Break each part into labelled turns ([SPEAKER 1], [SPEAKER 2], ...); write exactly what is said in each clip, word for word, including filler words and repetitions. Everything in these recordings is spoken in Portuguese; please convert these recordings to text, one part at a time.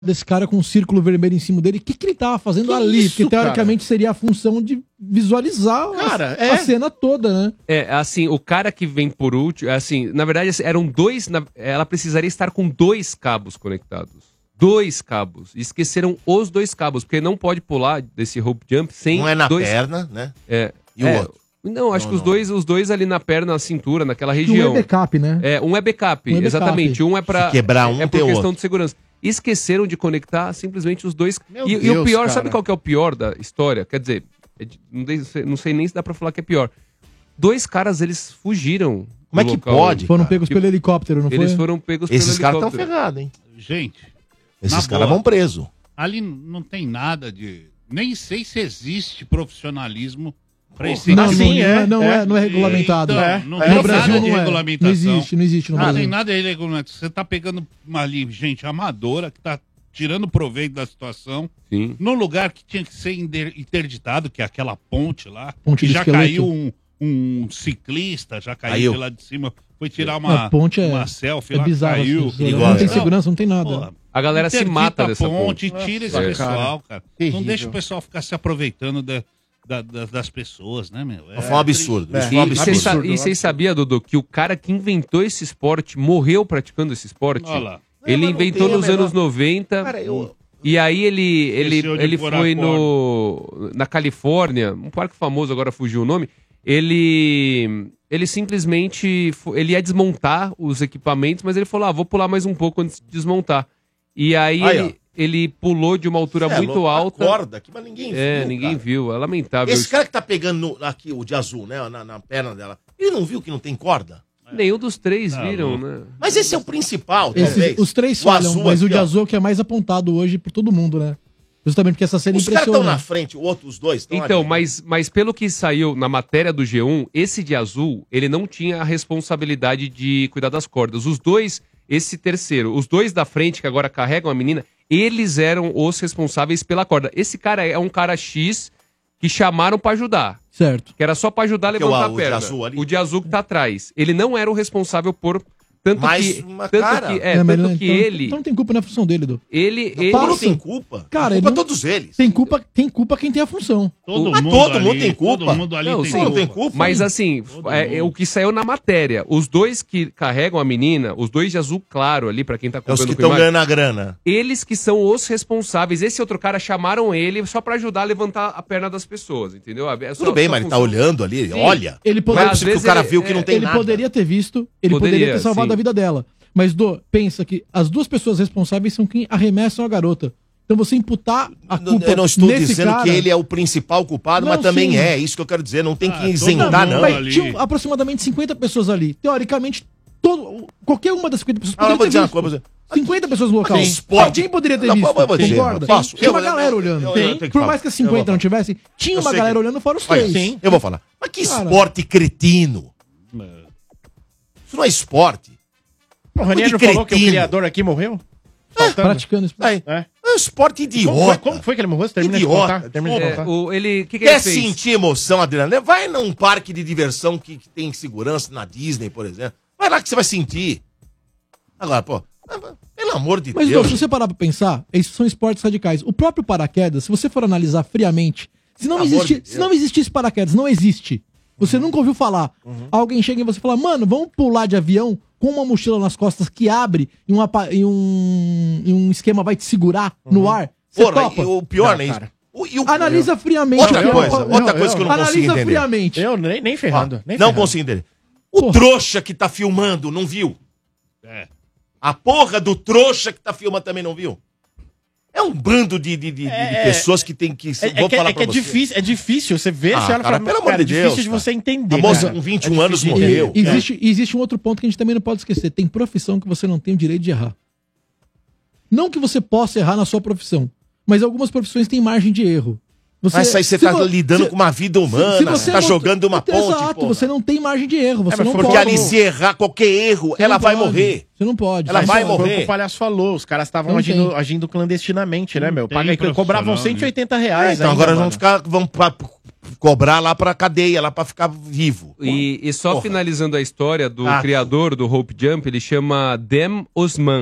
[SPEAKER 1] desse cara com um círculo vermelho em cima dele, o que, que ele tava fazendo
[SPEAKER 2] Que
[SPEAKER 1] ali?
[SPEAKER 2] isso,
[SPEAKER 1] Porque teoricamente
[SPEAKER 2] cara?
[SPEAKER 1] seria a função de visualizar
[SPEAKER 2] Cara,
[SPEAKER 1] a,
[SPEAKER 2] é.
[SPEAKER 1] a cena toda, né?
[SPEAKER 3] É, assim, o cara que vem por último, assim, na verdade assim, eram dois, na- ela precisaria estar com dois cabos conectados. Dois cabos. Esqueceram os dois cabos, porque não pode pular desse rope jump sem
[SPEAKER 4] Um é na
[SPEAKER 3] dois...
[SPEAKER 4] perna, né?
[SPEAKER 3] É.
[SPEAKER 4] E o
[SPEAKER 3] é,
[SPEAKER 4] outro?
[SPEAKER 3] Não, acho
[SPEAKER 4] Não,
[SPEAKER 3] que os
[SPEAKER 4] não.
[SPEAKER 3] dois, os dois ali na perna, na cintura, naquela
[SPEAKER 1] Um é
[SPEAKER 3] região.
[SPEAKER 1] backup, né?
[SPEAKER 3] É, um é backup,
[SPEAKER 1] Um é backup.
[SPEAKER 3] exatamente. Um é pra.
[SPEAKER 4] Se quebrar um,
[SPEAKER 3] é por
[SPEAKER 4] tem
[SPEAKER 3] questão
[SPEAKER 4] outro.
[SPEAKER 3] de segurança. Esqueceram de conectar simplesmente os dois.
[SPEAKER 2] Meu
[SPEAKER 3] E, e
[SPEAKER 2] Deus,
[SPEAKER 3] o pior,
[SPEAKER 2] cara.
[SPEAKER 3] sabe qual que é o pior da história? Quer dizer, é de- não, sei, não sei nem se dá pra falar que é pior. Dois caras, eles fugiram.
[SPEAKER 4] Como é
[SPEAKER 3] do
[SPEAKER 4] que
[SPEAKER 3] local.
[SPEAKER 4] pode?
[SPEAKER 1] Foram
[SPEAKER 4] cara.
[SPEAKER 1] pegos pelo helicóptero, não foi?
[SPEAKER 3] Eles foram pegos
[SPEAKER 4] Esses
[SPEAKER 3] pelo
[SPEAKER 4] caras estão
[SPEAKER 3] helicóptero.
[SPEAKER 4] ferrados, hein?
[SPEAKER 5] Gente,
[SPEAKER 4] Esses
[SPEAKER 5] Na
[SPEAKER 4] caras
[SPEAKER 5] boa.
[SPEAKER 4] vão preso.
[SPEAKER 5] ali não tem nada de... Nem sei se existe profissionalismo pra esse
[SPEAKER 1] Não,
[SPEAKER 5] tipo
[SPEAKER 1] não,
[SPEAKER 2] sim,
[SPEAKER 1] não, é,
[SPEAKER 2] é,
[SPEAKER 1] não, é,
[SPEAKER 2] é.
[SPEAKER 1] não é regulamentado.
[SPEAKER 5] Então,
[SPEAKER 2] É.
[SPEAKER 5] não
[SPEAKER 2] É,
[SPEAKER 5] tem
[SPEAKER 1] No Brasil
[SPEAKER 5] nada
[SPEAKER 1] não
[SPEAKER 5] de
[SPEAKER 1] é.
[SPEAKER 5] regulamentação.
[SPEAKER 1] Não existe, não existe no
[SPEAKER 5] Não tem
[SPEAKER 1] Brasil.
[SPEAKER 5] nada de regulamentação. Você tá pegando ali gente amadora que tá tirando proveito da situação
[SPEAKER 3] Sim.
[SPEAKER 5] num lugar que tinha que ser inter- interditado, que é aquela ponte lá.
[SPEAKER 1] Ponte
[SPEAKER 5] que
[SPEAKER 1] do
[SPEAKER 5] já
[SPEAKER 1] esqueleto.
[SPEAKER 5] caiu um, um ciclista, já caiu
[SPEAKER 4] Caiu.
[SPEAKER 5] de lá de cima, foi tirar uma,
[SPEAKER 1] A ponte é,
[SPEAKER 5] uma selfie
[SPEAKER 1] é
[SPEAKER 5] lá,
[SPEAKER 1] bizarro.
[SPEAKER 5] caiu.
[SPEAKER 1] assim,
[SPEAKER 4] perigosa.
[SPEAKER 1] não tem
[SPEAKER 4] Não.
[SPEAKER 1] segurança, não tem nada.
[SPEAKER 5] Porra,
[SPEAKER 3] A galera se
[SPEAKER 5] interdita
[SPEAKER 3] mata
[SPEAKER 5] a
[SPEAKER 3] dessa ponte.
[SPEAKER 5] ponte. Tira esse
[SPEAKER 2] Nossa,
[SPEAKER 5] pessoal, cara. Não
[SPEAKER 2] Terrível.
[SPEAKER 5] deixa o pessoal ficar se aproveitando da- da- da- das pessoas, né, meu? É,
[SPEAKER 4] Foi um absurdo.
[SPEAKER 2] É.
[SPEAKER 4] Isso foi um
[SPEAKER 3] E
[SPEAKER 4] absurdo.
[SPEAKER 3] vocês sa-
[SPEAKER 2] absurdo,
[SPEAKER 3] e vocês sabiam, Dudu, que o cara que inventou esse esporte morreu praticando esse esporte?
[SPEAKER 5] Olha lá.
[SPEAKER 3] Ele
[SPEAKER 4] Não, mas não
[SPEAKER 3] inventou
[SPEAKER 4] tem a
[SPEAKER 3] nos
[SPEAKER 4] menor-
[SPEAKER 3] anos noventa.
[SPEAKER 4] Cara, eu...
[SPEAKER 3] E aí ele, ele,
[SPEAKER 5] Esqueceu de
[SPEAKER 3] ele
[SPEAKER 5] pôr a
[SPEAKER 3] foi no, na Califórnia, um parque famoso, agora fugiu o nome. Ele, ele simplesmente fo- ele ia desmontar os equipamentos, mas ele falou: ah, vou pular mais um pouco antes de desmontar. E aí,
[SPEAKER 4] Aí,
[SPEAKER 3] ele, ele pulou de uma altura
[SPEAKER 4] Cê é
[SPEAKER 3] muito
[SPEAKER 4] louco, a
[SPEAKER 3] alta.
[SPEAKER 4] corda aqui, mas ninguém
[SPEAKER 3] É,
[SPEAKER 4] viu,
[SPEAKER 3] ninguém
[SPEAKER 4] cara.
[SPEAKER 3] viu. É lamentável.
[SPEAKER 4] Esse
[SPEAKER 3] isso.
[SPEAKER 4] cara que tá pegando no- aqui o de azul, né? Na, na perna dela. Ele não viu que não tem corda?
[SPEAKER 3] Nenhum dos três
[SPEAKER 5] Tá
[SPEAKER 3] viram,
[SPEAKER 5] louco.
[SPEAKER 3] né?
[SPEAKER 4] Mas esse é o principal,
[SPEAKER 1] Esses-
[SPEAKER 4] talvez.
[SPEAKER 1] os três
[SPEAKER 4] O
[SPEAKER 1] falham,
[SPEAKER 4] azul
[SPEAKER 1] mas o
[SPEAKER 4] aqui,
[SPEAKER 1] de
[SPEAKER 4] ó.
[SPEAKER 1] azul que é mais apontado hoje por todo mundo, né? Justamente porque essa cena
[SPEAKER 4] Os caras estão
[SPEAKER 1] impressiona.
[SPEAKER 4] na frente, o outro, os dois estão
[SPEAKER 3] Então,
[SPEAKER 4] ali.
[SPEAKER 3] mas, mas pelo que saiu na matéria do G um, esse de azul, ele não tinha a responsabilidade de cuidar das cordas. Os dois, esse terceiro, os dois da frente que agora carregam a menina, eles eram os responsáveis pela corda. Esse cara é um cara X que chamaram pra ajudar.
[SPEAKER 1] Certo.
[SPEAKER 3] Que era só pra ajudar a
[SPEAKER 4] Que é o-
[SPEAKER 3] levantar
[SPEAKER 4] o
[SPEAKER 3] a
[SPEAKER 4] de
[SPEAKER 3] perna.
[SPEAKER 4] azul ali?
[SPEAKER 3] O de azul que tá atrás. Ele não era o responsável por... Tanto
[SPEAKER 4] Mas
[SPEAKER 3] que,
[SPEAKER 4] uma
[SPEAKER 3] tanto
[SPEAKER 4] cara.
[SPEAKER 3] que, é,
[SPEAKER 1] mas
[SPEAKER 3] tanto
[SPEAKER 1] não-
[SPEAKER 3] que
[SPEAKER 1] então,
[SPEAKER 3] ele...
[SPEAKER 1] Então não tem culpa na função dele, Edu.
[SPEAKER 3] ele,
[SPEAKER 4] Não,
[SPEAKER 3] ele
[SPEAKER 4] não
[SPEAKER 1] passa.
[SPEAKER 4] tem culpa.
[SPEAKER 1] Cara,
[SPEAKER 4] Tem
[SPEAKER 1] ele
[SPEAKER 4] culpa
[SPEAKER 1] não-
[SPEAKER 4] todos eles.
[SPEAKER 1] Tem culpa, tem culpa quem tem a função.
[SPEAKER 5] Todo
[SPEAKER 4] Mas
[SPEAKER 5] mundo
[SPEAKER 4] todo
[SPEAKER 5] ali,
[SPEAKER 4] mundo tem culpa.
[SPEAKER 5] Todo mundo ali
[SPEAKER 3] Não,
[SPEAKER 5] tem
[SPEAKER 3] sim.
[SPEAKER 4] Não
[SPEAKER 5] culpa.
[SPEAKER 4] tem culpa.
[SPEAKER 3] Mas assim,
[SPEAKER 5] Todo
[SPEAKER 3] é, é
[SPEAKER 5] mundo.
[SPEAKER 3] o que saiu na matéria, os dois que carregam a menina, os dois de azul claro ali, pra quem tá
[SPEAKER 4] É os
[SPEAKER 3] comprando
[SPEAKER 4] que
[SPEAKER 3] com
[SPEAKER 4] estão
[SPEAKER 3] imagem,
[SPEAKER 4] ganhando a grana.
[SPEAKER 3] eles que são os responsáveis. Esse outro cara chamaram ele só pra ajudar a levantar a perna das pessoas, entendeu? É só-
[SPEAKER 4] Tudo bem,
[SPEAKER 3] só
[SPEAKER 4] mas ele tá
[SPEAKER 3] funciona.
[SPEAKER 4] olhando ali,
[SPEAKER 3] Sim.
[SPEAKER 4] olha.
[SPEAKER 1] Ele
[SPEAKER 4] Não
[SPEAKER 1] poderia,
[SPEAKER 4] é
[SPEAKER 3] às
[SPEAKER 4] possível que
[SPEAKER 3] vezes
[SPEAKER 4] o cara
[SPEAKER 3] ele-
[SPEAKER 4] viu que não tem
[SPEAKER 1] ele
[SPEAKER 4] nada.
[SPEAKER 1] poderia ter visto, ele poderia,
[SPEAKER 3] Poderia,
[SPEAKER 1] ter salvado
[SPEAKER 3] sim.
[SPEAKER 1] a vida dela. Mas, Dô, pensa que as duas pessoas responsáveis são quem arremessam a garota. Então você imputar a
[SPEAKER 4] Não-
[SPEAKER 1] culpa
[SPEAKER 4] Eu não estou
[SPEAKER 1] nesse
[SPEAKER 4] dizendo
[SPEAKER 1] cara...
[SPEAKER 4] que ele é o principal culpado,
[SPEAKER 1] Não,
[SPEAKER 4] mas também
[SPEAKER 1] sim.
[SPEAKER 4] é. Isso que eu quero dizer. Não tem
[SPEAKER 5] Ah,
[SPEAKER 4] que
[SPEAKER 5] todo
[SPEAKER 4] isentar,
[SPEAKER 5] mundo
[SPEAKER 4] não.
[SPEAKER 5] ali.
[SPEAKER 1] Mas tinham aproximadamente cinquenta pessoas ali. Teoricamente, todo, qualquer uma das cinquenta pessoas
[SPEAKER 4] Ah, eu vou
[SPEAKER 1] poderia
[SPEAKER 4] dizer
[SPEAKER 1] ter
[SPEAKER 4] uma
[SPEAKER 1] visto.
[SPEAKER 4] coisa.
[SPEAKER 1] cinquenta pessoas no local.
[SPEAKER 4] Sim. Esporte.
[SPEAKER 1] Alguém poderia ter
[SPEAKER 4] Não,
[SPEAKER 1] visto.
[SPEAKER 4] eu vou dizer,
[SPEAKER 1] Concorda?
[SPEAKER 4] eu posso.
[SPEAKER 1] Tinha uma
[SPEAKER 4] Eu-
[SPEAKER 1] galera
[SPEAKER 4] eu-
[SPEAKER 1] olhando.
[SPEAKER 4] eu- eu
[SPEAKER 1] Tem.
[SPEAKER 4] tenho que
[SPEAKER 1] Por
[SPEAKER 4] falar.
[SPEAKER 1] mais que as
[SPEAKER 4] Eu vou
[SPEAKER 1] cinquenta não
[SPEAKER 4] falar.
[SPEAKER 1] tivessem, tinha
[SPEAKER 4] Eu
[SPEAKER 1] uma
[SPEAKER 4] sei
[SPEAKER 1] galera
[SPEAKER 4] que-
[SPEAKER 1] olhando fora os
[SPEAKER 4] Olha,
[SPEAKER 1] três.
[SPEAKER 4] sim. Eu vou falar. Mas que
[SPEAKER 1] Cara.
[SPEAKER 4] esporte cretino. Isso não é esporte.
[SPEAKER 2] O Ranieri não
[SPEAKER 4] Que
[SPEAKER 2] falou que o
[SPEAKER 4] cretino.
[SPEAKER 2] criador aqui morreu? Faltando.
[SPEAKER 1] Praticando isso.
[SPEAKER 4] É,
[SPEAKER 2] É.
[SPEAKER 4] é um esporte
[SPEAKER 2] Como foi,
[SPEAKER 4] idiota.
[SPEAKER 2] como foi que ele morreu? Você termina
[SPEAKER 4] Idiota.
[SPEAKER 2] de contar? Termina de
[SPEAKER 3] É,
[SPEAKER 2] contar.
[SPEAKER 3] o, ele, que que
[SPEAKER 4] Quer
[SPEAKER 3] ele fez?
[SPEAKER 4] sentir emoção, Adriano? Vai num parque de diversão que, que tem segurança, na Disney, por exemplo. Vai lá que você vai sentir. Agora, pô, pelo amor de
[SPEAKER 1] Mas, Dô,
[SPEAKER 4] Deus.
[SPEAKER 1] se você parar pra pensar, esses são esportes radicais. O próprio paraquedas, se você for analisar friamente, se não,
[SPEAKER 4] Pelo amor
[SPEAKER 1] existir,
[SPEAKER 4] de Deus.
[SPEAKER 1] se não existisse paraquedas, não existe. Você nunca ouviu falar. Alguém chega e você fala, mano, vamos pular de avião com uma mochila nas costas que abre e um, apa- e um, e um esquema vai te segurar no ar. Você
[SPEAKER 4] Porra,
[SPEAKER 1] topa?
[SPEAKER 4] e o pior,
[SPEAKER 2] Não,
[SPEAKER 4] né? isso?
[SPEAKER 2] cara.
[SPEAKER 4] O- e o-
[SPEAKER 1] Analisa friamente.
[SPEAKER 4] Outra
[SPEAKER 1] o que é
[SPEAKER 4] coisa,
[SPEAKER 1] o-
[SPEAKER 4] outra coisa que eu não consigo
[SPEAKER 1] Analisa
[SPEAKER 4] entender.
[SPEAKER 1] friamente.
[SPEAKER 2] Eu nem, nem
[SPEAKER 4] Ó,
[SPEAKER 2] ferrando. nem
[SPEAKER 4] não
[SPEAKER 2] ferrando.
[SPEAKER 4] consigo entender. O
[SPEAKER 1] Porra.
[SPEAKER 4] trouxa que tá filmando, não viu?
[SPEAKER 5] É.
[SPEAKER 4] A porra do trouxa que tá filmando também não viu? É um bando de, de, de- de
[SPEAKER 2] É,
[SPEAKER 4] pessoas que tem que...
[SPEAKER 2] É, é
[SPEAKER 4] vou
[SPEAKER 2] que,
[SPEAKER 4] falar
[SPEAKER 2] é, que
[SPEAKER 4] pra
[SPEAKER 2] é
[SPEAKER 4] você.
[SPEAKER 2] difícil, é difícil. Você vê,
[SPEAKER 4] Ah,
[SPEAKER 2] você olha e
[SPEAKER 4] cara,
[SPEAKER 2] fala,
[SPEAKER 4] pelo amor
[SPEAKER 2] cara,
[SPEAKER 4] de
[SPEAKER 2] é
[SPEAKER 4] Deus,
[SPEAKER 2] difícil de
[SPEAKER 4] cara.
[SPEAKER 2] você entender.
[SPEAKER 4] A moça
[SPEAKER 2] cara.
[SPEAKER 4] com vinte e um
[SPEAKER 2] É
[SPEAKER 4] anos
[SPEAKER 2] difícil de
[SPEAKER 4] morreu.
[SPEAKER 2] entender.
[SPEAKER 1] Existe, existe um outro ponto que a gente também não pode esquecer. Tem profissão que você não tem o direito de errar. Não que você possa errar na sua profissão, mas algumas profissões têm margem de erro. Você,
[SPEAKER 4] Mas aí você
[SPEAKER 1] se
[SPEAKER 4] tá
[SPEAKER 1] vo-
[SPEAKER 4] lidando
[SPEAKER 1] se-
[SPEAKER 4] com uma vida humana,
[SPEAKER 1] se
[SPEAKER 4] você tá
[SPEAKER 1] não-
[SPEAKER 4] jogando uma
[SPEAKER 1] Então,
[SPEAKER 4] ponte,
[SPEAKER 1] Exato,
[SPEAKER 4] porra.
[SPEAKER 1] você não tem margem de erro, você
[SPEAKER 2] É, mas
[SPEAKER 1] não
[SPEAKER 2] porque
[SPEAKER 4] Porque
[SPEAKER 1] pode.
[SPEAKER 4] ali se errar qualquer erro,
[SPEAKER 1] Você
[SPEAKER 4] ela
[SPEAKER 1] não
[SPEAKER 4] vai
[SPEAKER 1] pode.
[SPEAKER 4] morrer.
[SPEAKER 1] Você não pode.
[SPEAKER 4] Ela
[SPEAKER 1] Você
[SPEAKER 4] vai
[SPEAKER 1] não
[SPEAKER 2] Foi o
[SPEAKER 4] morrer.
[SPEAKER 2] que o palhaço falou, os caras estavam
[SPEAKER 1] Não
[SPEAKER 2] agindo,
[SPEAKER 1] tem.
[SPEAKER 2] agindo clandestinamente, né, meu?
[SPEAKER 5] tem
[SPEAKER 2] Paga, cobravam
[SPEAKER 5] profissional,
[SPEAKER 2] cento e oitenta reais.
[SPEAKER 4] Então
[SPEAKER 2] ainda,
[SPEAKER 4] agora
[SPEAKER 2] mano.
[SPEAKER 4] vão ficar, vão pra- cobrar lá pra cadeia, lá pra ficar vivo.
[SPEAKER 3] E, e só
[SPEAKER 4] Porra.
[SPEAKER 3] finalizando a história do
[SPEAKER 4] Ah.
[SPEAKER 3] criador do Rope Jump, ele chama Dem Osman.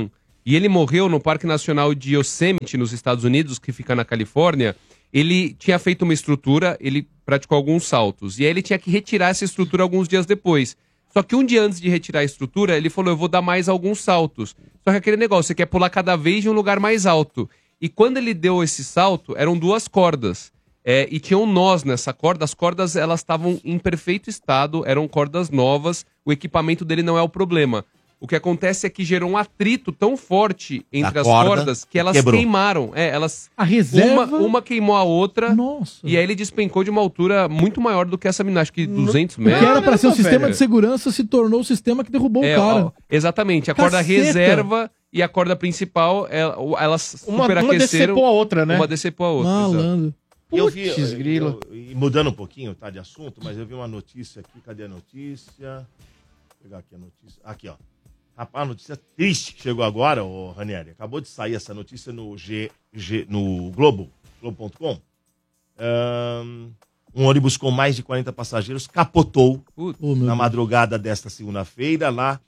[SPEAKER 3] E ele morreu no Parque Nacional de Yosemite, nos Estados Unidos, que fica na Califórnia. Ele tinha feito uma estrutura, ele praticou alguns saltos. E aí ele tinha que retirar essa estrutura alguns dias depois. Só que um dia antes de retirar a estrutura, ele falou, eu vou dar mais alguns saltos. Só que aquele negócio, você quer pular cada vez de um lugar mais alto. E quando ele deu esse salto, eram duas cordas. É, e tinham nós nessa corda. As cordas, elas estavam em perfeito estado, eram cordas novas. O equipamento dele não é o problema. O que acontece é que gerou um atrito tão forte entre
[SPEAKER 4] Da
[SPEAKER 3] as
[SPEAKER 4] corda,
[SPEAKER 3] cordas que elas
[SPEAKER 4] quebrou.
[SPEAKER 3] queimaram. É, elas...
[SPEAKER 1] A reserva...
[SPEAKER 3] Uma, uma queimou a outra.
[SPEAKER 1] Nossa.
[SPEAKER 3] E aí ele despencou de uma altura muito maior do que essa menina, acho que duzentos
[SPEAKER 1] O que
[SPEAKER 3] metros.
[SPEAKER 1] era pra ser um
[SPEAKER 3] Caramba,
[SPEAKER 1] sistema
[SPEAKER 3] velho.
[SPEAKER 1] de segurança se tornou o sistema que derrubou
[SPEAKER 3] É,
[SPEAKER 1] o cara.
[SPEAKER 3] ó, exatamente. A corda
[SPEAKER 1] Caceta.
[SPEAKER 3] reserva e a corda principal, ela- elas
[SPEAKER 2] Uma, uma
[SPEAKER 3] superaqueceram.
[SPEAKER 2] decepou a outra, né?
[SPEAKER 3] Uma decepou a outra. exato.
[SPEAKER 1] Malandro.
[SPEAKER 4] E eu vi,
[SPEAKER 2] Putz,
[SPEAKER 4] eu-
[SPEAKER 2] grilo.
[SPEAKER 4] eu- e mudando um pouquinho, tá, de assunto, mas eu vi uma notícia aqui, cadê a notícia? Vou pegar aqui a notícia. Aqui, ó. Rapaz, a notícia triste que chegou agora, ô Ranieri. Acabou de sair essa notícia no G, G no Globo, globo ponto com. Ahn, Um ônibus com mais de quarenta passageiros capotou
[SPEAKER 1] Oh, meu
[SPEAKER 4] na
[SPEAKER 1] Deus.
[SPEAKER 4] madrugada desta segunda-feira, lá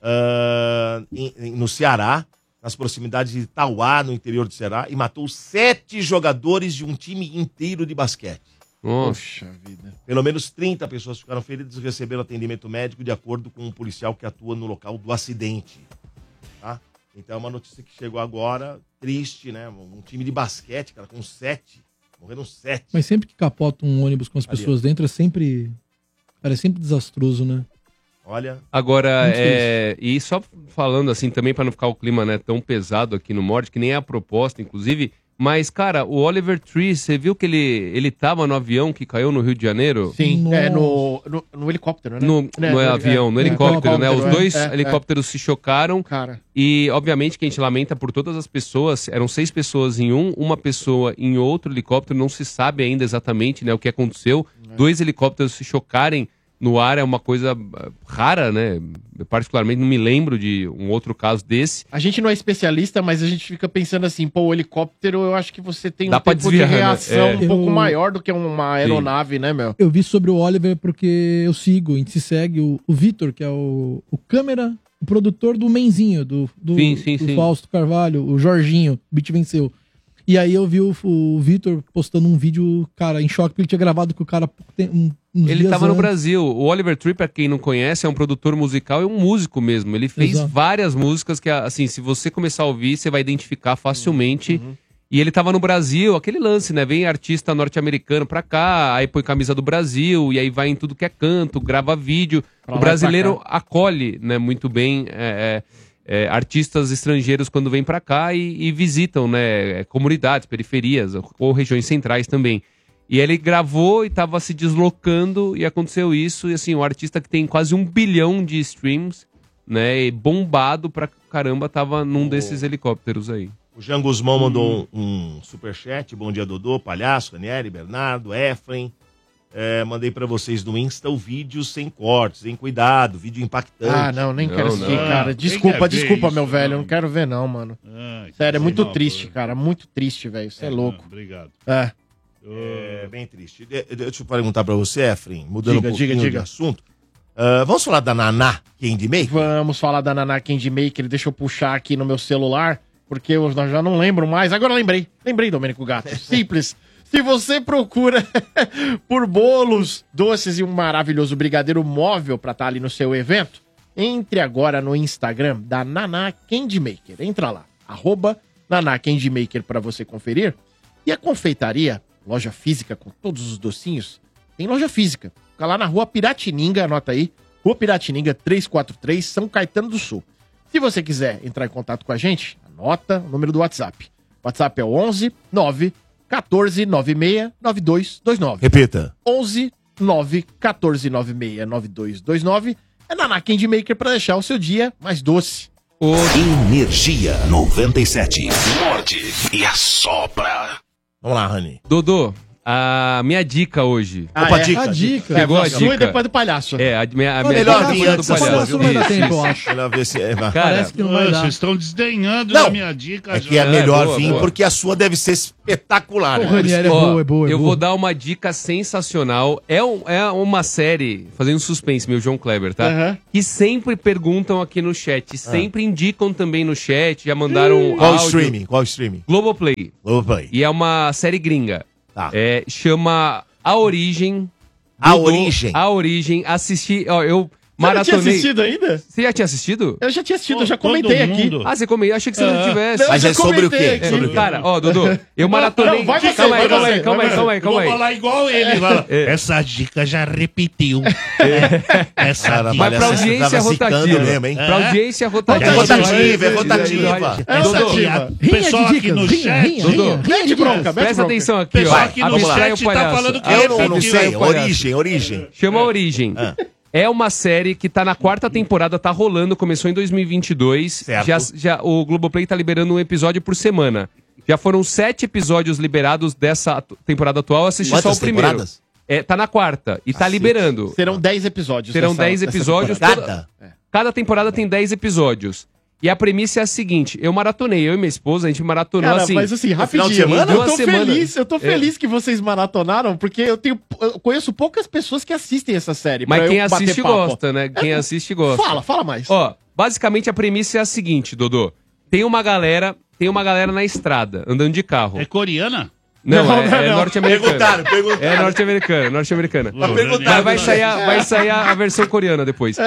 [SPEAKER 4] ah, em- em- no Ceará, nas proximidades de Itauá, no interior do Ceará, e matou sete jogadores de um time inteiro de basquete.
[SPEAKER 3] Nossa.
[SPEAKER 2] Poxa vida.
[SPEAKER 4] Pelo menos trinta pessoas ficaram feridas e receberam atendimento médico de acordo com um policial que atua no local do acidente. Tá? Então é uma notícia que chegou agora, triste, né? Um time de basquete, cara, com sete. Morreram sete.
[SPEAKER 1] Mas sempre que capota um ônibus com as
[SPEAKER 4] Ali,
[SPEAKER 1] pessoas dentro, é sempre... Cara, é sempre desastroso, né?
[SPEAKER 4] Olha,
[SPEAKER 3] Agora,
[SPEAKER 1] Muito
[SPEAKER 3] é, e só falando assim também para não ficar o clima, né, tão pesado aqui no Morde, que nem é a proposta, inclusive, mas, cara, o Oliver Tree, você viu que ele, ele tava no avião que caiu no Rio de Janeiro?
[SPEAKER 2] Sim,
[SPEAKER 1] Nossa.
[SPEAKER 2] é no, no, no helicóptero, né?
[SPEAKER 3] No,
[SPEAKER 2] Né,
[SPEAKER 3] no avião, no helicóptero, né? Os
[SPEAKER 2] é,
[SPEAKER 3] dois
[SPEAKER 2] é, é.
[SPEAKER 3] helicópteros se chocaram.
[SPEAKER 2] Cara,
[SPEAKER 3] E, obviamente, que a gente lamenta por todas as pessoas. Eram seis pessoas em um, uma pessoa em outro helicóptero. Não se sabe ainda exatamente, né, o que aconteceu. Dois helicópteros se chocarem no ar é uma coisa ah, rara, né? Eu, particularmente, não me lembro de um outro caso desse.
[SPEAKER 2] a gente não é especialista, mas a gente fica pensando assim, pô, o helicóptero, eu acho que você tem um
[SPEAKER 3] Dá pra
[SPEAKER 2] tempo
[SPEAKER 3] desviar,
[SPEAKER 2] de
[SPEAKER 3] né?
[SPEAKER 2] reação
[SPEAKER 3] É.
[SPEAKER 2] um pouco
[SPEAKER 1] Eu-
[SPEAKER 2] maior do que uma aeronave, né, meu?
[SPEAKER 1] Eu vi sobre o Oliver porque eu sigo, a gente se segue o, o Vitor, que é o, o câmera, o produtor do Menzinho, do, do,
[SPEAKER 3] Sim, sim,
[SPEAKER 1] do
[SPEAKER 3] sim.
[SPEAKER 1] Fausto Carvalho, o Jorginho, o Beat Venceu. E aí eu vi o, o Vitor postando um vídeo, cara, em choque, porque ele tinha gravado com o cara há pouco tempo, um, uns
[SPEAKER 3] Ele
[SPEAKER 1] dias
[SPEAKER 3] estava no
[SPEAKER 1] antes.
[SPEAKER 3] Brasil. O Oliver Tree, pra quem não conhece, é um produtor musical e um músico mesmo. Ele fez
[SPEAKER 1] Exato.
[SPEAKER 3] várias músicas que, assim, se você começar a ouvir, você vai identificar facilmente. E ele tava no Brasil, aquele lance, né? Vem artista norte-americano pra cá, aí põe camisa do Brasil, e aí vai em tudo que é canto, grava vídeo.
[SPEAKER 2] Pra
[SPEAKER 3] O
[SPEAKER 2] lá e
[SPEAKER 3] brasileiro
[SPEAKER 2] pra
[SPEAKER 3] acolhe, né, muito bem é, é, é, artistas estrangeiros quando vêm pra cá e, e visitam, né, comunidades, periferias ou regiões centrais também. E ele gravou e tava se deslocando e aconteceu isso. E assim, um artista que tem quase um bilhão de streams, né, e bombado pra caramba, tava num desses helicópteros aí.
[SPEAKER 4] o Jean Guzmão mandou um, um superchat. Bom dia, Dodô, Palhaço, Ranieri, Bernardo, Efraim. É, mandei pra vocês no Insta o vídeo sem cortes, hein? Cuidado, vídeo impactante.
[SPEAKER 2] Ah, não, nem
[SPEAKER 3] Não,
[SPEAKER 2] quero
[SPEAKER 3] não.
[SPEAKER 2] assistir, cara.
[SPEAKER 5] Quem
[SPEAKER 2] Desculpa,
[SPEAKER 5] quer ver
[SPEAKER 2] desculpa,
[SPEAKER 5] isso,
[SPEAKER 2] meu velho. Eu
[SPEAKER 5] não?
[SPEAKER 2] não quero ver, não, mano.
[SPEAKER 5] Ah,
[SPEAKER 2] Sério, é muito
[SPEAKER 5] não,
[SPEAKER 2] triste,
[SPEAKER 5] pô.
[SPEAKER 2] cara. Muito triste, velho. Você é louco.
[SPEAKER 5] Não, obrigado.
[SPEAKER 2] É.
[SPEAKER 4] É bem triste. De- deixa eu perguntar pra você, Efraim, mudando
[SPEAKER 2] Diga,
[SPEAKER 4] um pouquinho
[SPEAKER 2] diga,
[SPEAKER 4] de
[SPEAKER 2] diga.
[SPEAKER 4] assunto. Ah, vamos falar da Naná Candy Maker?
[SPEAKER 2] Vamos falar da Naná Candy Maker. Deixa eu puxar aqui no meu celular, porque eu já não lembro mais. Agora eu lembrei. Lembrei, Domênico Gato. Simples. Se você procura por bolos, doces e um maravilhoso brigadeiro móvel pra estar ali no seu evento, entre agora no Instagram da Naná Candy Maker. Entra lá, arroba Naná Candy Maker pra você conferir. E a confeitaria, loja física com todos os docinhos, tem loja física. Fica lá na rua Piratininga, anota aí, Rua Piratininga trezentos e quarenta e três, São Caetano do Sul. Se você quiser entrar em contato com a gente, anota o número do WhatsApp. O WhatsApp é o onze nove quatorze noventa e seis noventa e dois vinte e nove.
[SPEAKER 4] Repita.
[SPEAKER 2] onze nove quatorze noventa e seis noventa e dois vinte e nove. É Naná Candy Maker para deixar o seu dia mais doce.
[SPEAKER 6] Energia noventa e sete. Morde e assopra.
[SPEAKER 4] Vamos lá, Rani.
[SPEAKER 3] Dodô, A minha dica hoje.
[SPEAKER 2] Ah,
[SPEAKER 4] Opa,
[SPEAKER 2] é?
[SPEAKER 4] dica.
[SPEAKER 1] A dica.
[SPEAKER 3] Pegou a
[SPEAKER 2] Sua e
[SPEAKER 3] dica?
[SPEAKER 2] depois do palhaço.
[SPEAKER 3] É, a minha, a
[SPEAKER 1] Olha,
[SPEAKER 3] minha
[SPEAKER 4] melhor
[SPEAKER 3] dica
[SPEAKER 4] vir
[SPEAKER 3] foi
[SPEAKER 4] antes
[SPEAKER 3] do
[SPEAKER 4] da sua,
[SPEAKER 3] palhaço.
[SPEAKER 1] Palhaço não vai dar
[SPEAKER 4] Isso,
[SPEAKER 1] tempo, eu
[SPEAKER 4] isso.
[SPEAKER 1] acho.
[SPEAKER 4] Melhor ver se... é, vai.
[SPEAKER 3] Cara,
[SPEAKER 1] Parece que não
[SPEAKER 5] Ah,
[SPEAKER 1] vai dar.
[SPEAKER 5] vocês estão desdenhando
[SPEAKER 4] Não.
[SPEAKER 5] da minha dica.
[SPEAKER 4] É
[SPEAKER 5] já.
[SPEAKER 4] que é
[SPEAKER 3] É,
[SPEAKER 4] melhor
[SPEAKER 3] boa,
[SPEAKER 4] vir,
[SPEAKER 3] boa.
[SPEAKER 4] porque a sua deve ser espetacular.
[SPEAKER 1] O
[SPEAKER 4] né?
[SPEAKER 1] Ranieri é
[SPEAKER 3] Ó,
[SPEAKER 1] boa, é boa, é
[SPEAKER 3] eu
[SPEAKER 1] boa.
[SPEAKER 3] vou dar uma dica sensacional. É, um- é uma série, fazendo suspense, meu João Kleber, tá?
[SPEAKER 2] Aham.
[SPEAKER 3] Que sempre perguntam aqui no chat, sempre indicam também no chat, já mandaram
[SPEAKER 4] Qual
[SPEAKER 3] áudio.
[SPEAKER 4] streaming? Qual streaming?
[SPEAKER 3] Globoplay.
[SPEAKER 4] Globoplay.
[SPEAKER 3] E é uma série gringa.
[SPEAKER 4] Tá.
[SPEAKER 3] É, chama A Origem.
[SPEAKER 4] A
[SPEAKER 3] Dodô,
[SPEAKER 4] Origem.
[SPEAKER 3] A Origem. Assisti, ó, eu
[SPEAKER 2] Você não tinha
[SPEAKER 3] maratonei.
[SPEAKER 2] assistido ainda?
[SPEAKER 3] Você já tinha assistido?
[SPEAKER 2] Eu já tinha assistido, eu já
[SPEAKER 5] Todo
[SPEAKER 2] comentei aqui.
[SPEAKER 5] mundo.
[SPEAKER 3] Ah, você comentou? Achei que você não
[SPEAKER 5] Ah.
[SPEAKER 3] tivesse.
[SPEAKER 2] Não,
[SPEAKER 4] Mas
[SPEAKER 2] eu
[SPEAKER 4] é sobre o
[SPEAKER 2] comentei
[SPEAKER 4] quê?
[SPEAKER 2] aqui.
[SPEAKER 4] Sobre o quê?
[SPEAKER 3] Cara, ó, Dudu, eu maratonei.
[SPEAKER 2] Não, vai você,
[SPEAKER 3] calma aí,
[SPEAKER 2] vai
[SPEAKER 3] calma
[SPEAKER 2] você,
[SPEAKER 3] aí, calma
[SPEAKER 2] vai
[SPEAKER 3] aí, calma aí,
[SPEAKER 5] Eu
[SPEAKER 3] calma
[SPEAKER 5] vou
[SPEAKER 3] aí.
[SPEAKER 5] falar igual ele. Fala,
[SPEAKER 3] É.
[SPEAKER 5] essa dica já repetiu. É, Essa
[SPEAKER 4] Cara,
[SPEAKER 5] dica.
[SPEAKER 3] Mas pra
[SPEAKER 4] Parece que
[SPEAKER 3] audiência
[SPEAKER 4] tava zicando
[SPEAKER 3] rotativa.
[SPEAKER 4] mesmo, hein?
[SPEAKER 3] Pra
[SPEAKER 5] É.
[SPEAKER 3] audiência rotativa.
[SPEAKER 4] É rotativa, é
[SPEAKER 3] Vai-
[SPEAKER 4] rotativa.
[SPEAKER 2] É
[SPEAKER 5] Essa
[SPEAKER 2] rotativa.
[SPEAKER 5] dica. O pessoal aqui no
[SPEAKER 1] rinha,
[SPEAKER 5] chat.
[SPEAKER 1] rinha,
[SPEAKER 3] Dudu,
[SPEAKER 1] rinha, rinha de
[SPEAKER 2] bronca,
[SPEAKER 1] bronca.
[SPEAKER 2] mete
[SPEAKER 3] Presta
[SPEAKER 2] bronca.
[SPEAKER 3] atenção aqui,
[SPEAKER 5] Pessoal
[SPEAKER 3] ó.
[SPEAKER 5] aqui no
[SPEAKER 3] Abstrai
[SPEAKER 5] chat
[SPEAKER 3] o
[SPEAKER 5] tá
[SPEAKER 3] palhaço.
[SPEAKER 5] falando que
[SPEAKER 4] Eu não, não
[SPEAKER 3] Abstrai
[SPEAKER 4] sei.
[SPEAKER 3] o palhaço.
[SPEAKER 4] Origem, origem.
[SPEAKER 3] Chama Origem.
[SPEAKER 4] Ah.
[SPEAKER 3] É uma série que tá na quarta temporada, tá rolando, começou em dois mil e vinte e dois.
[SPEAKER 4] Certo.
[SPEAKER 3] Já, já, o Globoplay tá liberando um episódio por semana. Já foram sete episódios liberados dessa atu- temporada atual. Eu assisti só
[SPEAKER 4] Quantas
[SPEAKER 3] o primeiro.
[SPEAKER 4] temporadas?
[SPEAKER 3] É, tá na quarta e tá
[SPEAKER 4] Cacete.
[SPEAKER 3] liberando.
[SPEAKER 2] Serão dez episódios.
[SPEAKER 3] Serão
[SPEAKER 2] nessa-
[SPEAKER 3] dez
[SPEAKER 2] nessa
[SPEAKER 3] episódios.
[SPEAKER 2] temporada.
[SPEAKER 4] Cada?
[SPEAKER 3] Cada temporada tem dez episódios. E a premissa é a seguinte: eu maratonei, eu e minha esposa, a gente maratonou
[SPEAKER 2] Cara,
[SPEAKER 3] assim.
[SPEAKER 2] mas assim,
[SPEAKER 4] final
[SPEAKER 2] rapidinho.
[SPEAKER 4] de semana?
[SPEAKER 2] Eu
[SPEAKER 3] Duas
[SPEAKER 2] tô
[SPEAKER 3] semanas.
[SPEAKER 2] feliz, eu tô
[SPEAKER 3] É.
[SPEAKER 2] feliz que vocês maratonaram, porque eu tenho, eu conheço poucas pessoas que assistem essa série.
[SPEAKER 3] Mas
[SPEAKER 2] pra
[SPEAKER 3] quem
[SPEAKER 2] eu bater
[SPEAKER 3] assiste
[SPEAKER 2] papo.
[SPEAKER 3] gosta, né? Quem
[SPEAKER 2] É,
[SPEAKER 3] assiste gosta.
[SPEAKER 2] Fala, fala mais.
[SPEAKER 3] Ó, basicamente a premissa é a seguinte, Dodô. Tem uma galera, tem uma galera na estrada, andando de carro.
[SPEAKER 5] É coreana?
[SPEAKER 3] Não,
[SPEAKER 2] Não,
[SPEAKER 3] é,
[SPEAKER 2] não,
[SPEAKER 3] é
[SPEAKER 2] não.
[SPEAKER 3] norte-americana.
[SPEAKER 4] Perguntaram, perguntaram.
[SPEAKER 3] É norte-americana, norte-americana.
[SPEAKER 5] Mas
[SPEAKER 3] Mas vai sair, a, vai sair a, a versão coreana depois.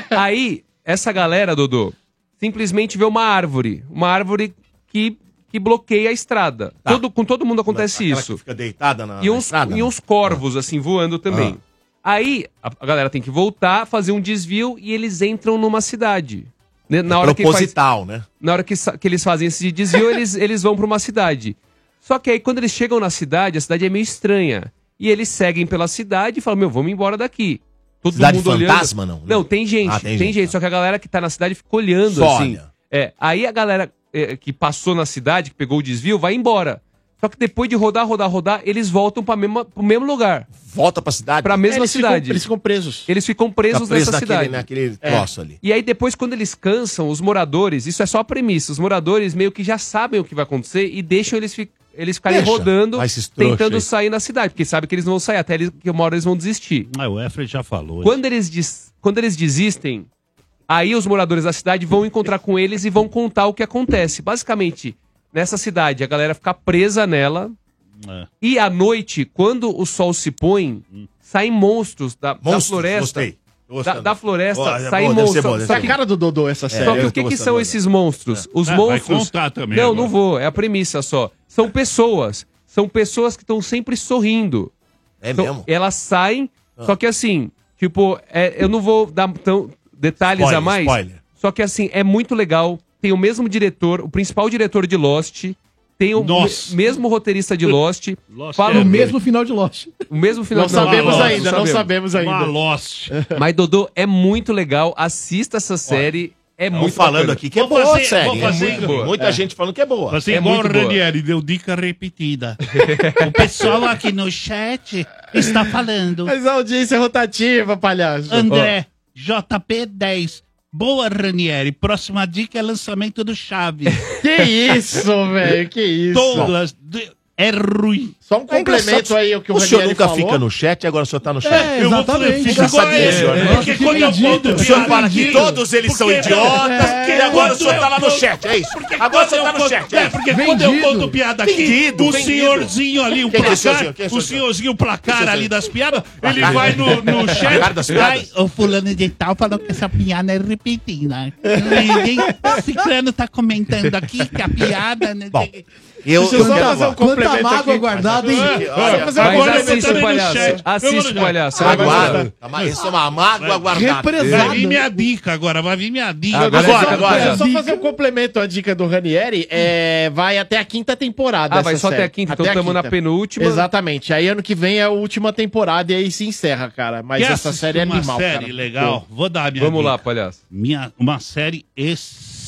[SPEAKER 3] Aí, essa galera, Dodô, simplesmente vê uma árvore. Uma árvore que, que bloqueia a estrada.
[SPEAKER 4] Tá.
[SPEAKER 3] Todo, com todo mundo acontece
[SPEAKER 4] Aquela
[SPEAKER 3] isso.
[SPEAKER 4] que fica deitada na,
[SPEAKER 3] E
[SPEAKER 4] na
[SPEAKER 3] uns,
[SPEAKER 4] estrada,
[SPEAKER 3] e
[SPEAKER 4] não?
[SPEAKER 3] uns corvos, assim, voando também. Aí, a, a galera tem que voltar, fazer um desvio e eles entram numa cidade. Né, Na hora que faz,
[SPEAKER 4] Proposital, né?
[SPEAKER 3] na hora que, sa- que eles fazem esse desvio, eles, eles vão pra uma cidade. Só que aí, quando eles chegam na cidade, a cidade é meio estranha. E eles seguem pela cidade e falam, meu, vamos embora daqui. Todo
[SPEAKER 4] Cidade
[SPEAKER 3] mundo
[SPEAKER 4] fantasma,
[SPEAKER 3] olhando.
[SPEAKER 4] não?
[SPEAKER 3] Não, tem gente,
[SPEAKER 4] Ah,
[SPEAKER 3] tem,
[SPEAKER 4] tem
[SPEAKER 3] gente.
[SPEAKER 4] gente, tá.
[SPEAKER 3] Só que a galera que tá na cidade fica olhando,
[SPEAKER 4] Só
[SPEAKER 3] assim.
[SPEAKER 4] olha.
[SPEAKER 3] É, aí a galera é, que passou na cidade, que pegou o desvio, vai embora. Só que depois de rodar, rodar, rodar, eles voltam pra mesma, pro mesmo lugar.
[SPEAKER 4] Volta pra cidade.
[SPEAKER 3] Pra mesma
[SPEAKER 2] eles ficam-
[SPEAKER 3] cidade.
[SPEAKER 2] eles ficam presos.
[SPEAKER 3] Eles ficam presos
[SPEAKER 4] Fica preso
[SPEAKER 3] nessa
[SPEAKER 4] naquele,
[SPEAKER 3] cidade.
[SPEAKER 4] naquele troço ali.
[SPEAKER 3] E aí depois, quando eles cansam, os moradores, isso é só a premissa, os moradores meio que já sabem o que vai acontecer e deixam eles, fi- eles ficarem
[SPEAKER 4] Deixa.
[SPEAKER 3] rodando,
[SPEAKER 4] Vai esses trouxa
[SPEAKER 3] tentando
[SPEAKER 4] aí.
[SPEAKER 3] sair na cidade, porque sabe que eles não vão sair, até eles, que uma hora eles vão desistir.
[SPEAKER 5] Ah, o Efraim já falou.
[SPEAKER 3] Quando eles, des- quando eles desistem, aí os moradores da cidade vão encontrar com eles e vão contar o que acontece. Basicamente, nessa cidade, a galera fica presa nela,
[SPEAKER 5] É.
[SPEAKER 3] e à noite, quando o sol se põe, saem monstros da, da
[SPEAKER 4] Monstros,
[SPEAKER 3] floresta.
[SPEAKER 4] gostei. Tô
[SPEAKER 3] Da,
[SPEAKER 4] gostando.
[SPEAKER 3] da floresta,
[SPEAKER 4] Ó, é
[SPEAKER 3] saem
[SPEAKER 4] boa, deve ser
[SPEAKER 3] monstros.
[SPEAKER 4] boa, deve
[SPEAKER 3] Só
[SPEAKER 2] É
[SPEAKER 4] ser
[SPEAKER 3] que
[SPEAKER 2] a cara do Dodô essa série.
[SPEAKER 3] só que
[SPEAKER 4] eu
[SPEAKER 3] o que,
[SPEAKER 4] tô
[SPEAKER 3] que
[SPEAKER 4] gostando
[SPEAKER 3] são
[SPEAKER 4] agora.
[SPEAKER 3] esses monstros? Os
[SPEAKER 5] Ah, vai
[SPEAKER 3] monstros.
[SPEAKER 5] contar também
[SPEAKER 3] Não,
[SPEAKER 5] agora.
[SPEAKER 3] não vou. É a premissa só. São pessoas. São pessoas que estão sempre sorrindo.
[SPEAKER 4] É
[SPEAKER 3] Então,
[SPEAKER 4] mesmo?
[SPEAKER 3] elas saem. Só que assim, tipo, é, eu não vou dar tão detalhes
[SPEAKER 4] Spoiler,
[SPEAKER 3] a mais.
[SPEAKER 4] spoiler.
[SPEAKER 3] Só que assim, é muito legal. Tem o mesmo diretor, o principal diretor de Lost. Tem o
[SPEAKER 5] Nossa.
[SPEAKER 3] me- mesmo roteirista de Lost.
[SPEAKER 5] Lost
[SPEAKER 3] Fala
[SPEAKER 5] é
[SPEAKER 3] o
[SPEAKER 1] No
[SPEAKER 3] mesmo,
[SPEAKER 1] mesmo final de Lost.
[SPEAKER 3] o mesmo final
[SPEAKER 2] Não sabemos
[SPEAKER 5] não,
[SPEAKER 2] ainda, não sabemos
[SPEAKER 5] Uma
[SPEAKER 2] ainda.
[SPEAKER 5] Lost.
[SPEAKER 3] Mas, Dodô, é muito legal. Assista essa série. É
[SPEAKER 4] Estão
[SPEAKER 3] muito
[SPEAKER 4] falando
[SPEAKER 3] bacana.
[SPEAKER 4] aqui que é
[SPEAKER 5] Vou
[SPEAKER 4] boa
[SPEAKER 5] fazer-
[SPEAKER 4] a série.
[SPEAKER 5] vou
[SPEAKER 4] hein?
[SPEAKER 5] fazer-
[SPEAKER 4] É muito boa. Muita gente falando que é boa.
[SPEAKER 5] Você
[SPEAKER 3] É
[SPEAKER 5] igual
[SPEAKER 3] muito
[SPEAKER 5] o
[SPEAKER 3] boa.
[SPEAKER 5] Ranieri, deu dica repetida. O pessoal aqui no chat está falando.
[SPEAKER 2] Mas a audiência é rotativa, palhaço.
[SPEAKER 5] André, J P dez. Boa, Ranieri. Próxima dica é lançamento do Chaves.
[SPEAKER 2] Que isso, velho, que isso.
[SPEAKER 5] Douglas, de- é ruim.
[SPEAKER 2] Só um complemento aí ao que o,
[SPEAKER 4] O senhor
[SPEAKER 2] Ranieri
[SPEAKER 4] nunca
[SPEAKER 2] falou.
[SPEAKER 4] fica no chat e agora o senhor tá no chat.
[SPEAKER 1] É,
[SPEAKER 5] Eu vou
[SPEAKER 1] exatamente.
[SPEAKER 5] ficar igual a ele,
[SPEAKER 4] Engraçadinho, né?
[SPEAKER 5] Porque
[SPEAKER 1] Fica
[SPEAKER 5] quando eu
[SPEAKER 1] idiota.
[SPEAKER 5] conto
[SPEAKER 4] O senhor fala que
[SPEAKER 5] piada
[SPEAKER 4] todos eles são
[SPEAKER 5] porque-
[SPEAKER 4] idiotas
[SPEAKER 5] É,
[SPEAKER 4] e agora o senhor
[SPEAKER 5] quando
[SPEAKER 4] tá lá
[SPEAKER 5] eu
[SPEAKER 4] no
[SPEAKER 5] conto-
[SPEAKER 4] chat, é isso?
[SPEAKER 5] Porque
[SPEAKER 4] Agora o
[SPEAKER 5] quando
[SPEAKER 4] senhor tá
[SPEAKER 5] eu
[SPEAKER 4] no
[SPEAKER 5] conto-
[SPEAKER 4] chat,
[SPEAKER 5] É,
[SPEAKER 4] é isso?
[SPEAKER 5] porque quando eu
[SPEAKER 1] Vendido.
[SPEAKER 5] conto piada aqui,
[SPEAKER 4] Vendido,
[SPEAKER 5] o
[SPEAKER 4] vendido.
[SPEAKER 5] senhorzinho ali, o
[SPEAKER 4] Quem que é o
[SPEAKER 5] placar,
[SPEAKER 4] senhorzinho? Quem é o
[SPEAKER 5] o
[SPEAKER 4] senhorzinho?
[SPEAKER 5] senhorzinho placar
[SPEAKER 4] Quem é o
[SPEAKER 5] ali das piadas, ele
[SPEAKER 4] Placar.
[SPEAKER 5] vai no, no chat.
[SPEAKER 4] Placar das piadas?
[SPEAKER 5] Ai, o fulano de tal falou que essa piada é repetida. Ninguém, o ciclano tá comentando aqui que a piada... Né,
[SPEAKER 4] Bom, eu,
[SPEAKER 2] Deixa eu só
[SPEAKER 4] eu
[SPEAKER 2] fazer um
[SPEAKER 4] quero...
[SPEAKER 1] Quanta
[SPEAKER 2] complemento
[SPEAKER 1] mágoa
[SPEAKER 2] aqui.
[SPEAKER 1] guardada, hein?
[SPEAKER 4] Olha,
[SPEAKER 2] fazer
[SPEAKER 3] Mas
[SPEAKER 5] Agora eu
[SPEAKER 3] assiste,
[SPEAKER 5] botando no
[SPEAKER 3] palhaço.
[SPEAKER 5] chat.
[SPEAKER 3] Assiste,
[SPEAKER 5] Eu vou-
[SPEAKER 3] palhaço.
[SPEAKER 4] Magoado. Isso é uma mágoa guardada.
[SPEAKER 1] Represado.
[SPEAKER 5] Vai vir minha dica agora, vai vir minha dica.
[SPEAKER 3] Agora
[SPEAKER 2] Agora,
[SPEAKER 3] Agora,
[SPEAKER 2] agora,
[SPEAKER 3] agora.
[SPEAKER 2] só fazer um complemento à dica do Ranieri, é, vai até a quinta temporada.
[SPEAKER 3] Ah, vai
[SPEAKER 2] essa
[SPEAKER 3] só até
[SPEAKER 2] série.
[SPEAKER 3] a quinta, então
[SPEAKER 2] Até a
[SPEAKER 3] estamos na
[SPEAKER 2] quinta.
[SPEAKER 3] penúltima.
[SPEAKER 2] Exatamente. Aí ano que vem é a última temporada e aí se encerra, cara. Mas
[SPEAKER 5] Quer
[SPEAKER 2] essa
[SPEAKER 5] assistir
[SPEAKER 2] série é
[SPEAKER 5] uma
[SPEAKER 2] animal,
[SPEAKER 5] série
[SPEAKER 2] cara.
[SPEAKER 5] legal? Vou dar a minha
[SPEAKER 3] Vamos
[SPEAKER 5] dica.
[SPEAKER 3] lá, palhaço.
[SPEAKER 5] Minha, uma série es-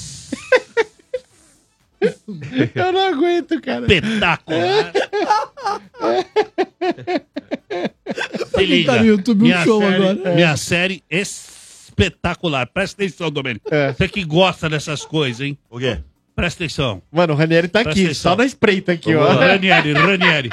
[SPEAKER 2] Eu não aguento, cara.
[SPEAKER 5] espetacular. Se liga.
[SPEAKER 1] Tá no YouTube um
[SPEAKER 5] minha
[SPEAKER 1] show
[SPEAKER 5] série,
[SPEAKER 1] agora.
[SPEAKER 5] Minha série espetacular. Presta atenção, Domênico.
[SPEAKER 2] É.
[SPEAKER 5] Você que gosta dessas coisas, hein?
[SPEAKER 4] O quê?
[SPEAKER 5] Presta atenão.
[SPEAKER 2] Mano, o Ranieri tá
[SPEAKER 5] Presta
[SPEAKER 2] aqui,
[SPEAKER 5] atenção.
[SPEAKER 2] só na espreita aqui, ó.
[SPEAKER 5] Ranieri, Ranieri.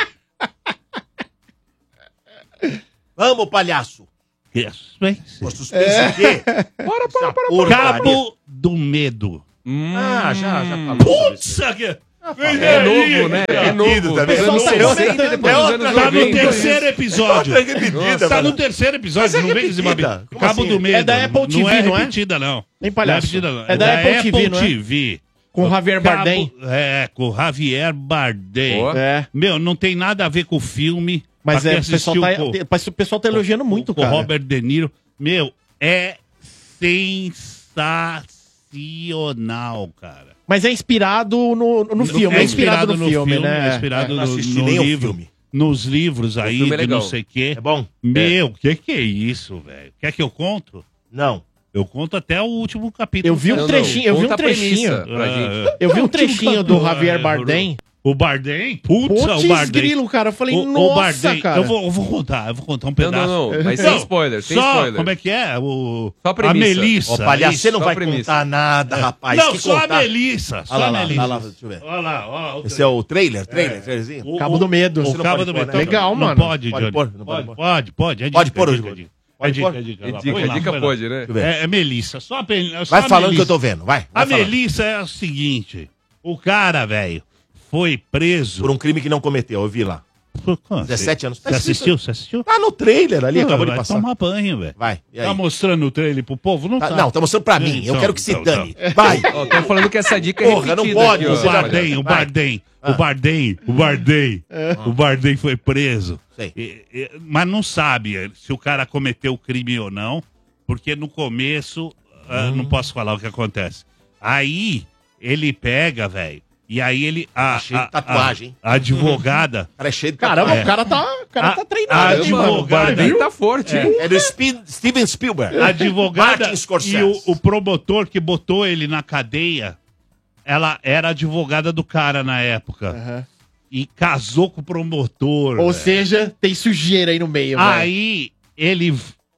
[SPEAKER 4] Vamos, palhaço.
[SPEAKER 5] Que suspense.
[SPEAKER 4] Pô, suspense o quê?
[SPEAKER 3] Bora, bora, bora.
[SPEAKER 4] Porcaria.
[SPEAKER 5] Cabo do Medo.
[SPEAKER 3] Hum,
[SPEAKER 4] Ah, já, já falou. sobre isso.
[SPEAKER 5] Putz, que...
[SPEAKER 3] É novo, né? É novo.
[SPEAKER 4] também.
[SPEAKER 3] Tá
[SPEAKER 4] Não
[SPEAKER 3] no
[SPEAKER 4] sei,
[SPEAKER 3] terceiro,
[SPEAKER 4] outra-
[SPEAKER 3] depois
[SPEAKER 4] é
[SPEAKER 3] dos
[SPEAKER 4] outra-
[SPEAKER 3] anos
[SPEAKER 5] Tá no
[SPEAKER 3] noventa.
[SPEAKER 5] terceiro episódio.
[SPEAKER 4] Outra repetida,
[SPEAKER 5] Tá
[SPEAKER 4] mano.
[SPEAKER 5] no terceiro episódio,
[SPEAKER 4] Mas é
[SPEAKER 5] não vem dizer uma
[SPEAKER 4] repetida. Como
[SPEAKER 5] Cabo
[SPEAKER 4] assim?
[SPEAKER 5] do Medo.
[SPEAKER 2] É da Apple T V,
[SPEAKER 5] não é
[SPEAKER 2] não é?
[SPEAKER 5] repetida, não.
[SPEAKER 2] Nem palhaço.
[SPEAKER 5] Não é repetida, não.
[SPEAKER 2] É da Apple T V, não é?
[SPEAKER 5] T V.
[SPEAKER 2] Com o Javier
[SPEAKER 5] Cabo-
[SPEAKER 2] Bardem.
[SPEAKER 5] É, com o Javier Bardem.
[SPEAKER 3] Ó.
[SPEAKER 2] É.
[SPEAKER 5] Meu, não tem nada a ver com o filme.
[SPEAKER 2] Mas
[SPEAKER 5] Pra
[SPEAKER 2] é,
[SPEAKER 5] quem
[SPEAKER 2] o pessoal,
[SPEAKER 5] assistiu
[SPEAKER 2] tá,
[SPEAKER 5] com-
[SPEAKER 2] te- mas o pessoal tá elogiando muito,
[SPEAKER 5] com
[SPEAKER 2] cara.
[SPEAKER 5] o Robert De Niro. Meu, é sensacional, cara.
[SPEAKER 2] Mas é inspirado no, no filme. É inspirado, no, filme, né?
[SPEAKER 5] É inspirado
[SPEAKER 4] É, não
[SPEAKER 5] no,
[SPEAKER 4] assisti
[SPEAKER 5] no
[SPEAKER 4] nem o
[SPEAKER 5] livro.
[SPEAKER 4] filme.
[SPEAKER 5] Nos livros aí,
[SPEAKER 3] filme é
[SPEAKER 5] de não
[SPEAKER 3] legal.
[SPEAKER 5] sei o quê.
[SPEAKER 4] É bom?
[SPEAKER 5] Meu, que que é isso, velho? Quer que eu conto?
[SPEAKER 4] Não.
[SPEAKER 5] Eu conto até o último capítulo.
[SPEAKER 2] Eu vi um
[SPEAKER 3] Não, não,
[SPEAKER 2] trenchinho, eu vi
[SPEAKER 3] conta
[SPEAKER 2] um
[SPEAKER 3] a premissa
[SPEAKER 2] trechinho.
[SPEAKER 3] pra gente.
[SPEAKER 5] Ah,
[SPEAKER 2] Eu vi um
[SPEAKER 5] Não,
[SPEAKER 2] trechinho
[SPEAKER 5] tipo,
[SPEAKER 2] do Javier
[SPEAKER 5] é,
[SPEAKER 2] Bardem.
[SPEAKER 5] O Bardem? Putz, o
[SPEAKER 2] Putz,
[SPEAKER 5] Bardem.
[SPEAKER 2] grilo, cara. Eu falei,
[SPEAKER 5] O- o
[SPEAKER 2] nossa,
[SPEAKER 5] Bardem,
[SPEAKER 2] cara.
[SPEAKER 5] Eu vou, eu vou contar, eu vou contar um
[SPEAKER 3] Não,
[SPEAKER 5] pedaço.
[SPEAKER 3] não, não. Mas
[SPEAKER 5] Não,
[SPEAKER 3] sem spoiler, sem
[SPEAKER 5] só,
[SPEAKER 3] spoiler.
[SPEAKER 5] como é que é? O,
[SPEAKER 3] Só a
[SPEAKER 5] a
[SPEAKER 3] premissa.
[SPEAKER 5] Melissa.
[SPEAKER 4] Ô, palhaço, você não
[SPEAKER 3] só
[SPEAKER 4] vai
[SPEAKER 3] a premissa.
[SPEAKER 4] contar nada, rapaz.
[SPEAKER 5] Não,
[SPEAKER 4] Que
[SPEAKER 5] só
[SPEAKER 4] contar?
[SPEAKER 5] a Melissa. Só
[SPEAKER 4] Olha lá,
[SPEAKER 5] a
[SPEAKER 4] lá,
[SPEAKER 5] Melissa.
[SPEAKER 4] lá, lá, deixa eu ver.
[SPEAKER 5] Olha lá, ó.
[SPEAKER 4] Esse é o trailer? Trailer? Trailerzinho?
[SPEAKER 5] o-
[SPEAKER 2] Cabo
[SPEAKER 5] o-
[SPEAKER 2] do Medo.
[SPEAKER 5] O
[SPEAKER 2] Você não
[SPEAKER 5] Cabo
[SPEAKER 4] pode
[SPEAKER 5] do
[SPEAKER 4] pôr,
[SPEAKER 5] Medo.
[SPEAKER 4] né?
[SPEAKER 2] Legal,
[SPEAKER 5] não
[SPEAKER 2] mano.
[SPEAKER 5] Pode,
[SPEAKER 4] Pode
[SPEAKER 5] Johnny.
[SPEAKER 4] pôr? Não pode
[SPEAKER 5] Pode,
[SPEAKER 4] pôr?
[SPEAKER 5] pode, pode. É
[SPEAKER 4] Pode
[SPEAKER 5] dica,
[SPEAKER 4] pôr,
[SPEAKER 5] é
[SPEAKER 4] ô,
[SPEAKER 5] dica,
[SPEAKER 4] Johnny.
[SPEAKER 5] é dica.
[SPEAKER 4] Pode
[SPEAKER 5] É dica,
[SPEAKER 4] pôr?
[SPEAKER 5] é dica.
[SPEAKER 3] É
[SPEAKER 5] Lá,
[SPEAKER 3] dica,
[SPEAKER 5] põe lá,
[SPEAKER 3] dica
[SPEAKER 5] põe lá.
[SPEAKER 3] pode, né?
[SPEAKER 4] Deixa eu ver.
[SPEAKER 5] É, é Melissa. Só a, pe- só
[SPEAKER 4] Vai
[SPEAKER 5] a
[SPEAKER 4] falando
[SPEAKER 5] Melissa.
[SPEAKER 4] que eu tô vendo, vai. vai
[SPEAKER 5] A
[SPEAKER 4] falando.
[SPEAKER 5] Melissa é o seguinte: o cara, velho, foi preso.
[SPEAKER 4] Por um crime que não cometeu, eu vi lá.
[SPEAKER 5] Por quanto?
[SPEAKER 4] dezessete anos.
[SPEAKER 5] Você assistiu? Você assistiu?
[SPEAKER 4] Tá no trailer ali, acabou de
[SPEAKER 5] vai
[SPEAKER 4] passar.
[SPEAKER 5] tomar banho, velho.
[SPEAKER 4] Vai, e aí?
[SPEAKER 5] Tá mostrando o trailer pro povo? Não
[SPEAKER 4] Tá-
[SPEAKER 5] tá.
[SPEAKER 4] não, tá mostrando pra mim. Eu
[SPEAKER 5] Então,
[SPEAKER 4] quero que se
[SPEAKER 5] então,
[SPEAKER 4] dane. Vai.
[SPEAKER 3] Ó, estão falando que essa dica é
[SPEAKER 4] Porra, não
[SPEAKER 3] repetida
[SPEAKER 4] pode,
[SPEAKER 3] aqui, ó.
[SPEAKER 4] você
[SPEAKER 5] O
[SPEAKER 4] já-
[SPEAKER 5] Bardem, o
[SPEAKER 4] Vai.
[SPEAKER 5] Bardem,
[SPEAKER 4] Ah.
[SPEAKER 5] o Bardem, o Bardem. O Bardem foi preso.
[SPEAKER 4] Sei.
[SPEAKER 5] E- e- mas não sabe se o cara cometeu o crime ou não, porque no começo, ah,
[SPEAKER 4] Hum.
[SPEAKER 5] não posso falar o que acontece. Aí, ele pega, velho, e aí ele... A,
[SPEAKER 4] Tá cheio de
[SPEAKER 5] a-
[SPEAKER 4] tatuagem, hein?
[SPEAKER 5] A, a advogada...
[SPEAKER 4] O cara é cheio de
[SPEAKER 2] Caramba,
[SPEAKER 4] tatuagem.
[SPEAKER 2] o cara tá, o cara
[SPEAKER 5] A-
[SPEAKER 2] tá
[SPEAKER 5] a
[SPEAKER 2] treinado, hein, mano.
[SPEAKER 3] O
[SPEAKER 5] advogada-
[SPEAKER 3] Bardem tá forte, hein?
[SPEAKER 4] É do Spi- Steven Spielberg.
[SPEAKER 5] A advogada
[SPEAKER 4] Martin Scorsese.
[SPEAKER 5] e o, o promotor que botou ele na cadeia, ela era advogada do cara na época.
[SPEAKER 2] Aham.
[SPEAKER 5] E casou com o promotor.
[SPEAKER 2] Ou
[SPEAKER 5] velho.
[SPEAKER 2] seja, tem sujeira aí no meio, velho.
[SPEAKER 5] Aí ele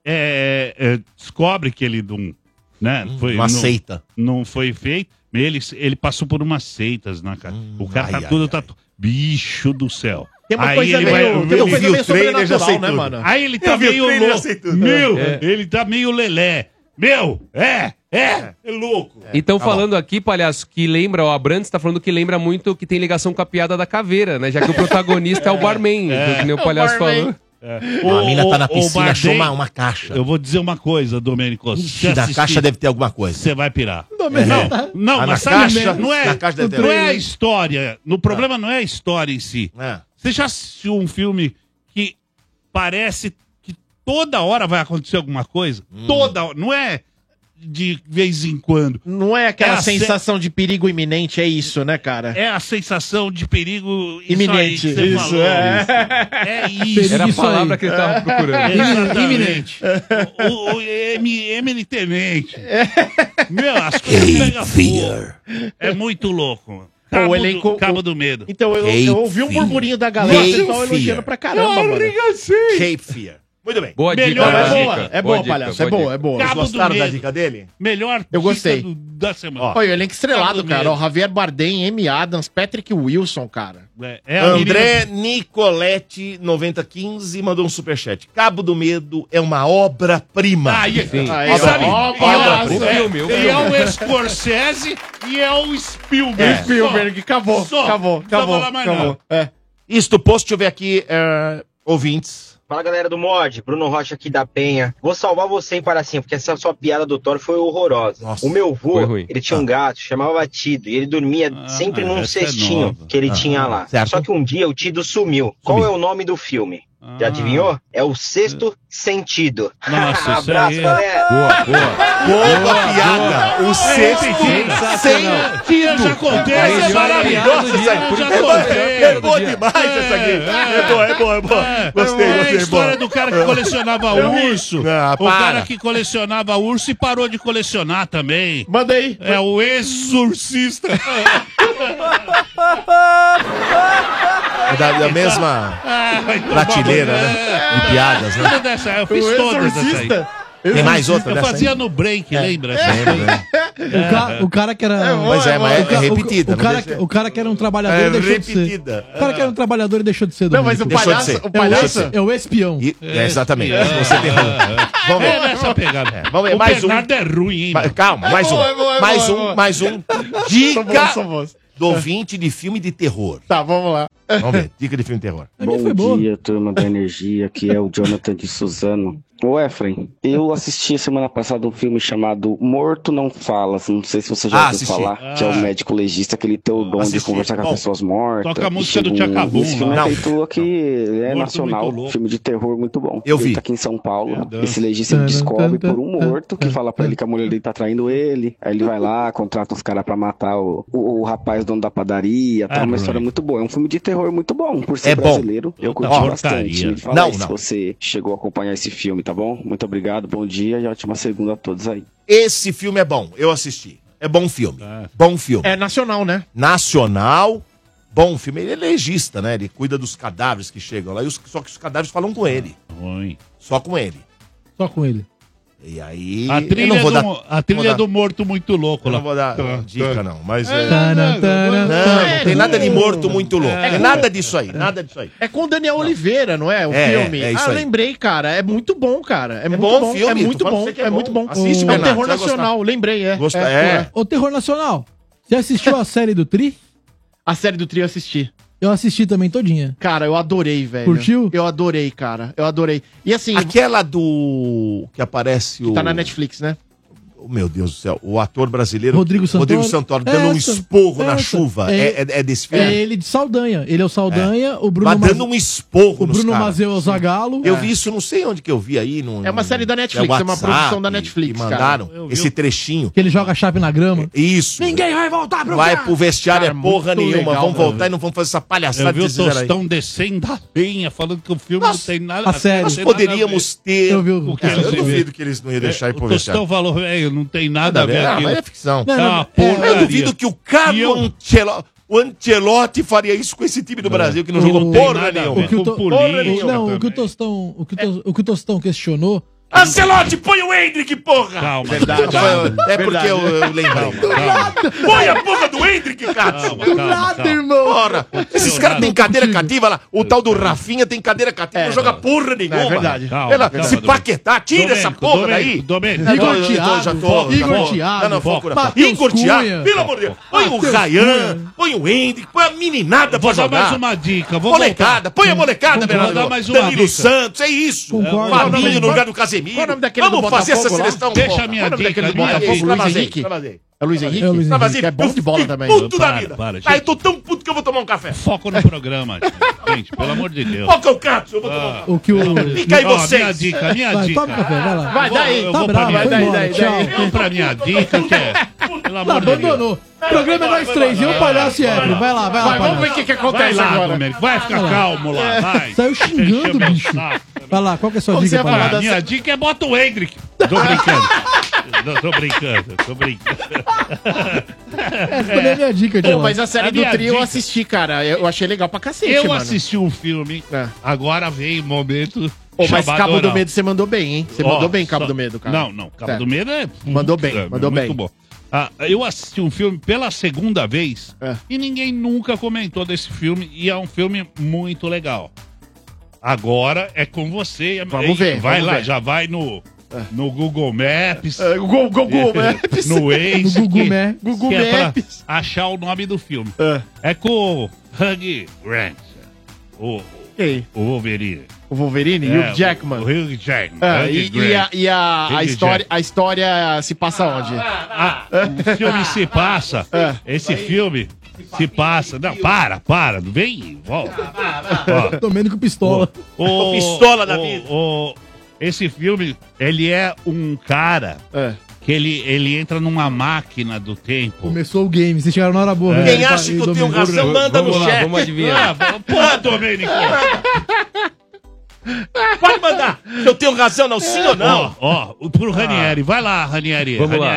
[SPEAKER 5] é, é, descobre que ele não, né, foi,
[SPEAKER 4] Uma
[SPEAKER 5] não,
[SPEAKER 4] seita.
[SPEAKER 5] não foi feito. Ele, ele passou por umas seitas na cara. o cara
[SPEAKER 4] ai,
[SPEAKER 5] tá
[SPEAKER 4] ai,
[SPEAKER 5] tudo
[SPEAKER 4] ai.
[SPEAKER 5] tatu... Bicho do céu.
[SPEAKER 2] Tem uma
[SPEAKER 5] Aí
[SPEAKER 2] coisa
[SPEAKER 5] ele
[SPEAKER 2] meio,
[SPEAKER 5] vai-
[SPEAKER 2] tem uma
[SPEAKER 5] ele
[SPEAKER 2] coisa
[SPEAKER 4] viu
[SPEAKER 2] meio
[SPEAKER 4] o trailer, já sei
[SPEAKER 2] sobrenatural, né,
[SPEAKER 4] tudo.
[SPEAKER 2] mano?
[SPEAKER 5] Aí ele tá
[SPEAKER 4] Eu vi o
[SPEAKER 5] meio
[SPEAKER 4] trailer, eu
[SPEAKER 5] louco.
[SPEAKER 4] sei tudo.
[SPEAKER 5] Meu,
[SPEAKER 3] É.
[SPEAKER 5] ele tá meio lelé. Meu, é, é, é louco.
[SPEAKER 3] E estão
[SPEAKER 4] tá
[SPEAKER 3] falando aqui, palhaço, que lembra, ó, a Brandes tá falando que lembra muito que tem ligação com a piada da caveira, né? Já que o protagonista é, o barman, que nem o
[SPEAKER 2] É o
[SPEAKER 3] palhaço
[SPEAKER 2] barman.
[SPEAKER 3] falou.
[SPEAKER 4] A mina tá na piscina,
[SPEAKER 5] Bardem,
[SPEAKER 4] achou uma, uma caixa.
[SPEAKER 5] Eu vou dizer uma coisa, Domênico. se
[SPEAKER 4] Ixi, na
[SPEAKER 5] assistir,
[SPEAKER 4] caixa deve ter alguma coisa.
[SPEAKER 5] Você vai pirar.
[SPEAKER 1] Não,
[SPEAKER 5] Não,
[SPEAKER 4] Ah, na
[SPEAKER 5] mas sabe,
[SPEAKER 4] caixa-
[SPEAKER 5] não é,
[SPEAKER 4] na caixa deve ter.
[SPEAKER 5] não é a história. No problema não é a história em si.
[SPEAKER 4] É.
[SPEAKER 5] Você já assistiu um filme que parece que toda hora vai acontecer alguma coisa?
[SPEAKER 4] Hum.
[SPEAKER 5] Toda hora. Não é de vez em quando.
[SPEAKER 2] Não é aquela
[SPEAKER 5] É a se-
[SPEAKER 2] sensação de perigo iminente, é isso, né, cara?
[SPEAKER 5] É a sensação de perigo isso
[SPEAKER 2] Iminente,
[SPEAKER 5] aí que você
[SPEAKER 2] isso,
[SPEAKER 5] falou.
[SPEAKER 2] é.
[SPEAKER 5] É isso.
[SPEAKER 3] Era a
[SPEAKER 1] Isso
[SPEAKER 3] palavra
[SPEAKER 1] aí.
[SPEAKER 3] que ele tava procurando.
[SPEAKER 5] Exatamente.
[SPEAKER 1] Iminente.
[SPEAKER 5] O, o, em- eminentemente. Meu, as coisas pegam fogo. É muito louco. Cabo,
[SPEAKER 2] o elenco-
[SPEAKER 5] do, Cabo
[SPEAKER 2] o-
[SPEAKER 5] do Medo.
[SPEAKER 2] Então, eu,
[SPEAKER 4] Cape
[SPEAKER 2] eu ouvi um
[SPEAKER 4] Fear.
[SPEAKER 2] burburinho da galera,
[SPEAKER 4] Cape
[SPEAKER 2] o pessoal
[SPEAKER 4] Fear.
[SPEAKER 2] elogiando pra caramba, mano.
[SPEAKER 4] Cape Fear. Muito bem.
[SPEAKER 3] Boa
[SPEAKER 5] Melhor
[SPEAKER 3] dica,
[SPEAKER 2] É
[SPEAKER 3] boa
[SPEAKER 2] boa,
[SPEAKER 3] dica.
[SPEAKER 2] é
[SPEAKER 3] boa
[SPEAKER 2] boa,
[SPEAKER 3] dica,
[SPEAKER 2] palhaço, é
[SPEAKER 3] boa
[SPEAKER 2] boa, é boa.
[SPEAKER 5] Cabo
[SPEAKER 4] Vocês
[SPEAKER 5] do
[SPEAKER 4] gostaram da
[SPEAKER 5] Medo.
[SPEAKER 4] dica dele?
[SPEAKER 5] Melhor
[SPEAKER 2] Eu
[SPEAKER 5] dica
[SPEAKER 2] gostei.
[SPEAKER 5] do- da semana.
[SPEAKER 4] Ó.
[SPEAKER 2] Olha, o elenco estrelado,
[SPEAKER 5] Cabo do
[SPEAKER 2] cara.
[SPEAKER 5] Medo.
[SPEAKER 2] Ó, Javier Bardem, Amy Adams, Patrick Wilson, cara.
[SPEAKER 5] É, é a
[SPEAKER 4] André
[SPEAKER 5] menina-
[SPEAKER 4] Nicolete noventa quinze mandou um superchat. Cabo do Medo é uma obra-prima.
[SPEAKER 5] Aí,
[SPEAKER 3] Sim.
[SPEAKER 2] Aí,
[SPEAKER 5] e sabe,
[SPEAKER 2] ó,
[SPEAKER 5] e
[SPEAKER 2] ó,
[SPEAKER 5] é-
[SPEAKER 3] o filme, o
[SPEAKER 5] e
[SPEAKER 3] filme.
[SPEAKER 5] é o Scorsese e é o Spielberg.
[SPEAKER 2] É. Spielberg, acabou,
[SPEAKER 5] Só.
[SPEAKER 2] acabou,
[SPEAKER 5] Não precisa
[SPEAKER 2] acabou,
[SPEAKER 5] falar mais
[SPEAKER 2] acabou.
[SPEAKER 5] nada.
[SPEAKER 2] É.
[SPEAKER 4] Isto posto, deixa eu ver aqui, é, ouvintes.
[SPEAKER 7] Fala galera do Mod, Bruno Rocha aqui da Penha. Vou salvar você, hein, Paracinha, porque essa sua piada do Thor foi horrorosa.
[SPEAKER 4] Nossa,
[SPEAKER 7] o meu
[SPEAKER 3] foi
[SPEAKER 7] vô,
[SPEAKER 3] ruim.
[SPEAKER 7] ele tinha um gato, chamava Batido, e ele dormia
[SPEAKER 5] Ah,
[SPEAKER 7] sempre num
[SPEAKER 5] essa é
[SPEAKER 7] cestinho
[SPEAKER 5] nova.
[SPEAKER 7] que ele
[SPEAKER 4] Ah,
[SPEAKER 7] tinha lá.
[SPEAKER 4] certo.
[SPEAKER 7] Só que um dia o Tido sumiu. Qual é o nome do filme? Já
[SPEAKER 5] Ah.
[SPEAKER 7] adivinhou? É o Sexto Sentido.
[SPEAKER 5] Nossa, isso
[SPEAKER 7] Abraço,
[SPEAKER 5] aí é-
[SPEAKER 7] galera.
[SPEAKER 3] Boa, boa.
[SPEAKER 4] Boa piada! O sexto
[SPEAKER 3] Sensacional.
[SPEAKER 5] Tira, já contei,
[SPEAKER 3] Aí,
[SPEAKER 5] essa é
[SPEAKER 3] já
[SPEAKER 5] maravilhosa.
[SPEAKER 3] piada do dia,
[SPEAKER 5] essa
[SPEAKER 3] por
[SPEAKER 5] já
[SPEAKER 3] isso que eu
[SPEAKER 5] contei.
[SPEAKER 3] falei,
[SPEAKER 4] É
[SPEAKER 3] piada do
[SPEAKER 4] boa
[SPEAKER 3] dia.
[SPEAKER 4] demais essa aqui!
[SPEAKER 5] É,
[SPEAKER 4] É boa, é boa, é boa!
[SPEAKER 5] É,
[SPEAKER 4] Gostei,
[SPEAKER 5] é a
[SPEAKER 4] gostei,
[SPEAKER 5] história
[SPEAKER 4] boa.
[SPEAKER 5] do cara que colecionava urso.
[SPEAKER 4] Ah,
[SPEAKER 5] o
[SPEAKER 4] para.
[SPEAKER 5] cara que colecionava urso e parou de colecionar também.
[SPEAKER 2] Manda aí.
[SPEAKER 5] É o exorcista.
[SPEAKER 4] da, da mesma prateleira, né? De piadas, né?
[SPEAKER 5] Toda dessa, eu fiz todas essa aí.
[SPEAKER 4] Tem mais outra
[SPEAKER 5] Eu
[SPEAKER 4] dessa
[SPEAKER 5] fazia
[SPEAKER 4] aí?
[SPEAKER 5] no break, lembra?
[SPEAKER 4] Lembro, né?
[SPEAKER 1] O, ca- o cara que era.
[SPEAKER 4] Mas é, mas é,
[SPEAKER 1] o ca-
[SPEAKER 4] é
[SPEAKER 1] o-
[SPEAKER 4] repetida.
[SPEAKER 1] O,
[SPEAKER 4] não
[SPEAKER 1] cara,
[SPEAKER 4] deixa-
[SPEAKER 1] o cara que era um trabalhador
[SPEAKER 4] É
[SPEAKER 1] deixou de ser.
[SPEAKER 4] repetida.
[SPEAKER 1] O cara que era um trabalhador e deixou de ser.
[SPEAKER 2] Não, mas o
[SPEAKER 1] Domênico.
[SPEAKER 4] Deixou de
[SPEAKER 2] palhaço,
[SPEAKER 4] ser.
[SPEAKER 2] o
[SPEAKER 1] É o,
[SPEAKER 2] palhaço...
[SPEAKER 1] es- é o espião.
[SPEAKER 4] E- é, exatamente. Você tem razão. Vamos
[SPEAKER 5] É
[SPEAKER 4] ver.
[SPEAKER 5] nessa pegada.
[SPEAKER 4] Vamos ver,
[SPEAKER 5] O
[SPEAKER 4] mais um.
[SPEAKER 5] Bernardo é ruim, hein?
[SPEAKER 4] Ma-
[SPEAKER 5] mano?
[SPEAKER 4] Calma, mais um.
[SPEAKER 2] É bom, é bom, é
[SPEAKER 4] Mais
[SPEAKER 2] bom, é
[SPEAKER 4] um,
[SPEAKER 2] bom.
[SPEAKER 4] mais um.
[SPEAKER 2] São bons,
[SPEAKER 4] Dica
[SPEAKER 2] são bons.
[SPEAKER 4] do ouvinte de filme de terror.
[SPEAKER 2] Tá, vamos lá.
[SPEAKER 4] Vamos ver, dica de filme de terror.
[SPEAKER 1] A minha foi boa.
[SPEAKER 8] Bom dia, turma da Energia, aqui é o Jonathan de Suzano. Ô Efraim, eu assisti semana passada um filme chamado Morto Não Fala, não sei se você já
[SPEAKER 4] Ah,
[SPEAKER 8] ouviu
[SPEAKER 4] assisti.
[SPEAKER 8] falar, que é o médico legista, que ele tem o dom
[SPEAKER 4] Assisti.
[SPEAKER 8] de conversar com
[SPEAKER 4] Bom,
[SPEAKER 8] as pessoas mortas.
[SPEAKER 5] toca a
[SPEAKER 8] E
[SPEAKER 5] música do
[SPEAKER 8] chega um-
[SPEAKER 5] Tchacabum
[SPEAKER 8] Esse filme
[SPEAKER 4] lá.
[SPEAKER 8] é feito aqui, ele é
[SPEAKER 5] Morto
[SPEAKER 8] nacional,
[SPEAKER 5] muito louco.
[SPEAKER 8] filme de terror muito bom.
[SPEAKER 4] Eu vi.
[SPEAKER 8] Ele tá aqui em São Paulo,
[SPEAKER 5] Meu
[SPEAKER 8] esse legista ele
[SPEAKER 1] Deus.
[SPEAKER 8] descobre por um morto que fala pra ele que a mulher dele tá traindo ele, aí ele vai lá, contrata uns caras pra matar o, o, o rapaz dono da padaria, tá
[SPEAKER 5] Ah,
[SPEAKER 8] uma história
[SPEAKER 5] ruim.
[SPEAKER 8] muito boa, é um filme de terror muito bom, por ser
[SPEAKER 4] É bom.
[SPEAKER 8] brasileiro, eu curti
[SPEAKER 5] Ó,
[SPEAKER 8] bastante.
[SPEAKER 5] porcaria.
[SPEAKER 8] Me fala
[SPEAKER 4] Não,
[SPEAKER 8] aí se
[SPEAKER 4] não.
[SPEAKER 8] você chegou a acompanhar esse filme, tá bom? Muito obrigado, bom dia e ótima segunda a todos aí.
[SPEAKER 4] Esse filme é bom, eu assisti. É bom filme.
[SPEAKER 5] Ah.
[SPEAKER 4] Bom filme.
[SPEAKER 2] É nacional, né?
[SPEAKER 4] Nacional, bom filme. Ele é legista, né? Ele cuida dos cadáveres que chegam lá, e os- só que os cadáveres falam com ele.
[SPEAKER 5] Ruim.
[SPEAKER 4] Só com ele.
[SPEAKER 1] Só com ele.
[SPEAKER 4] E aí.
[SPEAKER 5] A
[SPEAKER 4] eu
[SPEAKER 5] trilha,
[SPEAKER 4] não vou
[SPEAKER 5] do,
[SPEAKER 4] dar,
[SPEAKER 5] a trilha
[SPEAKER 4] vou dar-
[SPEAKER 5] do morto muito louco
[SPEAKER 4] eu
[SPEAKER 5] lá.
[SPEAKER 4] não vou dar
[SPEAKER 5] Tá,
[SPEAKER 4] dica,
[SPEAKER 5] tá.
[SPEAKER 4] não. Mas.
[SPEAKER 5] É,
[SPEAKER 4] é-
[SPEAKER 1] Tana, tana,
[SPEAKER 4] Não,
[SPEAKER 1] tana.
[SPEAKER 4] não tem nada de morto muito louco. É nada disso aí, nada disso aí.
[SPEAKER 2] É com o Daniel Oliveira, não é? O
[SPEAKER 4] É,
[SPEAKER 2] filme.
[SPEAKER 4] é isso
[SPEAKER 2] ah,
[SPEAKER 4] aí.
[SPEAKER 2] lembrei, cara. É muito bom, cara. É, muito
[SPEAKER 4] bom
[SPEAKER 2] bom.
[SPEAKER 4] filme,
[SPEAKER 2] É muito
[SPEAKER 4] tô falando
[SPEAKER 2] bom.
[SPEAKER 4] pra você que
[SPEAKER 2] É,
[SPEAKER 4] é
[SPEAKER 2] muito
[SPEAKER 4] bom.
[SPEAKER 2] bom.
[SPEAKER 4] Assiste,
[SPEAKER 2] é um
[SPEAKER 4] Bernardo,
[SPEAKER 2] terror
[SPEAKER 4] você vai
[SPEAKER 2] nacional, lembrei. É.
[SPEAKER 4] Gosta-
[SPEAKER 2] é,
[SPEAKER 4] é.
[SPEAKER 1] Ô, Terror Nacional, você assistiu a série do Tri?
[SPEAKER 2] A série do Trio eu assisti.
[SPEAKER 1] Eu assisti também todinha.
[SPEAKER 2] Cara, eu adorei, velho.
[SPEAKER 1] Curtiu?
[SPEAKER 2] Eu adorei, cara. Eu adorei. E assim,
[SPEAKER 4] Aquela do. Que aparece o.
[SPEAKER 2] tá na Netflix, né?
[SPEAKER 4] Oh, meu Deus do céu. O ator brasileiro.
[SPEAKER 1] Rodrigo Santoro.
[SPEAKER 4] Rodrigo Santoro dando um
[SPEAKER 1] Essa,
[SPEAKER 4] esporro na
[SPEAKER 1] essa.
[SPEAKER 4] chuva.
[SPEAKER 1] É-
[SPEAKER 4] É, é- é desse filme?
[SPEAKER 1] É ele de Saldanha. Ele é o Saldanha, o Bruno
[SPEAKER 4] Mas dando
[SPEAKER 1] Maz-
[SPEAKER 4] um esporro
[SPEAKER 1] O
[SPEAKER 4] nos
[SPEAKER 1] Bruno
[SPEAKER 4] caras.
[SPEAKER 1] Mazeu é o Zagalo.
[SPEAKER 4] Eu vi isso, não sei onde que eu vi aí. No,
[SPEAKER 2] É uma série da Netflix, é uma
[SPEAKER 4] WhatsApp,
[SPEAKER 2] produção da Netflix,
[SPEAKER 4] que mandaram
[SPEAKER 5] cara. Eu vi
[SPEAKER 4] esse
[SPEAKER 5] o-
[SPEAKER 4] trechinho.
[SPEAKER 1] Que ele joga a chave na grama.
[SPEAKER 4] Isso.
[SPEAKER 1] Ninguém vai voltar pro
[SPEAKER 4] Vai
[SPEAKER 1] carro.
[SPEAKER 4] pro vestiário,
[SPEAKER 2] Cara,
[SPEAKER 4] é porra
[SPEAKER 2] muito
[SPEAKER 4] nenhuma.
[SPEAKER 2] legal,
[SPEAKER 4] vamos
[SPEAKER 2] mano.
[SPEAKER 4] voltar e não vamos fazer essa palhaçada
[SPEAKER 5] Eu vi
[SPEAKER 4] que
[SPEAKER 5] o
[SPEAKER 4] vocês fizeram aí.
[SPEAKER 5] Tostão descendo a penha, falando que o filme
[SPEAKER 4] Nossa,
[SPEAKER 5] não tem nada
[SPEAKER 1] a série.
[SPEAKER 4] Nós
[SPEAKER 5] não tem nada
[SPEAKER 4] poderíamos ter.
[SPEAKER 1] Eu vi o-
[SPEAKER 5] O que
[SPEAKER 4] Cara,
[SPEAKER 5] eles
[SPEAKER 4] eu
[SPEAKER 5] viram.
[SPEAKER 4] duvido que eles não iam deixar ir
[SPEAKER 5] a ver.
[SPEAKER 4] pro
[SPEAKER 5] O
[SPEAKER 4] vestiário.
[SPEAKER 5] Tostão falou, velho, não tem nada a ver
[SPEAKER 4] Ah,
[SPEAKER 5] aquilo.
[SPEAKER 4] mas é ficção.
[SPEAKER 1] Não,
[SPEAKER 5] É
[SPEAKER 1] não,
[SPEAKER 5] uma
[SPEAKER 1] é,
[SPEAKER 5] porcaria.
[SPEAKER 4] Eu duvido que o Carlo
[SPEAKER 5] E eu-
[SPEAKER 4] Ancelo- o Ancelotti faria isso com esse time do Brasil, que não jogou
[SPEAKER 1] Não
[SPEAKER 5] tem
[SPEAKER 4] porra
[SPEAKER 5] nada a
[SPEAKER 4] nenhuma.
[SPEAKER 5] ver
[SPEAKER 1] O que o, to-
[SPEAKER 5] com política
[SPEAKER 1] o- não, o que o
[SPEAKER 5] também.
[SPEAKER 1] Tostão, o que o, to- o que o Tostão questionou.
[SPEAKER 4] Ancelotti, põe o Hendrick, porra!
[SPEAKER 5] Calma,
[SPEAKER 2] Verdade.
[SPEAKER 5] calma,
[SPEAKER 4] É porque eu, eu lembrei.
[SPEAKER 5] calma,
[SPEAKER 4] Põe a porra do Hendrick, Cássio!
[SPEAKER 5] calma, calma, calma.
[SPEAKER 1] irmão.
[SPEAKER 4] Porra! Esses
[SPEAKER 5] Seu
[SPEAKER 4] caras têm
[SPEAKER 5] nada
[SPEAKER 4] cadeira
[SPEAKER 1] contigo.
[SPEAKER 4] cativa lá. O tal do Rafinha tem cadeira cativa, não joga porra nenhuma.
[SPEAKER 2] É verdade.
[SPEAKER 5] Calma,
[SPEAKER 4] Ela,
[SPEAKER 5] calma,
[SPEAKER 4] se
[SPEAKER 5] Domênico.
[SPEAKER 4] paquetar, tira essa
[SPEAKER 5] Domênico,
[SPEAKER 4] porra
[SPEAKER 5] Domênico,
[SPEAKER 4] daí.
[SPEAKER 5] Domênico,
[SPEAKER 1] Igor
[SPEAKER 4] Eu tô- eu tô-
[SPEAKER 1] Thiago,
[SPEAKER 4] já tô-
[SPEAKER 1] Igor
[SPEAKER 4] já tô-
[SPEAKER 1] Thiago,
[SPEAKER 4] Não, não, foco, não.
[SPEAKER 1] Matheus
[SPEAKER 4] Igor Thiago,
[SPEAKER 1] Cunha.
[SPEAKER 4] pelo amor de Deus. Põe o
[SPEAKER 1] Matheus
[SPEAKER 4] Rayan,
[SPEAKER 1] Cunha.
[SPEAKER 4] põe o Hendrick, põe a meninada pra
[SPEAKER 5] Vou dar
[SPEAKER 4] jogar.
[SPEAKER 5] mais uma dica. Vou
[SPEAKER 4] Molecada, põe a molecada,
[SPEAKER 5] Vou
[SPEAKER 4] Bernardo.
[SPEAKER 5] dar mais uma
[SPEAKER 4] Danilo
[SPEAKER 5] dica.
[SPEAKER 4] Santos, é isso.
[SPEAKER 1] Concordo.
[SPEAKER 4] Fabinho no lugar do Casemiro.
[SPEAKER 2] Qual é o nome daquele
[SPEAKER 4] Vamos
[SPEAKER 2] do
[SPEAKER 4] fazer essa
[SPEAKER 2] Botafogo lá?
[SPEAKER 4] seleção.
[SPEAKER 5] Deixa
[SPEAKER 4] porra.
[SPEAKER 5] a minha
[SPEAKER 2] Qual é o nome
[SPEAKER 5] dica.
[SPEAKER 2] daquele do
[SPEAKER 5] minha
[SPEAKER 2] Botafogo?
[SPEAKER 5] dica.
[SPEAKER 2] Luiz
[SPEAKER 4] Travasei,
[SPEAKER 2] Henrique?
[SPEAKER 4] travasei.
[SPEAKER 2] É o Luiz Henrique?
[SPEAKER 1] É o Luiz
[SPEAKER 4] Travasei.
[SPEAKER 2] Que é bom de bola
[SPEAKER 4] Eu fiquei
[SPEAKER 2] também.
[SPEAKER 4] puto da
[SPEAKER 5] Para,
[SPEAKER 4] vida.
[SPEAKER 5] para,
[SPEAKER 4] Aí
[SPEAKER 5] gente.
[SPEAKER 4] eu tô tão puto que eu vou tomar um café.
[SPEAKER 5] Foco no programa, gente. Pelo amor de Deus.
[SPEAKER 4] Qual que é o Cássio? Eu vou tomar um café.
[SPEAKER 1] O que o.
[SPEAKER 4] Fica aí
[SPEAKER 5] Ó,
[SPEAKER 4] vocês.
[SPEAKER 5] minha dica, minha
[SPEAKER 1] Vai,
[SPEAKER 5] dica.
[SPEAKER 1] toma café, vai lá.
[SPEAKER 2] Vai, daí.
[SPEAKER 5] Eu
[SPEAKER 1] Tá
[SPEAKER 5] vou pra
[SPEAKER 1] bravo,
[SPEAKER 5] minha
[SPEAKER 1] foi
[SPEAKER 2] daí,
[SPEAKER 1] embora,
[SPEAKER 2] daí,
[SPEAKER 1] tchau.
[SPEAKER 2] daí.
[SPEAKER 5] Vamos pra minha dica, que é... Pelo
[SPEAKER 1] Não,
[SPEAKER 5] amor de Deus.
[SPEAKER 1] abandonou. O programa é nós três, eu, o palhaço e Efre. Vai lá, vai lá,
[SPEAKER 2] Vai, vamos ver o
[SPEAKER 1] palhaço.
[SPEAKER 2] que, que
[SPEAKER 5] Vai
[SPEAKER 2] acontece
[SPEAKER 5] lá,
[SPEAKER 2] agora.
[SPEAKER 5] Domênico. Vai ficar calmo lá, vai.
[SPEAKER 1] Saiu xingando,
[SPEAKER 5] Encheu meu
[SPEAKER 1] bicho.
[SPEAKER 5] saco.
[SPEAKER 1] Vai lá, qual que é a sua
[SPEAKER 2] Como
[SPEAKER 1] dica,
[SPEAKER 2] você vai falar
[SPEAKER 1] palhaço?
[SPEAKER 5] Ah, minha dica é bota o Hendrick. Tô brincando. Não, tô brincando, tô brincando.
[SPEAKER 1] Essa também é a minha dica,
[SPEAKER 2] Pô,
[SPEAKER 1] Tio.
[SPEAKER 2] mas a série
[SPEAKER 5] A
[SPEAKER 2] do
[SPEAKER 5] minha
[SPEAKER 2] trio eu
[SPEAKER 5] dica-
[SPEAKER 2] assisti, cara. Eu achei legal pra cacete,
[SPEAKER 5] Eu
[SPEAKER 2] mano.
[SPEAKER 5] assisti um filme,
[SPEAKER 2] É.
[SPEAKER 5] agora vem o momento.
[SPEAKER 2] Pô, mas
[SPEAKER 5] chamado
[SPEAKER 2] Cabo do
[SPEAKER 5] Oral.
[SPEAKER 2] Medo você mandou bem, hein? Você
[SPEAKER 5] Ó,
[SPEAKER 2] mandou bem Cabo
[SPEAKER 5] só-
[SPEAKER 2] do Medo, cara.
[SPEAKER 5] Não, não. Cabo
[SPEAKER 2] É.
[SPEAKER 5] do Medo é.
[SPEAKER 2] Mandou bem,
[SPEAKER 5] é,
[SPEAKER 2] mandou
[SPEAKER 5] muito
[SPEAKER 2] bem.
[SPEAKER 5] bom. Ah, eu assisti um filme pela segunda vez
[SPEAKER 2] É.
[SPEAKER 5] e ninguém nunca comentou desse filme e é um filme muito legal. Agora é com você. e a-
[SPEAKER 2] Vamos
[SPEAKER 5] e
[SPEAKER 2] ver,
[SPEAKER 5] Vai
[SPEAKER 2] vamos
[SPEAKER 5] lá,
[SPEAKER 2] ver.
[SPEAKER 5] já vai no, no Google Maps.
[SPEAKER 2] É, Google, Google Maps.
[SPEAKER 5] No Waze.
[SPEAKER 1] No Google
[SPEAKER 5] que-
[SPEAKER 1] Maps.
[SPEAKER 2] Google
[SPEAKER 5] que é pra
[SPEAKER 2] Maps.
[SPEAKER 5] achar o nome do filme.
[SPEAKER 2] É.
[SPEAKER 5] É com o Hugh Grant. O,
[SPEAKER 2] Quem?
[SPEAKER 5] o Wolverine.
[SPEAKER 2] O Wolverine?
[SPEAKER 5] É,
[SPEAKER 2] Hugh Jackman.
[SPEAKER 5] O, o Hugh Jackman.
[SPEAKER 2] É,
[SPEAKER 5] Hugh
[SPEAKER 2] e, e
[SPEAKER 5] Grant.
[SPEAKER 2] a, e a, a,
[SPEAKER 5] Hugh
[SPEAKER 2] história,
[SPEAKER 5] Jackman.
[SPEAKER 2] a história se passa onde?
[SPEAKER 5] Ah, o filme se passa.
[SPEAKER 2] É.
[SPEAKER 5] Esse filme se passa. Não, para, para. Não vem. Volta. Ó,
[SPEAKER 1] Domênico Pistola.
[SPEAKER 5] o,
[SPEAKER 4] pistola da
[SPEAKER 5] o-
[SPEAKER 4] vida.
[SPEAKER 5] o- esse filme, ele é um cara
[SPEAKER 2] É.
[SPEAKER 5] que ele, ele entra numa máquina do tempo.
[SPEAKER 1] Começou o game, vocês chegaram na hora boa.
[SPEAKER 4] Quem
[SPEAKER 1] né?
[SPEAKER 4] acha que eu tenho
[SPEAKER 1] Domênico.
[SPEAKER 4] razão, manda no
[SPEAKER 3] Vamos lá,
[SPEAKER 4] chat.
[SPEAKER 3] vamos adivinhar.
[SPEAKER 5] Ah, porra, Domênico.
[SPEAKER 4] Pode mandar. Se eu tenho razão, não, sim ou não?
[SPEAKER 5] Ó, ó, pro Ranieri. Vai lá, Ranieri.
[SPEAKER 3] Vamos lá.
[SPEAKER 5] Ranieri.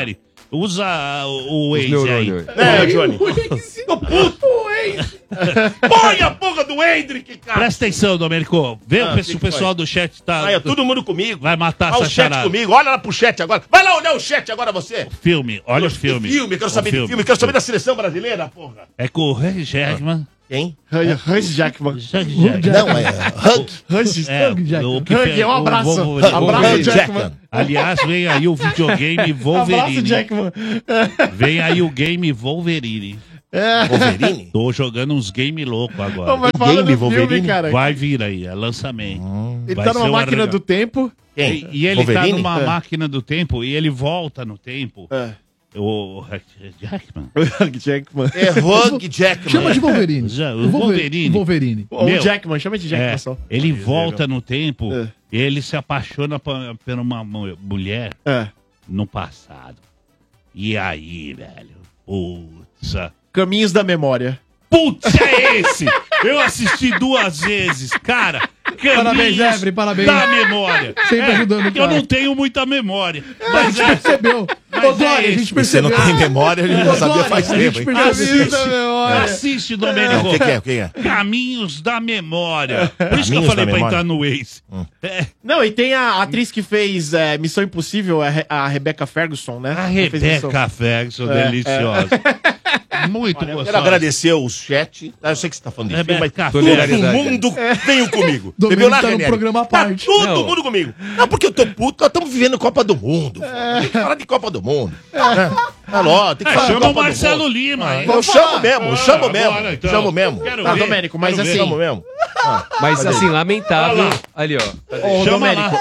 [SPEAKER 5] Usa o
[SPEAKER 3] Os
[SPEAKER 5] Waze aí.
[SPEAKER 3] neurônios.
[SPEAKER 4] É, Johnny.
[SPEAKER 5] Tô puto.
[SPEAKER 4] Põe a porra do Hendrick, cara.
[SPEAKER 5] Presta atenção, Domênico. Vê
[SPEAKER 4] Ah,
[SPEAKER 5] o, pe-
[SPEAKER 4] que
[SPEAKER 5] o
[SPEAKER 4] que
[SPEAKER 5] pessoal
[SPEAKER 4] foi?
[SPEAKER 5] do chat tá.
[SPEAKER 4] Vai, é todo mundo comigo.
[SPEAKER 5] Vai matar
[SPEAKER 4] Olha
[SPEAKER 5] essa
[SPEAKER 4] o chat
[SPEAKER 5] charada.
[SPEAKER 4] comigo. Olha lá pro chat agora. Vai lá olhar o chat agora, você.
[SPEAKER 5] Filme, olha o filme.
[SPEAKER 4] Filme, quero
[SPEAKER 5] O
[SPEAKER 4] saber de filme. Quero saber da seleção brasileira, porra.
[SPEAKER 5] É com o Hugh Jackman.
[SPEAKER 4] Quem?
[SPEAKER 2] Hans Jackman.
[SPEAKER 5] Hugh Jackman.
[SPEAKER 4] Não, é Hug.
[SPEAKER 2] Hans
[SPEAKER 5] É,
[SPEAKER 1] Hugh Jackman.
[SPEAKER 5] o que
[SPEAKER 2] Hugh,
[SPEAKER 5] fez-
[SPEAKER 2] um abraço.
[SPEAKER 5] o Wolverine.
[SPEAKER 2] Abraço,
[SPEAKER 4] Hugh
[SPEAKER 2] Jackman.
[SPEAKER 5] Aliás, vem aí o videogame
[SPEAKER 2] Abraço,
[SPEAKER 5] Wolverine.
[SPEAKER 2] Jackman.
[SPEAKER 5] Vem aí o game Wolverine.
[SPEAKER 4] Wolverine?
[SPEAKER 5] Tô jogando uns game louco
[SPEAKER 2] Ô,
[SPEAKER 5] agora.
[SPEAKER 2] mas fala
[SPEAKER 4] Game
[SPEAKER 2] do filme,
[SPEAKER 4] Wolverine?
[SPEAKER 2] cara.
[SPEAKER 5] Vai vir aí, é lançamento.
[SPEAKER 2] Ele
[SPEAKER 5] Vai
[SPEAKER 2] tá
[SPEAKER 5] ser
[SPEAKER 2] numa
[SPEAKER 5] um
[SPEAKER 2] máquina
[SPEAKER 5] arranjo.
[SPEAKER 2] do tempo.
[SPEAKER 4] Quem?
[SPEAKER 5] E, e ele
[SPEAKER 4] Wolverine?
[SPEAKER 5] tá numa
[SPEAKER 2] É.
[SPEAKER 5] máquina do tempo e ele volta no tempo.
[SPEAKER 2] É.
[SPEAKER 5] O Hugh Jackman.
[SPEAKER 2] Hugh Jackman.
[SPEAKER 4] É Hug Jackman.
[SPEAKER 1] Chama de Wolverine.
[SPEAKER 5] Já, o Wolverine.
[SPEAKER 1] Wolverine.
[SPEAKER 2] O
[SPEAKER 5] Meu,
[SPEAKER 2] Jackman, chama de Jackman
[SPEAKER 5] É,
[SPEAKER 2] só.
[SPEAKER 5] ele volta no tempo
[SPEAKER 2] É.
[SPEAKER 5] e ele se apaixona por, por uma mu- mulher
[SPEAKER 2] É.
[SPEAKER 5] no passado. E aí, velho? Putz.
[SPEAKER 2] Caminhos da Memória.
[SPEAKER 5] Putz, é esse! Eu assisti duas vezes, cara.
[SPEAKER 1] Parabéns,
[SPEAKER 5] Caminhos
[SPEAKER 1] Jeffrey, parabéns.
[SPEAKER 5] Da memória.
[SPEAKER 1] Sempre ajudando o
[SPEAKER 5] Eu
[SPEAKER 1] cara.
[SPEAKER 5] não tenho muita memória.
[SPEAKER 1] A
[SPEAKER 5] Mas
[SPEAKER 1] gente
[SPEAKER 5] é,
[SPEAKER 1] percebeu.
[SPEAKER 5] Mas
[SPEAKER 1] Ô,
[SPEAKER 5] é
[SPEAKER 1] Dória, a
[SPEAKER 5] esse.
[SPEAKER 1] gente
[SPEAKER 4] Você
[SPEAKER 1] percebeu.
[SPEAKER 4] não tem memória, ele já
[SPEAKER 1] Ô,
[SPEAKER 4] sabia
[SPEAKER 1] Dória,
[SPEAKER 4] faz
[SPEAKER 1] a
[SPEAKER 4] tempo,
[SPEAKER 1] gente
[SPEAKER 4] hein?
[SPEAKER 1] percebeu.
[SPEAKER 5] assiste. Assiste, Domênico.
[SPEAKER 4] O que, que é? O que que é?
[SPEAKER 5] Caminhos da memória. Por isso que eu
[SPEAKER 4] Caminhos
[SPEAKER 5] falei
[SPEAKER 4] da
[SPEAKER 5] pra
[SPEAKER 4] memória.
[SPEAKER 5] entrar no Waze. É,
[SPEAKER 2] Não, e tem a atriz que fez é, Missão Impossível, a, Re- a Rebecca Ferguson, né?
[SPEAKER 5] a
[SPEAKER 2] Ela fez Missão-
[SPEAKER 5] Rebeca Ferguson,
[SPEAKER 2] É,
[SPEAKER 5] deliciosa. Muito
[SPEAKER 4] Quero
[SPEAKER 5] gostosa.
[SPEAKER 4] agradecer o chat. Eu sei que você tá falando de filme, mas
[SPEAKER 5] Rebeca
[SPEAKER 4] todo
[SPEAKER 3] Solidariedade.
[SPEAKER 4] mundo veio comigo.
[SPEAKER 1] Domênico
[SPEAKER 4] Entendeu lá,
[SPEAKER 1] tá no
[SPEAKER 4] Ranieri?
[SPEAKER 1] programa à
[SPEAKER 4] Tá
[SPEAKER 1] parte.
[SPEAKER 4] todo
[SPEAKER 3] Não.
[SPEAKER 4] mundo comigo. Não, porque eu tô puto, nós estamos vivendo Copa do Mundo. Tem que falar de Copa do Mundo. É, é lógico, tem que falar de
[SPEAKER 5] Chama o
[SPEAKER 4] Copa do
[SPEAKER 5] Marcelo
[SPEAKER 4] Mundo.
[SPEAKER 5] Lima, hein?
[SPEAKER 4] Eu chamo mesmo, eu chamo mesmo.
[SPEAKER 5] Bora, então.
[SPEAKER 4] Chamo mesmo.
[SPEAKER 5] Quero
[SPEAKER 2] Não,
[SPEAKER 5] ver,
[SPEAKER 2] Domênico, mas
[SPEAKER 5] quero ver.
[SPEAKER 2] assim-
[SPEAKER 4] Chamo mesmo.
[SPEAKER 3] Mas assim, lamentável. Ali, ó.
[SPEAKER 2] Ô,
[SPEAKER 5] Chama
[SPEAKER 2] Domênico.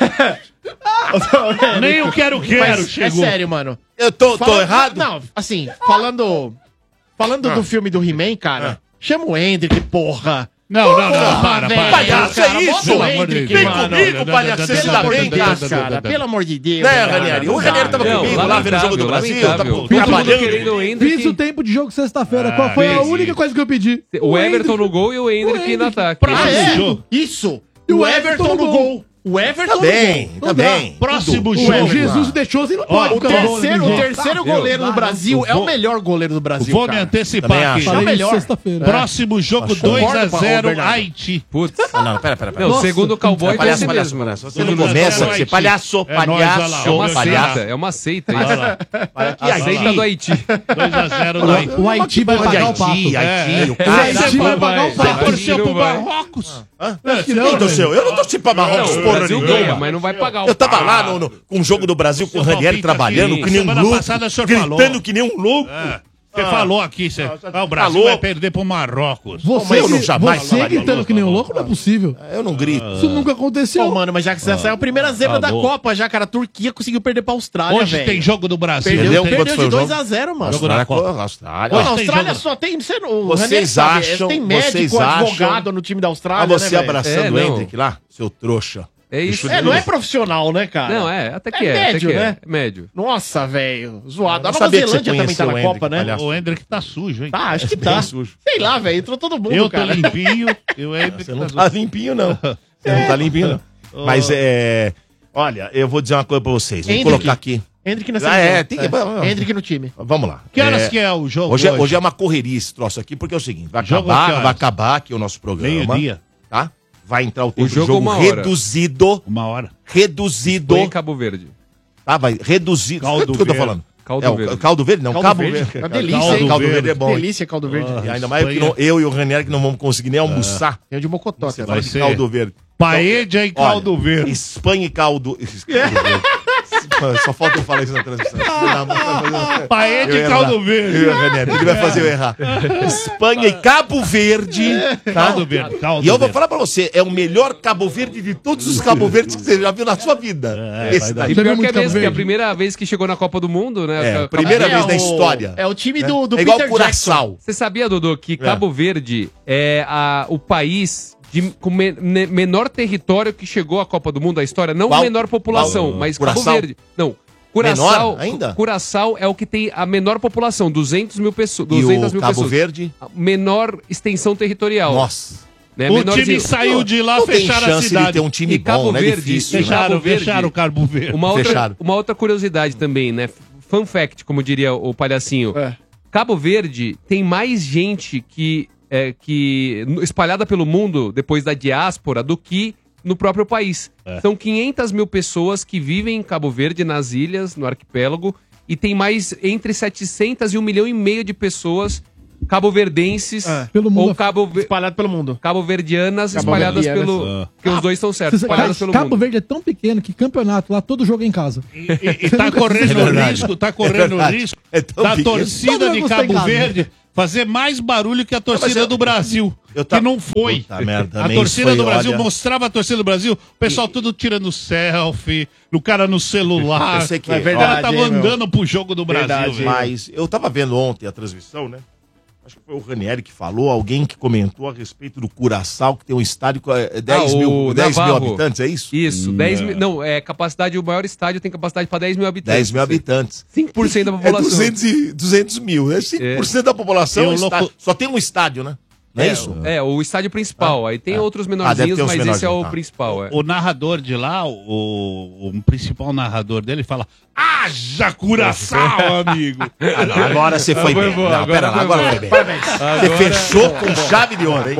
[SPEAKER 5] Nem o quero quero
[SPEAKER 2] Mas, é
[SPEAKER 5] chegou.
[SPEAKER 2] sério, mano.
[SPEAKER 4] Eu tô, tô
[SPEAKER 2] Falando-
[SPEAKER 4] errado?
[SPEAKER 2] Não, assim, falando. Falando do filme do He-Man, cara, chama o Hendrick, porra.
[SPEAKER 5] Não, não, não,
[SPEAKER 2] Porra,
[SPEAKER 5] para,
[SPEAKER 2] velho,
[SPEAKER 5] para.
[SPEAKER 4] Palhaço,
[SPEAKER 2] cara,
[SPEAKER 4] é
[SPEAKER 2] bota
[SPEAKER 4] isso?
[SPEAKER 2] o Hendrick,
[SPEAKER 4] Vem
[SPEAKER 2] mano.
[SPEAKER 4] comigo, palhaço, você se dá bem, cara.
[SPEAKER 2] cara. Pelo amor de Deus.
[SPEAKER 4] Né,
[SPEAKER 2] cara,
[SPEAKER 4] Ranieri?
[SPEAKER 2] não
[SPEAKER 4] O
[SPEAKER 2] dá,
[SPEAKER 4] Ranieri tava
[SPEAKER 2] não.
[SPEAKER 4] comigo lá vendo o jogo do Brasil. Tava
[SPEAKER 3] lamentável.
[SPEAKER 4] com-
[SPEAKER 3] Todo mundo
[SPEAKER 4] trabalhando.
[SPEAKER 3] querendo o
[SPEAKER 1] Fiz
[SPEAKER 3] Hendrick.
[SPEAKER 1] o tempo de jogo sexta-feira. Qual foi a
[SPEAKER 5] fez
[SPEAKER 1] única
[SPEAKER 5] isso.
[SPEAKER 1] coisa que eu pedi?
[SPEAKER 3] O Everton no gol e o Hendrick no ataque.
[SPEAKER 5] Próximo
[SPEAKER 2] Ah, é?
[SPEAKER 5] jogo.
[SPEAKER 2] Isso.
[SPEAKER 1] E
[SPEAKER 2] O
[SPEAKER 1] o
[SPEAKER 2] Everton
[SPEAKER 1] Everton
[SPEAKER 2] no
[SPEAKER 1] no
[SPEAKER 2] gol. O Everton
[SPEAKER 4] Tá bem,
[SPEAKER 1] Não
[SPEAKER 4] tá
[SPEAKER 1] dá.
[SPEAKER 4] bem.
[SPEAKER 5] Próximo
[SPEAKER 1] O
[SPEAKER 5] jogo.
[SPEAKER 1] Jesus deixou assim, não pode.
[SPEAKER 2] O
[SPEAKER 1] ficar bom,
[SPEAKER 2] terceiro,
[SPEAKER 1] né,
[SPEAKER 2] o
[SPEAKER 1] gente?
[SPEAKER 2] terceiro
[SPEAKER 3] Meu,
[SPEAKER 2] goleiro do
[SPEAKER 1] vai,
[SPEAKER 2] Brasil é
[SPEAKER 5] vou-
[SPEAKER 2] o melhor goleiro do Brasil,
[SPEAKER 5] Vou me
[SPEAKER 2] cara.
[SPEAKER 5] antecipar
[SPEAKER 4] Também
[SPEAKER 5] aqui.
[SPEAKER 4] acho.
[SPEAKER 1] Falei
[SPEAKER 2] melhor.
[SPEAKER 1] isso sexta-feira.
[SPEAKER 5] Próximo jogo
[SPEAKER 4] Acho.
[SPEAKER 5] dois a
[SPEAKER 2] Concordo,
[SPEAKER 5] zero
[SPEAKER 2] Bernardo.
[SPEAKER 5] Haiti.
[SPEAKER 3] Putz.
[SPEAKER 4] Ah, não, pera, pera, pera.
[SPEAKER 3] Não,
[SPEAKER 1] Nossa,
[SPEAKER 3] segundo o cowboy foi
[SPEAKER 4] Palhaço,
[SPEAKER 3] esse
[SPEAKER 4] palhaço,
[SPEAKER 3] mesmo.
[SPEAKER 4] palhaço. Você
[SPEAKER 5] Tudo
[SPEAKER 4] não
[SPEAKER 5] bem,
[SPEAKER 4] começa
[SPEAKER 5] zero
[SPEAKER 4] a ser
[SPEAKER 5] Haiti.
[SPEAKER 4] palhaço,
[SPEAKER 5] É nóis, olha lá.
[SPEAKER 4] palhaço,
[SPEAKER 3] É uma
[SPEAKER 4] palhaço.
[SPEAKER 3] seita, é uma seita
[SPEAKER 5] Olha
[SPEAKER 3] isso.
[SPEAKER 5] lá.
[SPEAKER 4] Que
[SPEAKER 3] A
[SPEAKER 4] Haiti?
[SPEAKER 3] seita do Haiti.
[SPEAKER 5] dois a zero no Haiti.
[SPEAKER 1] O Haiti vai
[SPEAKER 4] Porra de
[SPEAKER 1] pagar o pato.
[SPEAKER 4] Haiti, Haiti, o
[SPEAKER 1] O
[SPEAKER 4] cara.
[SPEAKER 1] Haiti vai pagar o
[SPEAKER 5] Você
[SPEAKER 1] pato.
[SPEAKER 5] torceu
[SPEAKER 3] não
[SPEAKER 5] pro
[SPEAKER 3] vai.
[SPEAKER 5] Marrocos?
[SPEAKER 1] que não,
[SPEAKER 4] Quem torceu? Eu não torci pra Marrocos,
[SPEAKER 3] Não, o
[SPEAKER 4] porra
[SPEAKER 3] Brasil
[SPEAKER 4] nenhuma.
[SPEAKER 3] ganha, mas não vai pagar o
[SPEAKER 4] Eu tava
[SPEAKER 3] pato.
[SPEAKER 4] lá no, no, com o jogo do Brasil, com o
[SPEAKER 5] Seu
[SPEAKER 4] Ranieri
[SPEAKER 5] palpite
[SPEAKER 4] trabalhando,
[SPEAKER 5] aqui,
[SPEAKER 4] que nem um
[SPEAKER 5] semana
[SPEAKER 4] louco,
[SPEAKER 5] passada o senhor
[SPEAKER 4] gritando
[SPEAKER 5] falou.
[SPEAKER 4] que nem um louco.
[SPEAKER 5] Você falou aqui, você, ah, o Brasil
[SPEAKER 4] Falou.
[SPEAKER 5] vai perder pro Marrocos.
[SPEAKER 1] Você,
[SPEAKER 4] eu não jamais
[SPEAKER 1] você
[SPEAKER 4] falaria
[SPEAKER 1] gritando
[SPEAKER 4] isso,
[SPEAKER 1] que nem um
[SPEAKER 4] não.
[SPEAKER 1] louco não é possível.
[SPEAKER 4] Eu não grito.
[SPEAKER 1] Isso nunca aconteceu.
[SPEAKER 2] Pô, mano, mas já que essa é a primeira zebra da
[SPEAKER 5] Alô.
[SPEAKER 2] Copa já, cara. A Turquia conseguiu perder pra Austrália,
[SPEAKER 5] Hoje
[SPEAKER 2] velho.
[SPEAKER 5] tem jogo do Brasil.
[SPEAKER 2] Perdeu,
[SPEAKER 4] Perdeu?
[SPEAKER 5] Tem-
[SPEAKER 2] perdeu
[SPEAKER 4] Quanto foi
[SPEAKER 2] de
[SPEAKER 4] o
[SPEAKER 2] dois
[SPEAKER 4] jogo?
[SPEAKER 2] a zero, mano.
[SPEAKER 5] Jogo da
[SPEAKER 4] Austrália,
[SPEAKER 5] Copa.
[SPEAKER 4] Austrália.
[SPEAKER 2] Pô, na
[SPEAKER 5] Tem
[SPEAKER 2] Austrália
[SPEAKER 5] jogo-
[SPEAKER 2] só tem... Você, o
[SPEAKER 4] Vocês
[SPEAKER 2] Ranieri sabe,
[SPEAKER 4] acham-
[SPEAKER 2] Tem
[SPEAKER 4] vocês
[SPEAKER 2] médico,
[SPEAKER 4] acham-
[SPEAKER 2] advogado no time da Austrália,
[SPEAKER 4] Ah, você
[SPEAKER 2] né, velho?
[SPEAKER 4] abraçando
[SPEAKER 3] É,
[SPEAKER 4] o
[SPEAKER 3] não.
[SPEAKER 4] Hendrick lá, seu trouxa.
[SPEAKER 3] É isso.
[SPEAKER 2] É, não é profissional, né, cara?
[SPEAKER 3] Não, é, até que
[SPEAKER 2] É
[SPEAKER 3] é. até
[SPEAKER 2] médio,
[SPEAKER 3] que é.
[SPEAKER 2] né?
[SPEAKER 3] É médio.
[SPEAKER 2] Nossa, velho. Zoado.
[SPEAKER 4] Eu
[SPEAKER 2] A
[SPEAKER 4] não
[SPEAKER 2] Nova
[SPEAKER 4] sabia que você
[SPEAKER 2] Zelândia também tá
[SPEAKER 4] conheceu
[SPEAKER 2] na
[SPEAKER 4] o Hendrick,
[SPEAKER 2] Copa, né?
[SPEAKER 4] palhaço.
[SPEAKER 5] O Hendrick tá sujo, hein?
[SPEAKER 2] Tá, acho que
[SPEAKER 4] Bem
[SPEAKER 2] tá.
[SPEAKER 4] sujo.
[SPEAKER 2] Sei lá, velho. Entrou todo mundo,
[SPEAKER 5] Eu tô
[SPEAKER 2] cara.
[SPEAKER 5] limpinho e o Hendrick
[SPEAKER 4] Você
[SPEAKER 5] tá
[SPEAKER 4] não
[SPEAKER 5] sujo.
[SPEAKER 4] tá limpinho, não. Você não tá limpinho, não. Mas é. Olha, eu vou dizer uma coisa pra vocês. Vou
[SPEAKER 2] Hendrick.
[SPEAKER 4] colocar aqui.
[SPEAKER 2] Hendrick na
[SPEAKER 4] Ah,
[SPEAKER 2] seleção.
[SPEAKER 4] é, tem que- vamos-
[SPEAKER 2] Hendrick no time.
[SPEAKER 4] Vamos lá.
[SPEAKER 5] Que horas
[SPEAKER 4] É,
[SPEAKER 5] que é o jogo
[SPEAKER 4] Hoje é,
[SPEAKER 5] hoje?
[SPEAKER 4] hoje é uma correria esse troço aqui, porque é o seguinte: vai
[SPEAKER 5] Jogo que
[SPEAKER 4] acabar,
[SPEAKER 5] horas?
[SPEAKER 4] vai acabar aqui o nosso programa.
[SPEAKER 5] Meio-dia.
[SPEAKER 4] Tá? Vai entrar o tempo
[SPEAKER 3] jogo
[SPEAKER 4] do jogo
[SPEAKER 3] uma hora.
[SPEAKER 4] reduzido.
[SPEAKER 5] Uma hora.
[SPEAKER 4] Reduzido.
[SPEAKER 3] Põe em Cabo Verde.
[SPEAKER 4] Tá? Vai reduzido.
[SPEAKER 5] Caldo
[SPEAKER 4] Sabe o que eu tô
[SPEAKER 5] verde.
[SPEAKER 4] falando?
[SPEAKER 3] Caldo
[SPEAKER 4] é, o-
[SPEAKER 3] verde.
[SPEAKER 4] Caldo verde? Não,
[SPEAKER 2] Caldo
[SPEAKER 4] Cabo
[SPEAKER 2] verde.
[SPEAKER 4] Verde.
[SPEAKER 2] Uma delícia,
[SPEAKER 5] Caldo
[SPEAKER 2] hein?
[SPEAKER 4] Caldo
[SPEAKER 5] verde.
[SPEAKER 4] verde é bom. hein?
[SPEAKER 2] Delícia, caldo verde.
[SPEAKER 4] E ainda mais que
[SPEAKER 5] Espanha.
[SPEAKER 4] não- eu e o Ranieri que não vamos conseguir nem almoçar.
[SPEAKER 2] Tem o de Mocotó.
[SPEAKER 4] Você
[SPEAKER 2] cara.
[SPEAKER 4] fala
[SPEAKER 5] vai
[SPEAKER 4] de
[SPEAKER 5] ser.
[SPEAKER 4] caldo verde.
[SPEAKER 5] Paella e caldo
[SPEAKER 4] Olha,
[SPEAKER 5] verde.
[SPEAKER 4] Espanha e caldo. caldo verde. Só falta eu falar isso na transmissão.
[SPEAKER 5] Paella
[SPEAKER 4] Eu
[SPEAKER 5] e
[SPEAKER 4] ia
[SPEAKER 5] caldo
[SPEAKER 4] errar.
[SPEAKER 5] verde.
[SPEAKER 4] Eu, Ranieri, ele vai fazer eu errar. Espanha e Cabo Verde. Tá?
[SPEAKER 5] Caldo verde, caldo
[SPEAKER 4] E eu vou
[SPEAKER 5] verde.
[SPEAKER 4] falar pra você, é o melhor Cabo Verde de todos os Cabo Verdes que você já viu na sua vida.
[SPEAKER 5] É,
[SPEAKER 4] Esse
[SPEAKER 5] vai dar.
[SPEAKER 4] daí.
[SPEAKER 3] E
[SPEAKER 1] Você viu
[SPEAKER 3] pior que
[SPEAKER 1] muito
[SPEAKER 3] é
[SPEAKER 1] Cabo
[SPEAKER 3] mesmo, que é a
[SPEAKER 1] Verde?
[SPEAKER 3] primeira vez que chegou na Copa do Mundo, né?
[SPEAKER 4] É,
[SPEAKER 3] Cabo-
[SPEAKER 4] primeira
[SPEAKER 2] É
[SPEAKER 4] vez na
[SPEAKER 2] o-
[SPEAKER 4] história.
[SPEAKER 2] É o time do, do
[SPEAKER 4] É igual
[SPEAKER 2] Peter
[SPEAKER 4] Curaçao.
[SPEAKER 3] Você sabia, Dodô, que Cabo Verde é a, o país de, com me- ne- menor território que chegou à Copa do Mundo da história? Não
[SPEAKER 4] Qual?
[SPEAKER 3] menor população,
[SPEAKER 4] Qual?
[SPEAKER 3] mas
[SPEAKER 4] Curaçao?
[SPEAKER 3] Cabo Verde. Não. Curaçao,
[SPEAKER 4] Menor ainda?
[SPEAKER 3] Curaçao é o que tem a menor população, duzentos mil pessoas.
[SPEAKER 4] E
[SPEAKER 3] duzentas
[SPEAKER 4] o
[SPEAKER 3] mil
[SPEAKER 4] Cabo
[SPEAKER 3] pessoas.
[SPEAKER 4] Verde?
[SPEAKER 3] A menor extensão territorial.
[SPEAKER 4] Nossa.
[SPEAKER 3] Né?
[SPEAKER 5] O
[SPEAKER 3] Menorzinho.
[SPEAKER 5] time saiu de lá,
[SPEAKER 4] Não tem
[SPEAKER 5] fecharam a
[SPEAKER 4] chance
[SPEAKER 5] cidade.
[SPEAKER 4] de ter um time
[SPEAKER 3] E Cabo
[SPEAKER 4] bom, né?
[SPEAKER 3] Verde,
[SPEAKER 4] Difícil.
[SPEAKER 3] e
[SPEAKER 4] né?
[SPEAKER 5] Fecharam,
[SPEAKER 3] Cabo Verde.
[SPEAKER 5] fecharam o Cabo Verde.
[SPEAKER 3] Uma outra,
[SPEAKER 4] Fechado.
[SPEAKER 3] uma outra curiosidade também, né? fun fact, como diria o palhacinho.
[SPEAKER 2] É.
[SPEAKER 3] Cabo Verde tem mais gente que, é, que espalhada pelo mundo depois da diáspora do que no próprio país.
[SPEAKER 9] É.
[SPEAKER 3] São quinhentas mil pessoas que vivem em Cabo Verde, nas ilhas, no arquipélago, e tem mais entre setecentas e um milhão e meio de pessoas cabo-verdenses
[SPEAKER 2] É.
[SPEAKER 1] Pelo mundo.
[SPEAKER 3] ou cabo
[SPEAKER 2] Espalhado pelo mundo.
[SPEAKER 3] cabo-verdianas espalhadas
[SPEAKER 2] Cabo-verdianas.
[SPEAKER 3] pelo...
[SPEAKER 9] Ah.
[SPEAKER 3] Porque os dois estão certos,
[SPEAKER 1] Você-
[SPEAKER 3] espalhadas pelo
[SPEAKER 1] Cabo
[SPEAKER 3] mundo.
[SPEAKER 1] Verde é tão pequeno que campeonato lá, todo jogo é em casa.
[SPEAKER 9] E, e- e tá correndo
[SPEAKER 4] É verdade.
[SPEAKER 9] risco, tá
[SPEAKER 4] É
[SPEAKER 9] correndo
[SPEAKER 4] verdade.
[SPEAKER 9] risco
[SPEAKER 4] É tão
[SPEAKER 9] da
[SPEAKER 4] pequeno.
[SPEAKER 9] torcida
[SPEAKER 1] Todo
[SPEAKER 9] de
[SPEAKER 1] mundo tá em
[SPEAKER 9] Cabo
[SPEAKER 1] casa.
[SPEAKER 9] Verde fazer mais barulho que a torcida
[SPEAKER 4] mas eu-
[SPEAKER 9] do Brasil.
[SPEAKER 4] eu tá-
[SPEAKER 9] Que não foi.
[SPEAKER 4] Puta merda,
[SPEAKER 9] a
[SPEAKER 4] também
[SPEAKER 9] torcida
[SPEAKER 4] isso foi,
[SPEAKER 9] do Brasil
[SPEAKER 4] olha-
[SPEAKER 9] mostrava a torcida do Brasil, o pessoal tudo tirando selfie, o cara no celular.
[SPEAKER 4] Eu sei que
[SPEAKER 9] o
[SPEAKER 4] é
[SPEAKER 9] cara
[SPEAKER 2] verdade,
[SPEAKER 9] tava
[SPEAKER 2] hein, meu?
[SPEAKER 9] andando pro jogo do Brasil,
[SPEAKER 2] Verdade,
[SPEAKER 9] velho.
[SPEAKER 4] Mas eu tava vendo ontem a transmissão, né? Acho que foi o Ranieri que falou, alguém que comentou a respeito do Curaçao, que tem um estádio com é, dez
[SPEAKER 3] Ah,
[SPEAKER 4] mil,
[SPEAKER 3] o
[SPEAKER 4] dez mil
[SPEAKER 3] Navarro.
[SPEAKER 4] habitantes, é isso?
[SPEAKER 3] Isso,
[SPEAKER 9] Hum,
[SPEAKER 3] dez
[SPEAKER 9] é.
[SPEAKER 3] mil, não, é capacidade, o maior estádio tem capacidade para dez mil habitantes.
[SPEAKER 4] dez mil habitantes.
[SPEAKER 3] cinco por cento da
[SPEAKER 4] É
[SPEAKER 3] população.
[SPEAKER 4] duzentos, e, duzentos mil. É cinco por cento da população.
[SPEAKER 9] Eu
[SPEAKER 4] é estádio.
[SPEAKER 9] louco-
[SPEAKER 4] Só tem um estádio, né? Não é, isso?
[SPEAKER 3] É, o estádio principal. Aí tem outros menorzinhos,
[SPEAKER 4] Ah, deve ter uns
[SPEAKER 3] mas esse é
[SPEAKER 4] menorzinhos,
[SPEAKER 3] o
[SPEAKER 4] tá.
[SPEAKER 3] principal. É.
[SPEAKER 9] O narrador de lá, o, o principal narrador dele, fala: Haja Curaçao, amigo!
[SPEAKER 4] Ah, não, agora você foi
[SPEAKER 3] Foi
[SPEAKER 4] bem.
[SPEAKER 3] boa,
[SPEAKER 4] Não,
[SPEAKER 3] agora
[SPEAKER 4] pera lá,
[SPEAKER 3] foi
[SPEAKER 4] agora
[SPEAKER 3] boa.
[SPEAKER 4] foi bem. Você fechou com chave de ouro, hein?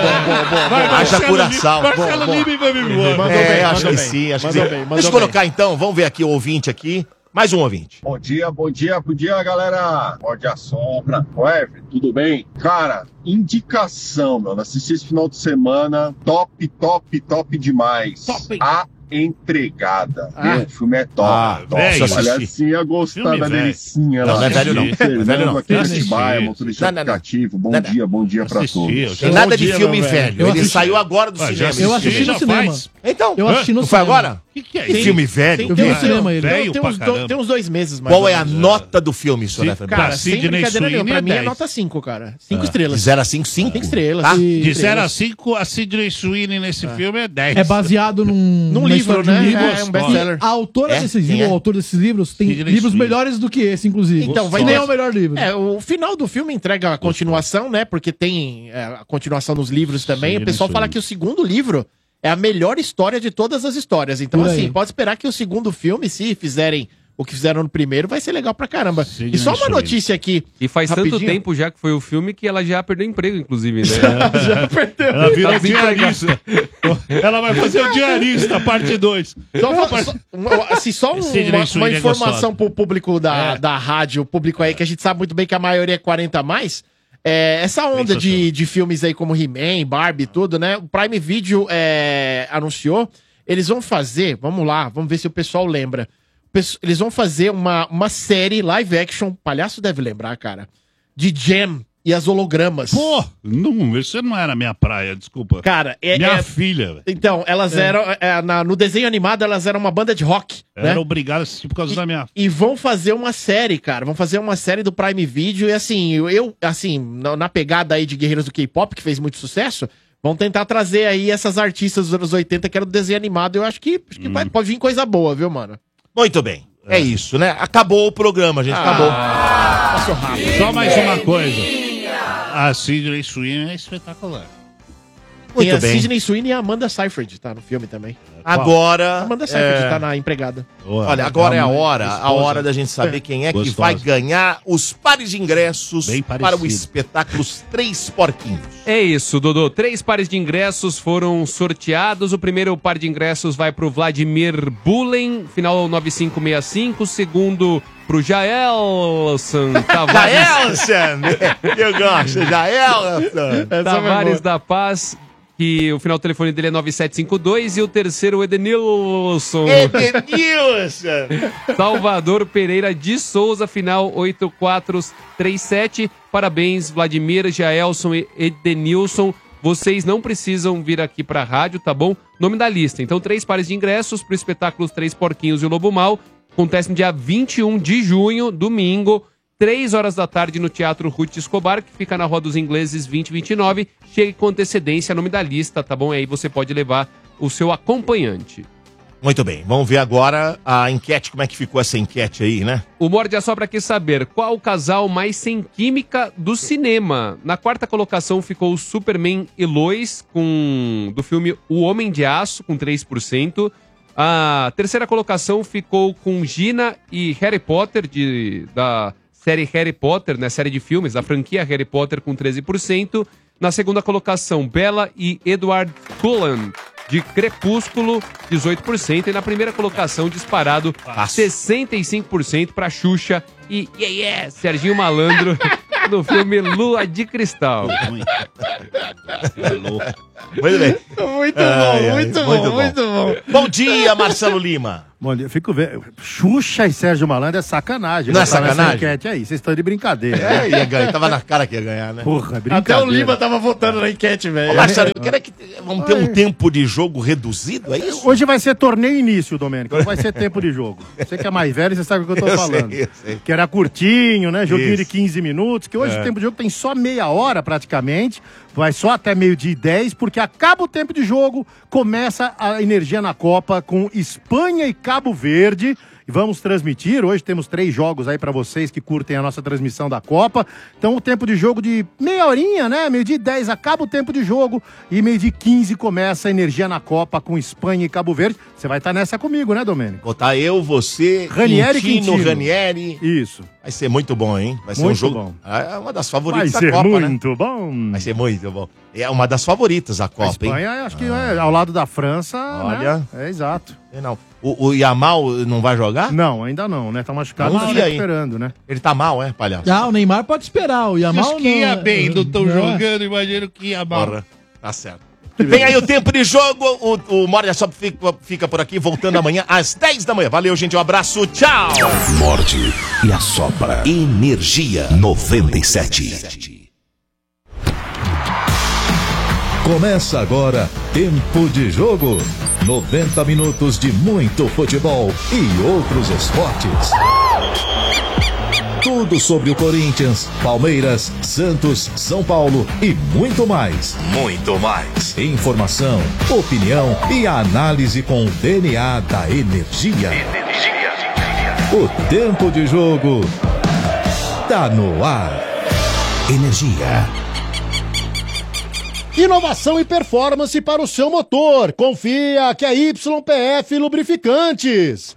[SPEAKER 9] Vai,
[SPEAKER 4] Haja
[SPEAKER 9] Marcelo
[SPEAKER 4] Curaçao.
[SPEAKER 9] Lima- Marcelo Lima e vai me embora.
[SPEAKER 2] Mandou
[SPEAKER 4] É,
[SPEAKER 2] bem,
[SPEAKER 4] acho
[SPEAKER 2] mandou
[SPEAKER 4] que
[SPEAKER 2] bem.
[SPEAKER 4] sim, acho que
[SPEAKER 2] Mandou
[SPEAKER 4] sim.
[SPEAKER 2] bem, mandou
[SPEAKER 4] Deixa eu
[SPEAKER 2] bem.
[SPEAKER 4] colocar então, vamos ver aqui o ouvinte aqui. Mais um ouvinte.
[SPEAKER 10] Bom dia, bom dia, bom dia, galera. Morde a Sopra. Ô, Ever, tudo bem? Cara, indicação, meu. Assisti esse final de semana. Top, top, top demais.
[SPEAKER 2] Top.
[SPEAKER 10] A Entregada.
[SPEAKER 2] Ah.
[SPEAKER 10] Meu, o filme é top.
[SPEAKER 4] Ah,
[SPEAKER 10] top.
[SPEAKER 9] velho.
[SPEAKER 10] Olha assim, ia gostar
[SPEAKER 9] Filme
[SPEAKER 10] da
[SPEAKER 9] velho.
[SPEAKER 10] delicinha
[SPEAKER 4] Não,
[SPEAKER 10] lá.
[SPEAKER 4] não é velho não.
[SPEAKER 10] Fernando,
[SPEAKER 4] Não é velho não.
[SPEAKER 10] Aquele
[SPEAKER 9] Assisti.
[SPEAKER 10] Atibaia, motorista
[SPEAKER 4] Não, não, não.
[SPEAKER 10] aplicativo. Bom
[SPEAKER 4] Não,
[SPEAKER 10] dia, bom dia pra
[SPEAKER 9] Assisti,
[SPEAKER 10] todos.
[SPEAKER 9] eu
[SPEAKER 4] Tem
[SPEAKER 9] Bom
[SPEAKER 4] nada de
[SPEAKER 9] dia,
[SPEAKER 4] filme
[SPEAKER 9] meu velho.
[SPEAKER 4] velho.
[SPEAKER 1] Eu
[SPEAKER 4] Ele
[SPEAKER 1] assisti.
[SPEAKER 4] saiu agora do
[SPEAKER 9] Ah, já
[SPEAKER 4] cinema.
[SPEAKER 1] Eu assisti
[SPEAKER 9] já
[SPEAKER 1] no cinema.
[SPEAKER 9] faz?
[SPEAKER 4] Então,
[SPEAKER 1] Eu assisti no
[SPEAKER 4] não foi
[SPEAKER 1] cinema.
[SPEAKER 4] agora?
[SPEAKER 9] O que, que é
[SPEAKER 4] Que
[SPEAKER 9] isso?
[SPEAKER 4] filme velho.
[SPEAKER 1] Eu vi no
[SPEAKER 2] Tem-
[SPEAKER 1] cinema ele.
[SPEAKER 9] velho
[SPEAKER 2] Tem
[SPEAKER 9] pra
[SPEAKER 2] uns, do-
[SPEAKER 9] caramba.
[SPEAKER 2] tem uns dois meses mais
[SPEAKER 4] Qual
[SPEAKER 2] ou
[SPEAKER 4] é a
[SPEAKER 2] menos.
[SPEAKER 4] nota do filme, senhor
[SPEAKER 9] Sim,
[SPEAKER 4] Efraim?
[SPEAKER 2] Cara,
[SPEAKER 9] Pra
[SPEAKER 2] sem
[SPEAKER 9] Sidney
[SPEAKER 2] brincadeira nenhuma.
[SPEAKER 9] Sweeney
[SPEAKER 2] Pra
[SPEAKER 9] é
[SPEAKER 2] mim é
[SPEAKER 9] dez.
[SPEAKER 2] nota cinco, cara.
[SPEAKER 4] De
[SPEAKER 2] Cinco estrelas.
[SPEAKER 4] zero a cinco, cinco?
[SPEAKER 2] Cinco estrelas.
[SPEAKER 4] Tá?
[SPEAKER 1] E-
[SPEAKER 9] De zero a cinco, a Sidney Sweeney nesse filme é dez.
[SPEAKER 1] É baseado num,
[SPEAKER 2] Num
[SPEAKER 1] numa
[SPEAKER 2] livro,
[SPEAKER 1] história de um
[SPEAKER 2] né?
[SPEAKER 1] livro.
[SPEAKER 2] É um best-seller.
[SPEAKER 1] A autora
[SPEAKER 4] É?
[SPEAKER 1] desses
[SPEAKER 4] Quem
[SPEAKER 1] livros,
[SPEAKER 4] é?
[SPEAKER 1] o autor desses livros, tem
[SPEAKER 9] Sidney
[SPEAKER 1] livros
[SPEAKER 9] Sweeney.
[SPEAKER 1] melhores do que esse, inclusive.
[SPEAKER 2] Então, vai
[SPEAKER 1] que nem
[SPEAKER 2] ter-
[SPEAKER 1] é o melhor livro.
[SPEAKER 2] É, o final do filme entrega a continuação, né? Porque tem é, a continuação nos livros também.
[SPEAKER 9] Sim,
[SPEAKER 2] o pessoal
[SPEAKER 9] isso
[SPEAKER 2] fala
[SPEAKER 9] aí.
[SPEAKER 2] que o segundo livro é a melhor história de todas as histórias. Então,
[SPEAKER 1] Por aí.
[SPEAKER 2] assim, pode esperar que o segundo filme, se fizerem o que fizeram no primeiro, vai ser legal pra caramba.
[SPEAKER 9] Sidney
[SPEAKER 2] E só uma
[SPEAKER 9] Sweeney.
[SPEAKER 2] notícia aqui.
[SPEAKER 3] E faz tanto
[SPEAKER 2] rapidinho.
[SPEAKER 3] tempo já que foi o filme que ela já perdeu emprego, inclusive, né?
[SPEAKER 2] Já perdeu.
[SPEAKER 9] Ela virou
[SPEAKER 3] Tá desempregada.
[SPEAKER 9] diarista. Ela vai fazer o diarista, parte dois.
[SPEAKER 2] Só, fa- só- uma- assim, só um-
[SPEAKER 9] Sidney
[SPEAKER 2] uma, uma
[SPEAKER 9] Sweeney é
[SPEAKER 2] informação
[SPEAKER 9] gostosa.
[SPEAKER 2] pro público da,
[SPEAKER 9] É.
[SPEAKER 2] da rádio, o público aí, que a gente sabe muito bem que a maioria é quarenta a mais. É, essa onda de, de filmes aí como He-Man, Barbie e tudo, né? O Prime Video é, anunciou. Eles vão fazer, vamos lá, vamos ver se o pessoal lembra. Pesso- Eles vão fazer uma, uma série live action, palhaço deve lembrar, cara, de Jam e as hologramas.
[SPEAKER 9] Pô, não, isso não era minha praia, desculpa.
[SPEAKER 2] Cara, é,
[SPEAKER 9] minha
[SPEAKER 2] é-
[SPEAKER 9] filha, velho.
[SPEAKER 2] então, elas eram, é, na- no desenho animado, elas eram uma banda de rock,
[SPEAKER 9] Era
[SPEAKER 2] né?
[SPEAKER 9] obrigado a assistir por causa da minha.
[SPEAKER 2] E vão fazer uma série, cara. Vão fazer uma série do Prime Video. E assim, eu, eu, assim, na, na pegada aí de Guerreiros do K-pop, que fez muito sucesso, vão tentar trazer aí essas artistas dos anos oitenta, que era do desenho animado. Eu acho que, acho que vai, pode vir coisa boa, viu, mano?
[SPEAKER 4] Muito bem. É isso, né? Acabou o programa, gente. Acabou.
[SPEAKER 2] Passou rápido.
[SPEAKER 9] Só mais uma coisa. A Sidney Sweeney é espetacular.
[SPEAKER 2] Tem
[SPEAKER 4] Muito
[SPEAKER 2] a
[SPEAKER 4] bem.
[SPEAKER 2] Sidney Sweeney e a Amanda Seyfried, tá no filme também. A
[SPEAKER 4] Agora.
[SPEAKER 2] Amanda Seyfried
[SPEAKER 4] é,
[SPEAKER 2] tá na empregada.
[SPEAKER 4] Olha, agora é a hora, a hora da gente saber quem é que
[SPEAKER 9] Gostosa.
[SPEAKER 4] vai ganhar os pares de ingressos
[SPEAKER 9] Bem
[SPEAKER 4] para o
[SPEAKER 9] parecido.
[SPEAKER 4] espetáculo Os Três Porquinhos.
[SPEAKER 3] É isso, Dodô. Três pares de ingressos foram sorteados. O primeiro par de ingressos vai pro Vladimir Bulen, final nove cinco seis cinco. O segundo pro Jaelson Tavares,
[SPEAKER 4] Jaelson! Eu gosto, Jaelson!
[SPEAKER 3] Tavares da Paz, que o final do telefone dele é nove sete cinco dois. E o terceiro, o Edenilson
[SPEAKER 4] Edenilson!
[SPEAKER 3] Salvador Pereira de Souza, final oito quatro três sete. Parabéns, Vladimir, Jaelson e Edenilson. Vocês não precisam vir aqui pra rádio, tá bom? Nome da lista. Então, três pares de ingressos pro espetáculo Os Três Porquinhos e o Lobo Mau. Acontece no dia vinte e um de junho, domingo, três horas da tarde, no Teatro Ruth Escobar, que fica na Rua dos Ingleses vinte e vinte e nove. Chegue com antecedência, nome da lista, tá bom? E aí você pode levar o seu acompanhante.
[SPEAKER 4] Muito bem, vamos ver agora a enquete, como é que ficou essa enquete aí, né?
[SPEAKER 3] O Morde a Sopra quer saber qual o casal mais sem química do cinema. Na quarta colocação ficou o Superman e Lois, com, do filme O Homem de Aço, com três por cento. A terceira colocação ficou com Gina e Harry Potter, de, da série Harry Potter, né, série de filmes, da franquia Harry Potter, com treze por cento. Na segunda colocação, Bella e Edward Cullen, de Crepúsculo, dezoito por cento. E na primeira colocação, disparado, sessenta e cinco por cento para Xuxa e yeah, yeah, Serginho Malandro, no filme Lua de Cristal.
[SPEAKER 4] Muito bem.
[SPEAKER 2] Muito
[SPEAKER 4] Ai,
[SPEAKER 2] bom,
[SPEAKER 4] ai,
[SPEAKER 2] muito bom, muito bom.
[SPEAKER 4] Bom dia, Marcelo Lima.
[SPEAKER 11] Bom dia, eu fico vendo. Xuxa e Sérgio Malandro é sacanagem.
[SPEAKER 4] Não é
[SPEAKER 11] botar nessa
[SPEAKER 4] sacanagem?
[SPEAKER 11] enquete aí, vocês estão de brincadeira.
[SPEAKER 4] É, ia ganhar. Tava na cara que ia ganhar, né?
[SPEAKER 11] Porra, brincadeira.
[SPEAKER 2] Até o Lima tava votando na enquete, velho.
[SPEAKER 4] Ô, Marcelo, eu quero é que vamos ter um tempo de jogo reduzido, é isso?
[SPEAKER 11] Hoje vai ser torneio início, Domênico. Não vai ser tempo de jogo. Você que é mais velho, você sabe o que eu tô
[SPEAKER 4] Eu
[SPEAKER 11] falando.
[SPEAKER 4] sei, eu sei.
[SPEAKER 11] Que era curtinho, né? Joguinho
[SPEAKER 4] Isso.
[SPEAKER 11] de quinze minutos. Que hoje
[SPEAKER 4] É.
[SPEAKER 11] o tempo de jogo tem só meia hora praticamente. Vai só até meio-dia e dez, porque acaba o tempo de jogo, começa a energia na Copa com Espanha e Cabo Verde. E vamos transmitir, hoje temos três jogos aí pra vocês que curtem a nossa transmissão da Copa. Então o tempo de jogo de meia horinha, né? Meio-dia e dez acaba o tempo de jogo e meio-dia e quinze começa a energia na Copa com Espanha e Cabo Verde. Você vai estar nessa comigo, né, Domênico?
[SPEAKER 4] Botar tá eu, você,
[SPEAKER 11] Ranieri e
[SPEAKER 4] Quintino,
[SPEAKER 11] Quintino.
[SPEAKER 4] Ranieri.
[SPEAKER 11] Isso.
[SPEAKER 4] Vai ser muito bom, hein? Vai ser
[SPEAKER 11] Muito
[SPEAKER 4] um jogo.
[SPEAKER 11] bom.
[SPEAKER 4] É uma das
[SPEAKER 11] Vai
[SPEAKER 4] favoritas
[SPEAKER 11] ser
[SPEAKER 4] da Copa,
[SPEAKER 11] muito
[SPEAKER 4] né?
[SPEAKER 11] bom.
[SPEAKER 4] Vai ser muito bom. É uma das favoritas da
[SPEAKER 11] A
[SPEAKER 4] Copa,
[SPEAKER 11] Espanha,
[SPEAKER 4] hein?
[SPEAKER 11] acho que é ao lado da França,
[SPEAKER 4] Olha.
[SPEAKER 11] né? É exato.
[SPEAKER 4] É, não. O, o Yamal não vai jogar?
[SPEAKER 11] Não, ainda não, né? Tá machucado,
[SPEAKER 4] Vamos
[SPEAKER 11] tá
[SPEAKER 4] ver aí.
[SPEAKER 11] recuperando, né?
[SPEAKER 4] Ele tá mal, é, palhaço?
[SPEAKER 1] Ah, o Neymar pode esperar, o Yamal
[SPEAKER 9] Os que ia
[SPEAKER 1] não.
[SPEAKER 9] bem, não estão
[SPEAKER 1] É.
[SPEAKER 9] jogando, imagino que ia mal.
[SPEAKER 4] Porra, tá certo. Vem aí o tempo de jogo. O, o Morde Só fica, fica por aqui, voltando amanhã às dez da manhã. Valeu, gente. Um abraço. Tchau.
[SPEAKER 6] Morde e assopra. Energia noventa e sete. Começa agora Tempo de Jogo. noventa minutos de muito futebol e outros esportes. Tudo sobre o Corinthians, Palmeiras, Santos, São Paulo e muito mais. Muito mais. Informação, opinião e análise com o D N A da energia. O Tempo de Jogo tá no ar. Energia.
[SPEAKER 11] Inovação e performance para o seu motor. Confia que é Y P F Lubrificantes.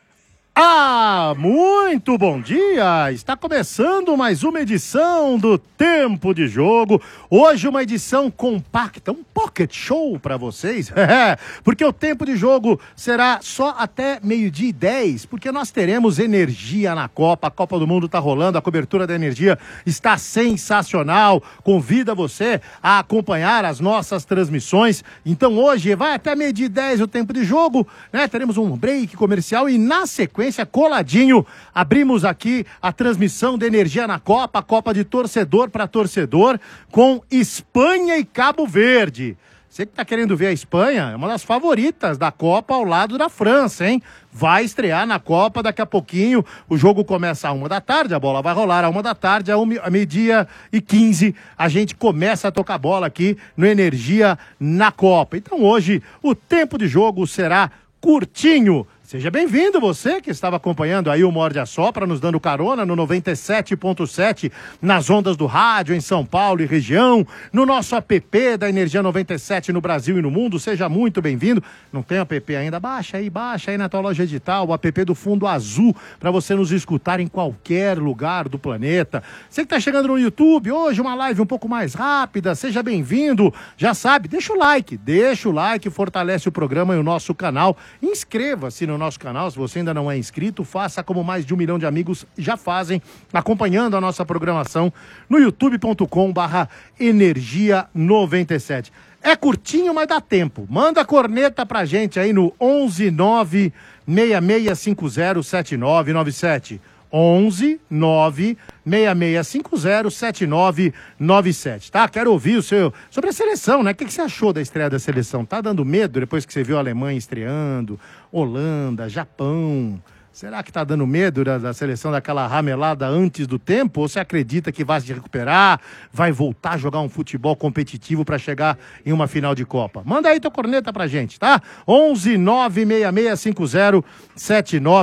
[SPEAKER 11] Ah, muito bom dia! Está começando mais uma edição do Tempo de Jogo. Hoje uma edição compacta, um pocket show para vocês. Porque o Tempo de Jogo será só até meio-dia e dez, porque nós teremos energia na Copa. A Copa do Mundo está rolando, a cobertura da energia está sensacional. Convida você a acompanhar as nossas transmissões. Então hoje vai até meio-dia e dez o Tempo de Jogo, né? Teremos um break comercial e na sequência coladinho, abrimos aqui a transmissão de energia na Copa, a Copa de torcedor para torcedor, com Espanha e Cabo Verde. Você que tá querendo ver a Espanha, é uma das favoritas da Copa ao lado da França, hein? Vai estrear na Copa daqui a pouquinho, o jogo começa a uma da tarde, a bola vai rolar a uma da tarde, a, uma, a meio-dia e quinze, a gente começa a tocar bola aqui no Energia na Copa. Então hoje o tempo de jogo será curtinho. Seja bem-vindo, você que estava acompanhando aí o Morde a Sopra, nos dando carona no noventa e sete ponto sete, nas ondas do rádio em São Paulo e região, no nosso app da Energia noventa e sete no Brasil e no mundo. Seja muito bem-vindo. Não tem app ainda? Baixa aí, baixa aí na tua loja digital, o app do Fundo Azul, para você nos escutar em qualquer lugar do planeta. Você que está chegando no YouTube, hoje uma live um pouco mais rápida, seja bem-vindo. Já sabe, deixa o like, deixa o like, fortalece o programa e o nosso canal. Inscreva-se no nosso canal, se você ainda não é inscrito, faça como mais de um milhão de amigos já fazem, acompanhando a nossa programação no youtube ponto com barra energia noventa e sete. É curtinho, mas dá tempo. Manda a corneta pra gente aí no onze nove seis seis cinco zero sete nove nove sete. onze nove seis seis cinco zero sete nove nove sete, tá? Quero ouvir o seu... sobre a seleção, né? O que, que você achou da estreia da seleção? Tá dando medo depois que você viu a Alemanha estreando? Holanda, Japão... Será que tá dando medo da, da seleção daquela ramelada antes do tempo? Ou você acredita que vai se recuperar, vai voltar a jogar um futebol competitivo para chegar em uma final de Copa? Manda aí tua corneta pra gente, tá? onze nove seis seis cinco zero sete nove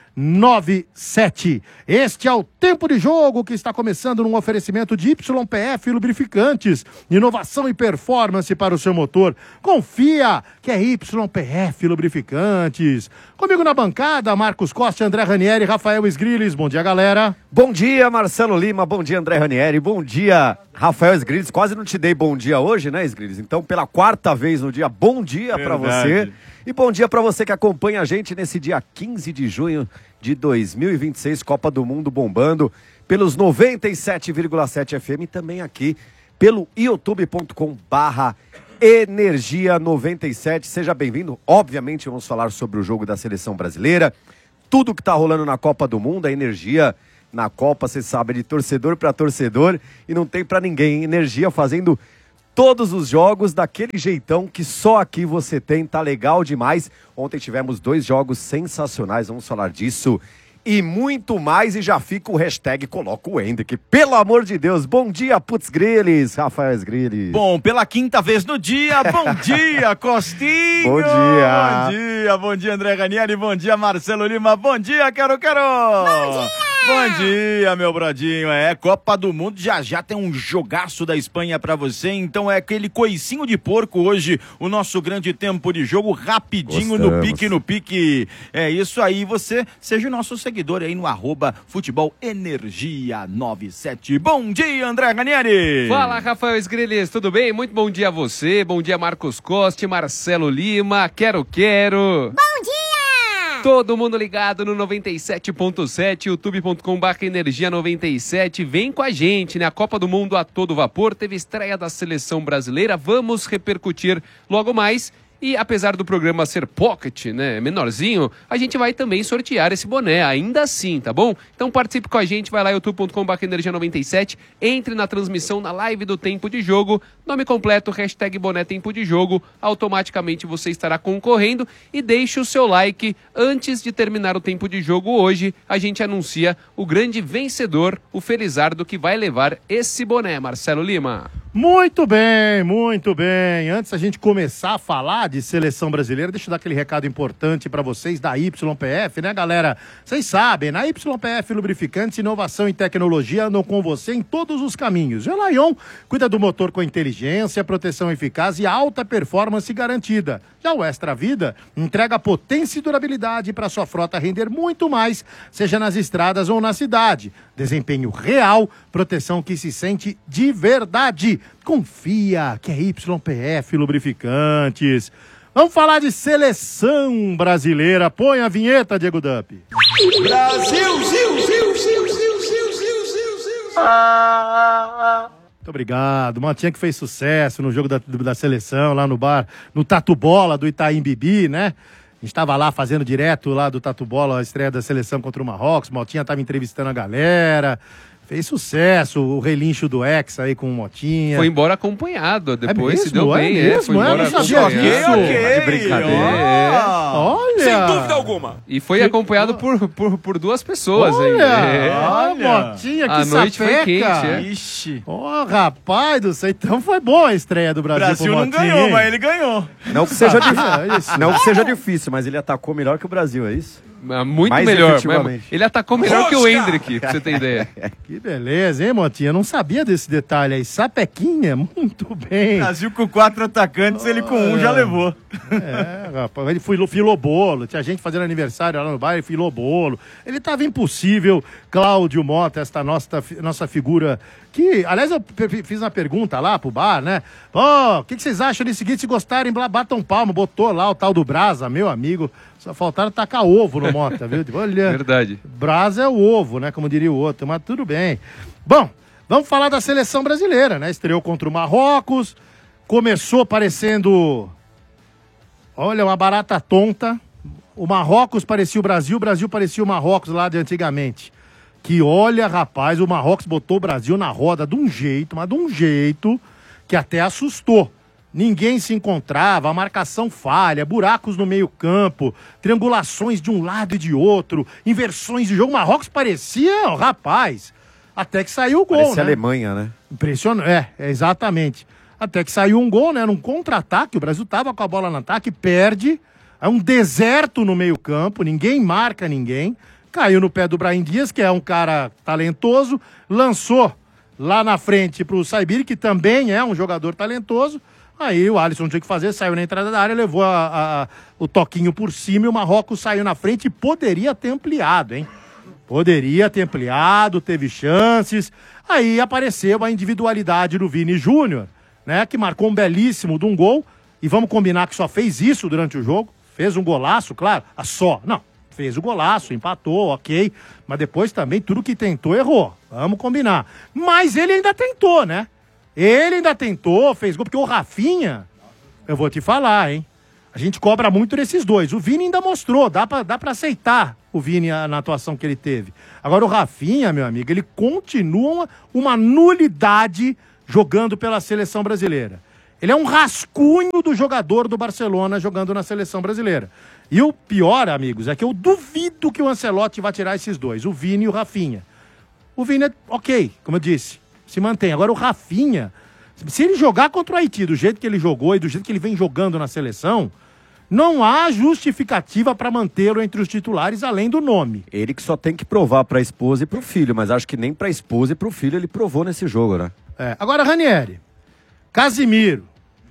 [SPEAKER 11] nove sete. Este é o Tempo de Jogo que está começando num oferecimento de Y P F Lubrificantes. Inovação e performance para o seu motor. Confia que é Y P F Lubrificantes. Comigo na bancada, Marcos Costa, André Ranieri e Rafael Sgrilles. Bom dia, galera.
[SPEAKER 12] Bom dia, Marcelo Lima. Bom dia, André Ranieri. Bom dia, Rafael Sgrilles. Quase não te dei bom dia hoje, né, Sgrilles? Então, pela quarta vez no dia, bom dia para você. E bom dia para você que acompanha a gente nesse dia quinze de junho de dois mil e vinte e seis, Copa do Mundo bombando pelos noventa e sete vírgula sete F M e também aqui pelo youtube ponto com barra energia noventa e sete. Seja bem-vindo. Obviamente vamos falar sobre o jogo da seleção brasileira, tudo que tá rolando na Copa do Mundo. A energia na Copa, você sabe, é de torcedor para torcedor e não tem para ninguém. Energia fazendo todos os jogos daquele jeitão que só aqui você tem, tá legal demais. Ontem tivemos dois jogos sensacionais, vamos falar disso e muito mais. E já fica o hashtag Coloca o Hendrick, pelo amor de Deus. Bom dia, Putz Grilles, Rafael Sgrilles.
[SPEAKER 13] Bom, pela quinta vez no dia, bom dia, Costinho.
[SPEAKER 12] Bom dia.
[SPEAKER 13] Bom dia, bom dia, André Ranieri, bom dia, Marcelo Lima, bom dia, Quero Quero. Bom dia. Bom dia, meu brodinho. É, Copa do Mundo, já já tem um jogaço da Espanha pra você, então é aquele coicinho de porco hoje, o nosso grande tempo de jogo, rapidinho. Gostamos. No pique, no pique. É isso aí, você seja o nosso seguidor aí no arroba futebol energia noventa e sete. Bom dia, André Ranieri.
[SPEAKER 3] Fala, Rafael Sgrilles, tudo bem? Muito bom dia a você, bom dia, Marcos Costa, Marcelo Lima, Quero Quero.
[SPEAKER 14] Bom dia!
[SPEAKER 3] Todo mundo ligado no noventa e sete ponto sete, youtube ponto com barra energia noventa e sete. Vem com a gente, né? A Copa do Mundo a todo vapor, teve estreia da seleção brasileira, vamos repercutir logo mais. E apesar do programa ser pocket, né, menorzinho, a gente vai também sortear esse boné, ainda assim, tá bom? Então participe com a gente, vai lá youtube ponto com barra energia noventa e sete, entre na transmissão na live do Tempo de Jogo, nome completo, hashtag boné Tempo de Jogo, automaticamente você estará concorrendo e deixe o seu like. Antes de terminar o Tempo de Jogo hoje, a gente anuncia o grande vencedor, o Felizardo, que vai levar esse boné, Marcelo Lima.
[SPEAKER 11] Muito bem, muito bem. Antes a gente começar a falar de seleção brasileira, deixa eu dar aquele recado importante para vocês da Y P F, né, galera? Vocês sabem, na Y P F Lubrificantes, inovação e tecnologia andam com você em todos os caminhos. O Lion cuida do motor com inteligência, proteção eficaz e alta performance garantida. Já o Extra Vida entrega potência e durabilidade para sua frota render muito mais, seja nas estradas ou na cidade. Desempenho real, proteção que se sente de verdade. Confia que é Y P F Lubrificantes. Vamos falar de seleção brasileira. Põe a vinheta, Diego Dupp.
[SPEAKER 13] Brasil, Zil, Zil, Zil, Zil, Zil, Zil, Zil, Zil.
[SPEAKER 11] Muito obrigado. Motinha que fez sucesso no jogo da, da seleção, lá no bar, no Tatu Bola do Itaim Bibi, né? A gente tava lá fazendo direto lá do Tatu Bola, a estreia da seleção contra o Marrocos. Motinha tava entrevistando a galera. Fez sucesso, o relincho do Ex aí com o Motinha.
[SPEAKER 3] Foi embora acompanhado, depois
[SPEAKER 11] é mesmo?
[SPEAKER 3] se deu
[SPEAKER 11] é
[SPEAKER 3] bem.
[SPEAKER 11] Mesmo?
[SPEAKER 3] É, foi embora
[SPEAKER 11] é, não sabia disso.
[SPEAKER 3] Okay, de brincadeira.
[SPEAKER 11] Oh, olha!
[SPEAKER 13] Sem dúvida alguma.
[SPEAKER 3] E foi acompanhado por, por, por duas pessoas.
[SPEAKER 11] Olha!
[SPEAKER 3] É.
[SPEAKER 11] Olha! Motinha, que
[SPEAKER 3] a noite
[SPEAKER 11] sapeca.
[SPEAKER 3] foi quente. É.
[SPEAKER 13] Ixi.
[SPEAKER 11] Ó, oh, rapaz do céu, então foi boa a estreia do
[SPEAKER 13] O
[SPEAKER 11] Brasil.
[SPEAKER 13] Brasil não ganhou, mas ele ganhou.
[SPEAKER 12] Não que seja, difícil, não que seja difícil, mas ele atacou melhor que o Brasil, é isso?
[SPEAKER 3] Muito
[SPEAKER 12] Mais
[SPEAKER 3] melhor.
[SPEAKER 12] efetivamente.
[SPEAKER 3] Ele atacou melhor que o Hendrick, pra você ter ideia.
[SPEAKER 11] Que beleza, hein, Motinha? Eu não sabia desse detalhe aí. Sapequinha, muito bem.
[SPEAKER 13] Brasil com quatro atacantes, ele com um já levou.
[SPEAKER 11] É, rapaz, ele foi, filou bolo. Tinha gente fazendo aniversário lá no bairro, filou bolo. Ele tava impossível. Cláudio Mota, esta nossa, nossa figura que, aliás, eu fiz uma pergunta lá pro bar, né? Ó, oh, o que, que vocês acham disso seguinte? Se gostarem, batam palma. Botou lá o tal do Brasa, meu amigo. Só faltaram tacar ovo no Mota, viu? Olha,
[SPEAKER 3] verdade.
[SPEAKER 11] Brasa é o ovo, né? Como diria o outro, mas tudo bem. Bom, vamos falar da seleção brasileira, né? Estreou contra o Marrocos, começou parecendo, olha, uma barata tonta. O Marrocos parecia o Brasil, o Brasil parecia o Marrocos lá de antigamente. Que olha, rapaz, o Marrocos botou o Brasil na roda de um jeito, mas de um jeito que até assustou. Ninguém se encontrava, a marcação falha, buracos no meio campo, triangulações de um lado e de outro, inversões de jogo. O Marrocos parecia, rapaz, até que saiu o gol,
[SPEAKER 12] parecia
[SPEAKER 11] né?
[SPEAKER 12] Alemanha, né?
[SPEAKER 11] Impressionante, é, é, exatamente. Até que saiu um gol, né? Num contra-ataque, o Brasil tava com a bola no ataque, perde, é um deserto no meio campo, ninguém marca ninguém. caiu no pé do Brahim Dias, que é um cara talentoso, lançou lá na frente pro Saibiri, que também é um jogador talentoso. Aí o Alisson não tinha o que fazer, saiu na entrada da área, levou a, a, o toquinho por cima e o Marrocos saiu na frente e poderia ter ampliado, hein? Poderia ter ampliado, teve chances. Aí apareceu a individualidade do Vini Júnior, né? Que marcou um belíssimo de um gol. E vamos combinar que só fez isso durante o jogo. Fez um golaço, claro. Ah, só. Não, fez o golaço, empatou, ok. Mas depois também tudo que tentou errou. Vamos combinar. Mas ele ainda tentou, né? Ele ainda tentou, fez gol, porque o Rafinha, eu vou te falar, hein? A gente cobra muito desses dois. O Vini ainda mostrou, dá pra, dá pra aceitar o Vini a, na atuação que ele teve. Agora o Rafinha, meu amigo, ele continua uma, uma nulidade jogando pela seleção brasileira. Ele é um rascunho do jogador do Barcelona jogando na seleção brasileira. E o pior, amigos, é que eu duvido que o Ancelotti vá tirar esses dois, o Vini e o Rafinha. O Vini é ok, como eu disse, se mantém. Agora o Rafinha, se ele jogar contra o Haiti do jeito que ele jogou e do jeito que ele vem jogando na seleção, não há justificativa para mantê-lo entre os titulares além do nome.
[SPEAKER 12] Ele que só tem que provar para a esposa e para o filho, mas acho que nem para a esposa e para o filho ele provou nesse jogo, né?
[SPEAKER 11] É. Agora, Ranieri, Casimiro,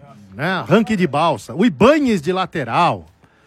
[SPEAKER 11] né? Ranque de Balsa, o Ibanez de lateral,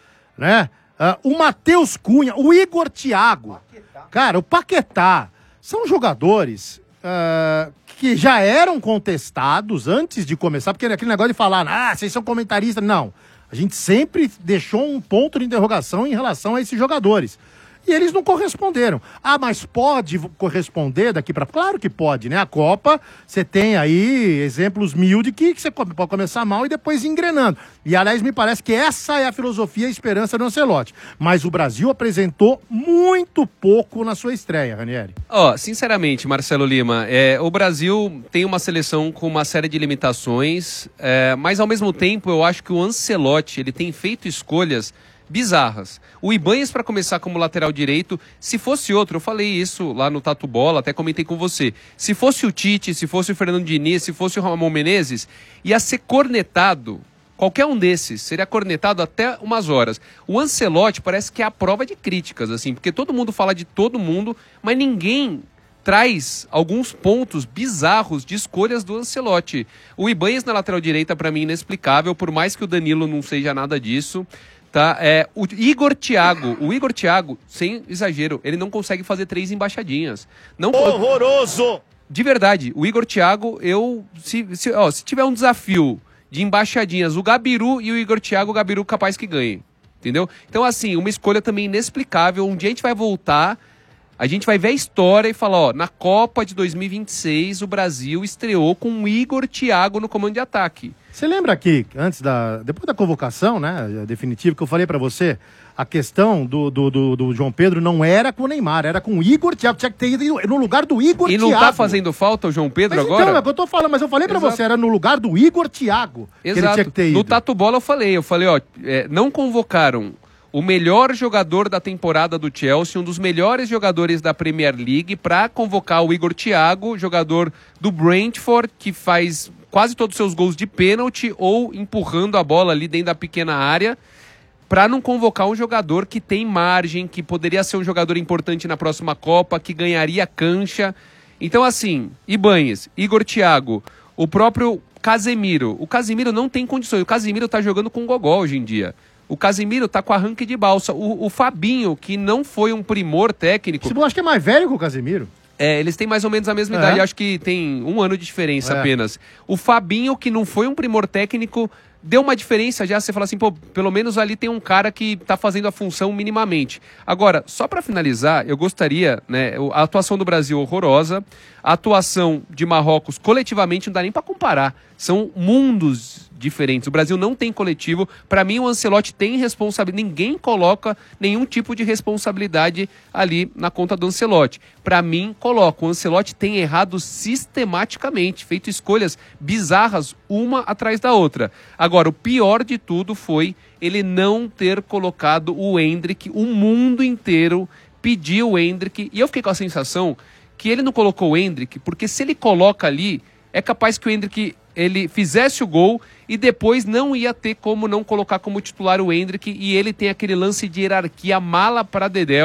[SPEAKER 11] né? Uh, o Matheus Cunha, o Igor Thiago, cara, o Paquetá, são jogadores uh, que já eram contestados antes de começar, porque aquele negócio de falar, ah, vocês são comentaristas, não. A gente sempre deixou um ponto de interrogação em relação a esses jogadores. E eles não corresponderam. Ah, mas pode corresponder daqui para... Claro que pode, né? A Copa, você tem aí exemplos mil de que, que você pode começar mal e depois ir engrenando. E, aliás, me parece que essa é a filosofia e a esperança do Ancelotti. Mas o Brasil apresentou muito pouco na sua estreia, Ranieri.
[SPEAKER 3] Ó, oh, sinceramente, Marcelo Lima, é, o Brasil tem uma seleção com uma série de limitações, é, mas, ao mesmo tempo, eu acho que o Ancelotti ele tem feito escolhas bizarras. O Ibanez para começar como lateral direito, se fosse outro, eu falei isso lá no Tatu Bola, até comentei com você, se fosse o Tite, se fosse o Fernando Diniz, se fosse o Ramon Menezes, ia ser cornetado, qualquer um desses, seria cornetado até umas horas. O Ancelotti parece que é a prova de críticas, assim, porque todo mundo fala de todo mundo, mas ninguém traz alguns pontos bizarros de escolhas do Ancelotti. O Ibanez na lateral direita, para mim, inexplicável, por mais que o Danilo não seja nada disso. Tá, é, o Igor Thiago, o Igor Thiago, sem exagero, ele não consegue fazer três embaixadinhas. Não,
[SPEAKER 4] horroroso!
[SPEAKER 3] De verdade, o Igor Thiago, eu, se, se, ó, se tiver um desafio de embaixadinhas, o Gabiru e o Igor Thiago, o Gabiru capaz que ganhe, entendeu? Então assim, uma escolha também inexplicável, um dia a gente vai voltar, a gente vai ver a história e falar, ó, na Copa de dois mil e vinte e seis o Brasil estreou com o Igor Thiago no comando de ataque.
[SPEAKER 11] Você lembra aqui, antes da, depois da convocação, né, definitiva, que eu falei pra você, a questão do, do, do, do João Pedro não era com o Neymar, era com o Igor Thiago, tinha que ter ido no lugar do Igor Thiago.
[SPEAKER 3] E não Thiago. Tá fazendo falta o João Pedro
[SPEAKER 11] mas
[SPEAKER 3] agora?
[SPEAKER 11] Então, é o que eu tô falando, mas eu falei pra
[SPEAKER 3] Exato.
[SPEAKER 11] você, era no lugar do Igor Thiago
[SPEAKER 3] Exato.
[SPEAKER 11] que ele tinha que ter ido.
[SPEAKER 3] No Tatu Bola eu falei, eu falei, ó, é, não convocaram o melhor jogador da temporada do Chelsea, um dos melhores jogadores da Premier League, para convocar o Igor Thiago, jogador do Brentford, que faz quase todos os seus gols de pênalti ou empurrando a bola ali dentro da pequena área, para não convocar um jogador que tem margem, que poderia ser um jogador importante na próxima Copa, que ganharia cancha. Então, assim, Ibanez, Igor Thiago, o próprio Casemiro. O Casemiro não tem condições. O Casemiro tá jogando com gogó hoje em dia. O Casemiro tá com arranque de balsa. O, o Fabinho, que não foi um primor técnico...
[SPEAKER 11] Você acha que é mais velho que o Casemiro?
[SPEAKER 3] É, eles têm mais ou menos a mesma
[SPEAKER 11] É?
[SPEAKER 3] idade, acho que tem um ano de diferença
[SPEAKER 11] É.
[SPEAKER 3] apenas. O Fabinho, que não foi um primor técnico, deu uma diferença já, você fala assim, pô, pelo menos ali tem um cara que tá fazendo a função minimamente. Agora, só para finalizar, eu gostaria, né, a atuação do Brasil horrorosa, a atuação de Marrocos coletivamente não dá nem para comparar, são mundos diferentes. O Brasil não tem coletivo. Para mim, o Ancelotti tem responsabilidade. Ninguém coloca nenhum tipo de responsabilidade ali na conta do Ancelotti. Para mim, coloca. O Ancelotti tem errado sistematicamente, feito escolhas bizarras, uma atrás da outra. Agora, o pior de tudo foi ele não ter colocado o Endrick. O mundo inteiro pediu o Endrick. E eu fiquei com a sensação que ele não colocou o Endrick, porque se ele coloca ali, é capaz que o Endrick ele fizesse o gol e depois não ia ter como não colocar como titular o Endrick, e ele tem aquele lance de hierarquia mala para Dedéu,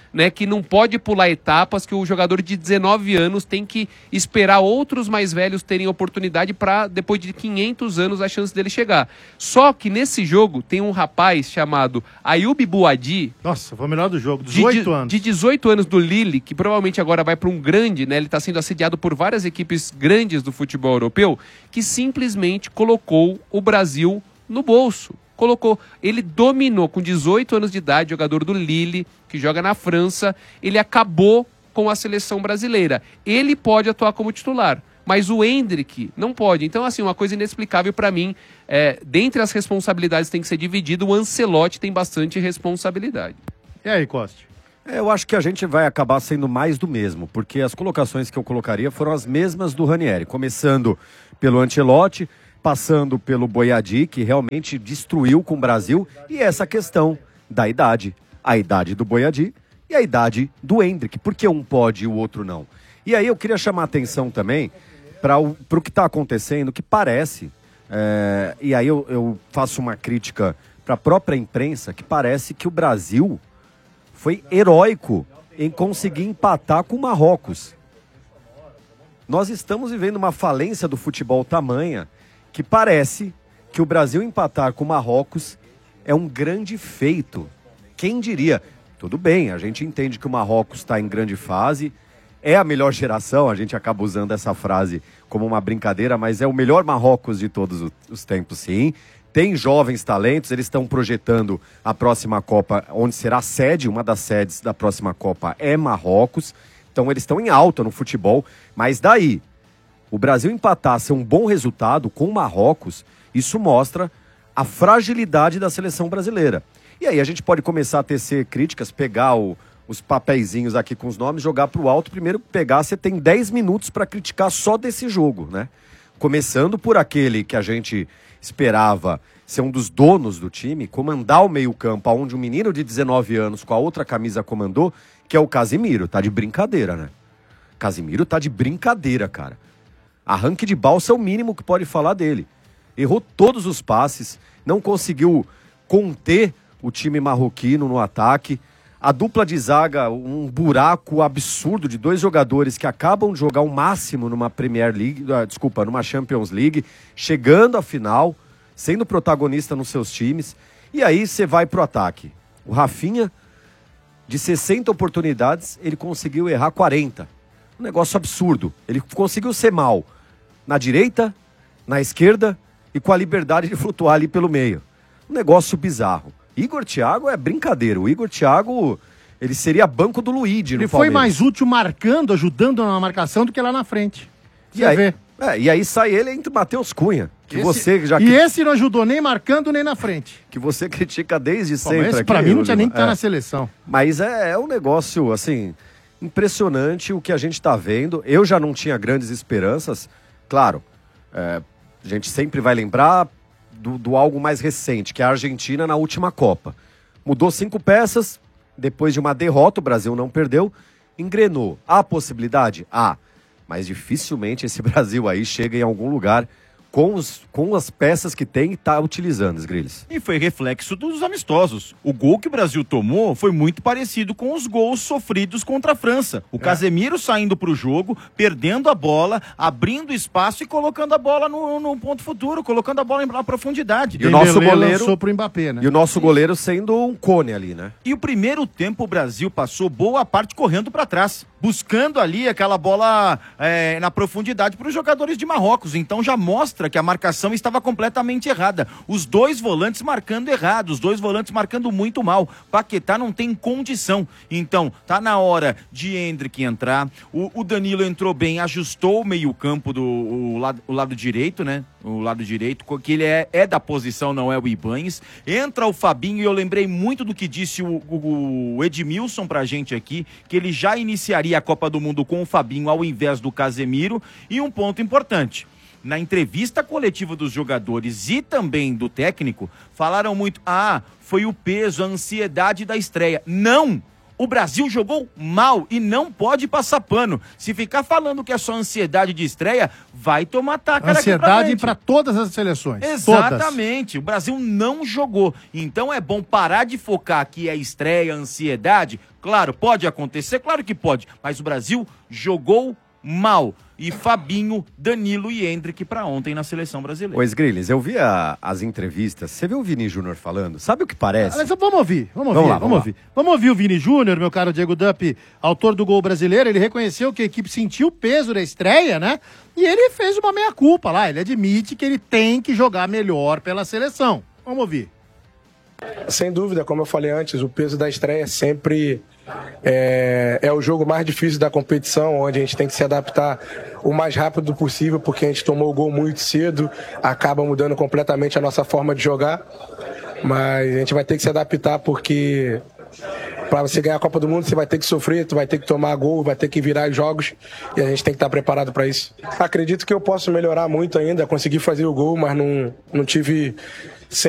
[SPEAKER 3] né, que não pode pular etapas, que o jogador de dezenove anos tem que esperar outros mais velhos terem oportunidade para, depois de quinhentos anos, a chance dele chegar. Só que nesse jogo tem um rapaz chamado Ayoub Boadi.
[SPEAKER 11] Nossa, foi o melhor do jogo, dezoito
[SPEAKER 3] de,
[SPEAKER 11] anos.
[SPEAKER 3] De dezoito anos do Lille, que provavelmente agora vai para um grande, né? Ele está sendo assediado por várias equipes grandes do futebol europeu, que simplesmente colocou o Brasil no bolso. Colocou, ele dominou com dezoito anos de idade, jogador do Lille, que joga na França, ele acabou com a seleção brasileira. Ele pode atuar como titular, mas o Endrick não pode. Então, assim, uma coisa inexplicável para mim, é, dentre as responsabilidades tem que ser dividido, o Ancelotti tem bastante responsabilidade.
[SPEAKER 11] E aí, Costa?
[SPEAKER 12] É, eu acho que a gente vai acabar sendo mais do mesmo, porque as colocações que eu colocaria foram as mesmas do Ranieri, começando pelo Ancelotti, passando pelo Boiadi, que realmente destruiu com o Brasil, e essa questão da idade. A idade do Boiadi e a idade do Endrick. Por que um pode e o outro não? E aí eu queria chamar a atenção também para o que está acontecendo, que parece, é, e aí eu, eu faço uma crítica para a própria imprensa, que parece que o Brasil foi heróico em conseguir empatar com o Marrocos. Nós estamos vivendo uma falência do futebol tamanha que parece que o Brasil empatar com o Marrocos é um grande feito. Quem diria? Tudo bem, a gente entende que o Marrocos está em grande fase, é a melhor geração, a gente acaba usando essa frase como uma brincadeira, mas é o melhor Marrocos de todos os tempos, sim. Tem jovens talentos, eles estão projetando a próxima Copa, onde será sede, uma das sedes da próxima Copa é Marrocos. Então eles estão em alta no futebol, mas daí o Brasil empatar, ser um bom resultado com o Marrocos, isso mostra a fragilidade da seleção brasileira. E aí a gente pode começar a tecer críticas, pegar o, os papeizinhos aqui com os nomes, jogar para o alto. Primeiro pegar, você tem dez minutos para criticar só desse jogo, né? Começando por aquele que a gente esperava ser um dos donos do time, comandar o meio-campo, onde um menino de dezenove anos com a outra camisa comandou, que é o Casimiro. Tá de brincadeira, né? Casimiro tá de brincadeira, cara. Arranque de balsa é o mínimo que pode falar dele. Errou todos os passes, não conseguiu conter o time marroquino no ataque. A dupla de zaga, um buraco absurdo de dois jogadores que acabam de jogar o máximo numa Premier League, uh, desculpa, numa Champions League, chegando à final, sendo protagonista nos seus times. E aí você vai pro ataque. O Rafinha, de sessenta oportunidades, ele conseguiu errar quarenta. Um negócio absurdo. Ele conseguiu ser mal na direita, na esquerda e com a liberdade de flutuar ali pelo meio. Um negócio bizarro. Igor Thiago é brincadeira. O Igor Thiago, ele seria banco do Luigi no
[SPEAKER 11] Ele foi mais útil marcando, ajudando na marcação do que lá na frente.
[SPEAKER 12] E aí, é, e aí sai ele entre o Matheus Cunha. Que
[SPEAKER 11] Esse-
[SPEAKER 12] você já
[SPEAKER 11] E esse não ajudou nem marcando, nem na frente.
[SPEAKER 12] que você critica desde
[SPEAKER 11] Pô,
[SPEAKER 12] sempre.
[SPEAKER 11] mas esse
[SPEAKER 12] aqui,
[SPEAKER 11] pra mim não tinha nem que
[SPEAKER 12] Lima.
[SPEAKER 11] estar
[SPEAKER 12] É.
[SPEAKER 11] na seleção.
[SPEAKER 12] Mas é, é um negócio, assim, impressionante o que a gente está vendo. Eu já não tinha grandes esperanças. Claro, é, a gente sempre vai lembrar do, do algo mais recente, que é a Argentina na última Copa. Mudou cinco peças, depois de uma derrota, o Brasil não perdeu, engrenou. Há possibilidade? Há. Mas dificilmente esse Brasil aí chega em algum lugar com, os, com as peças que tem e está utilizando, Sgrills.
[SPEAKER 13] E foi reflexo dos amistosos. O gol que o Brasil tomou foi muito parecido com os gols sofridos contra a França. O Casemiro saindo pro jogo, perdendo a bola, abrindo espaço e colocando a bola no, no ponto futuro, colocando a bola na profundidade.
[SPEAKER 12] E o nosso goleiro
[SPEAKER 11] lançou pro Mbappé, né?
[SPEAKER 12] E o nosso goleiro sendo um cone ali, né?
[SPEAKER 13] E o primeiro tempo o Brasil passou boa parte correndo para trás, buscando ali aquela bola é, na profundidade para os jogadores de Marrocos. Então já mostra que a marcação estava completamente errada. Os dois volantes marcando errado, os dois volantes marcando muito mal. Paquetá não tem condição. Então tá na hora de Endrick entrar. O, o Danilo entrou bem, ajustou o meio-campo do o lado, o lado direito, né? O lado direito, que ele é, é da posição, não é o Ibañez. Entra o Fabinho e eu lembrei muito do que disse o, o, o Edmilson pra gente aqui, que ele já iniciaria a Copa do Mundo com o Fabinho ao invés do Casemiro. E um ponto importante, na entrevista coletiva dos jogadores e também do técnico, falaram muito, ah, foi o peso, a ansiedade da estreia. Não! O Brasil jogou mal e não pode passar pano. Se ficar falando que é só ansiedade de estreia, vai tomar taca daqui pra
[SPEAKER 11] Ansiedade
[SPEAKER 13] frente.
[SPEAKER 11] para todas as seleções.
[SPEAKER 13] Exatamente. Todas. O Brasil não jogou. Então é bom parar de focar que é estreia, ansiedade. Claro, pode acontecer, claro que pode. Mas o Brasil jogou mal. E Fabinho, Danilo e Endrick pra ontem na seleção brasileira.
[SPEAKER 12] Pois, Griles, eu vi a- as entrevistas. Você viu o Vini Júnior falando? Sabe o que parece?
[SPEAKER 11] Mas vamos ouvir, vamos ouvir,
[SPEAKER 12] Vamos lá,
[SPEAKER 11] vamos,
[SPEAKER 12] vamos lá.
[SPEAKER 11] ouvir. Vamos ouvir o Vini Júnior, meu caro Diego Dupp, autor do gol brasileiro. Ele reconheceu que a equipe sentiu o peso da estreia, né? E ele fez uma meia-culpa lá. Ele admite que ele tem que jogar melhor pela seleção. Vamos ouvir.
[SPEAKER 14] Sem dúvida, como eu falei antes, o peso da estreia sempre é, é o jogo mais difícil da competição, onde a gente tem que se adaptar o mais rápido possível, porque a gente tomou o gol muito cedo, acaba mudando completamente a nossa forma de jogar, mas a gente vai ter que se adaptar, porque para você ganhar a Copa do Mundo você vai ter que sofrer, tu vai ter que tomar gol, vai ter que virar jogos, e a gente tem que estar preparado para isso. Acredito que eu posso melhorar muito ainda, conseguir fazer o gol, mas não, não tive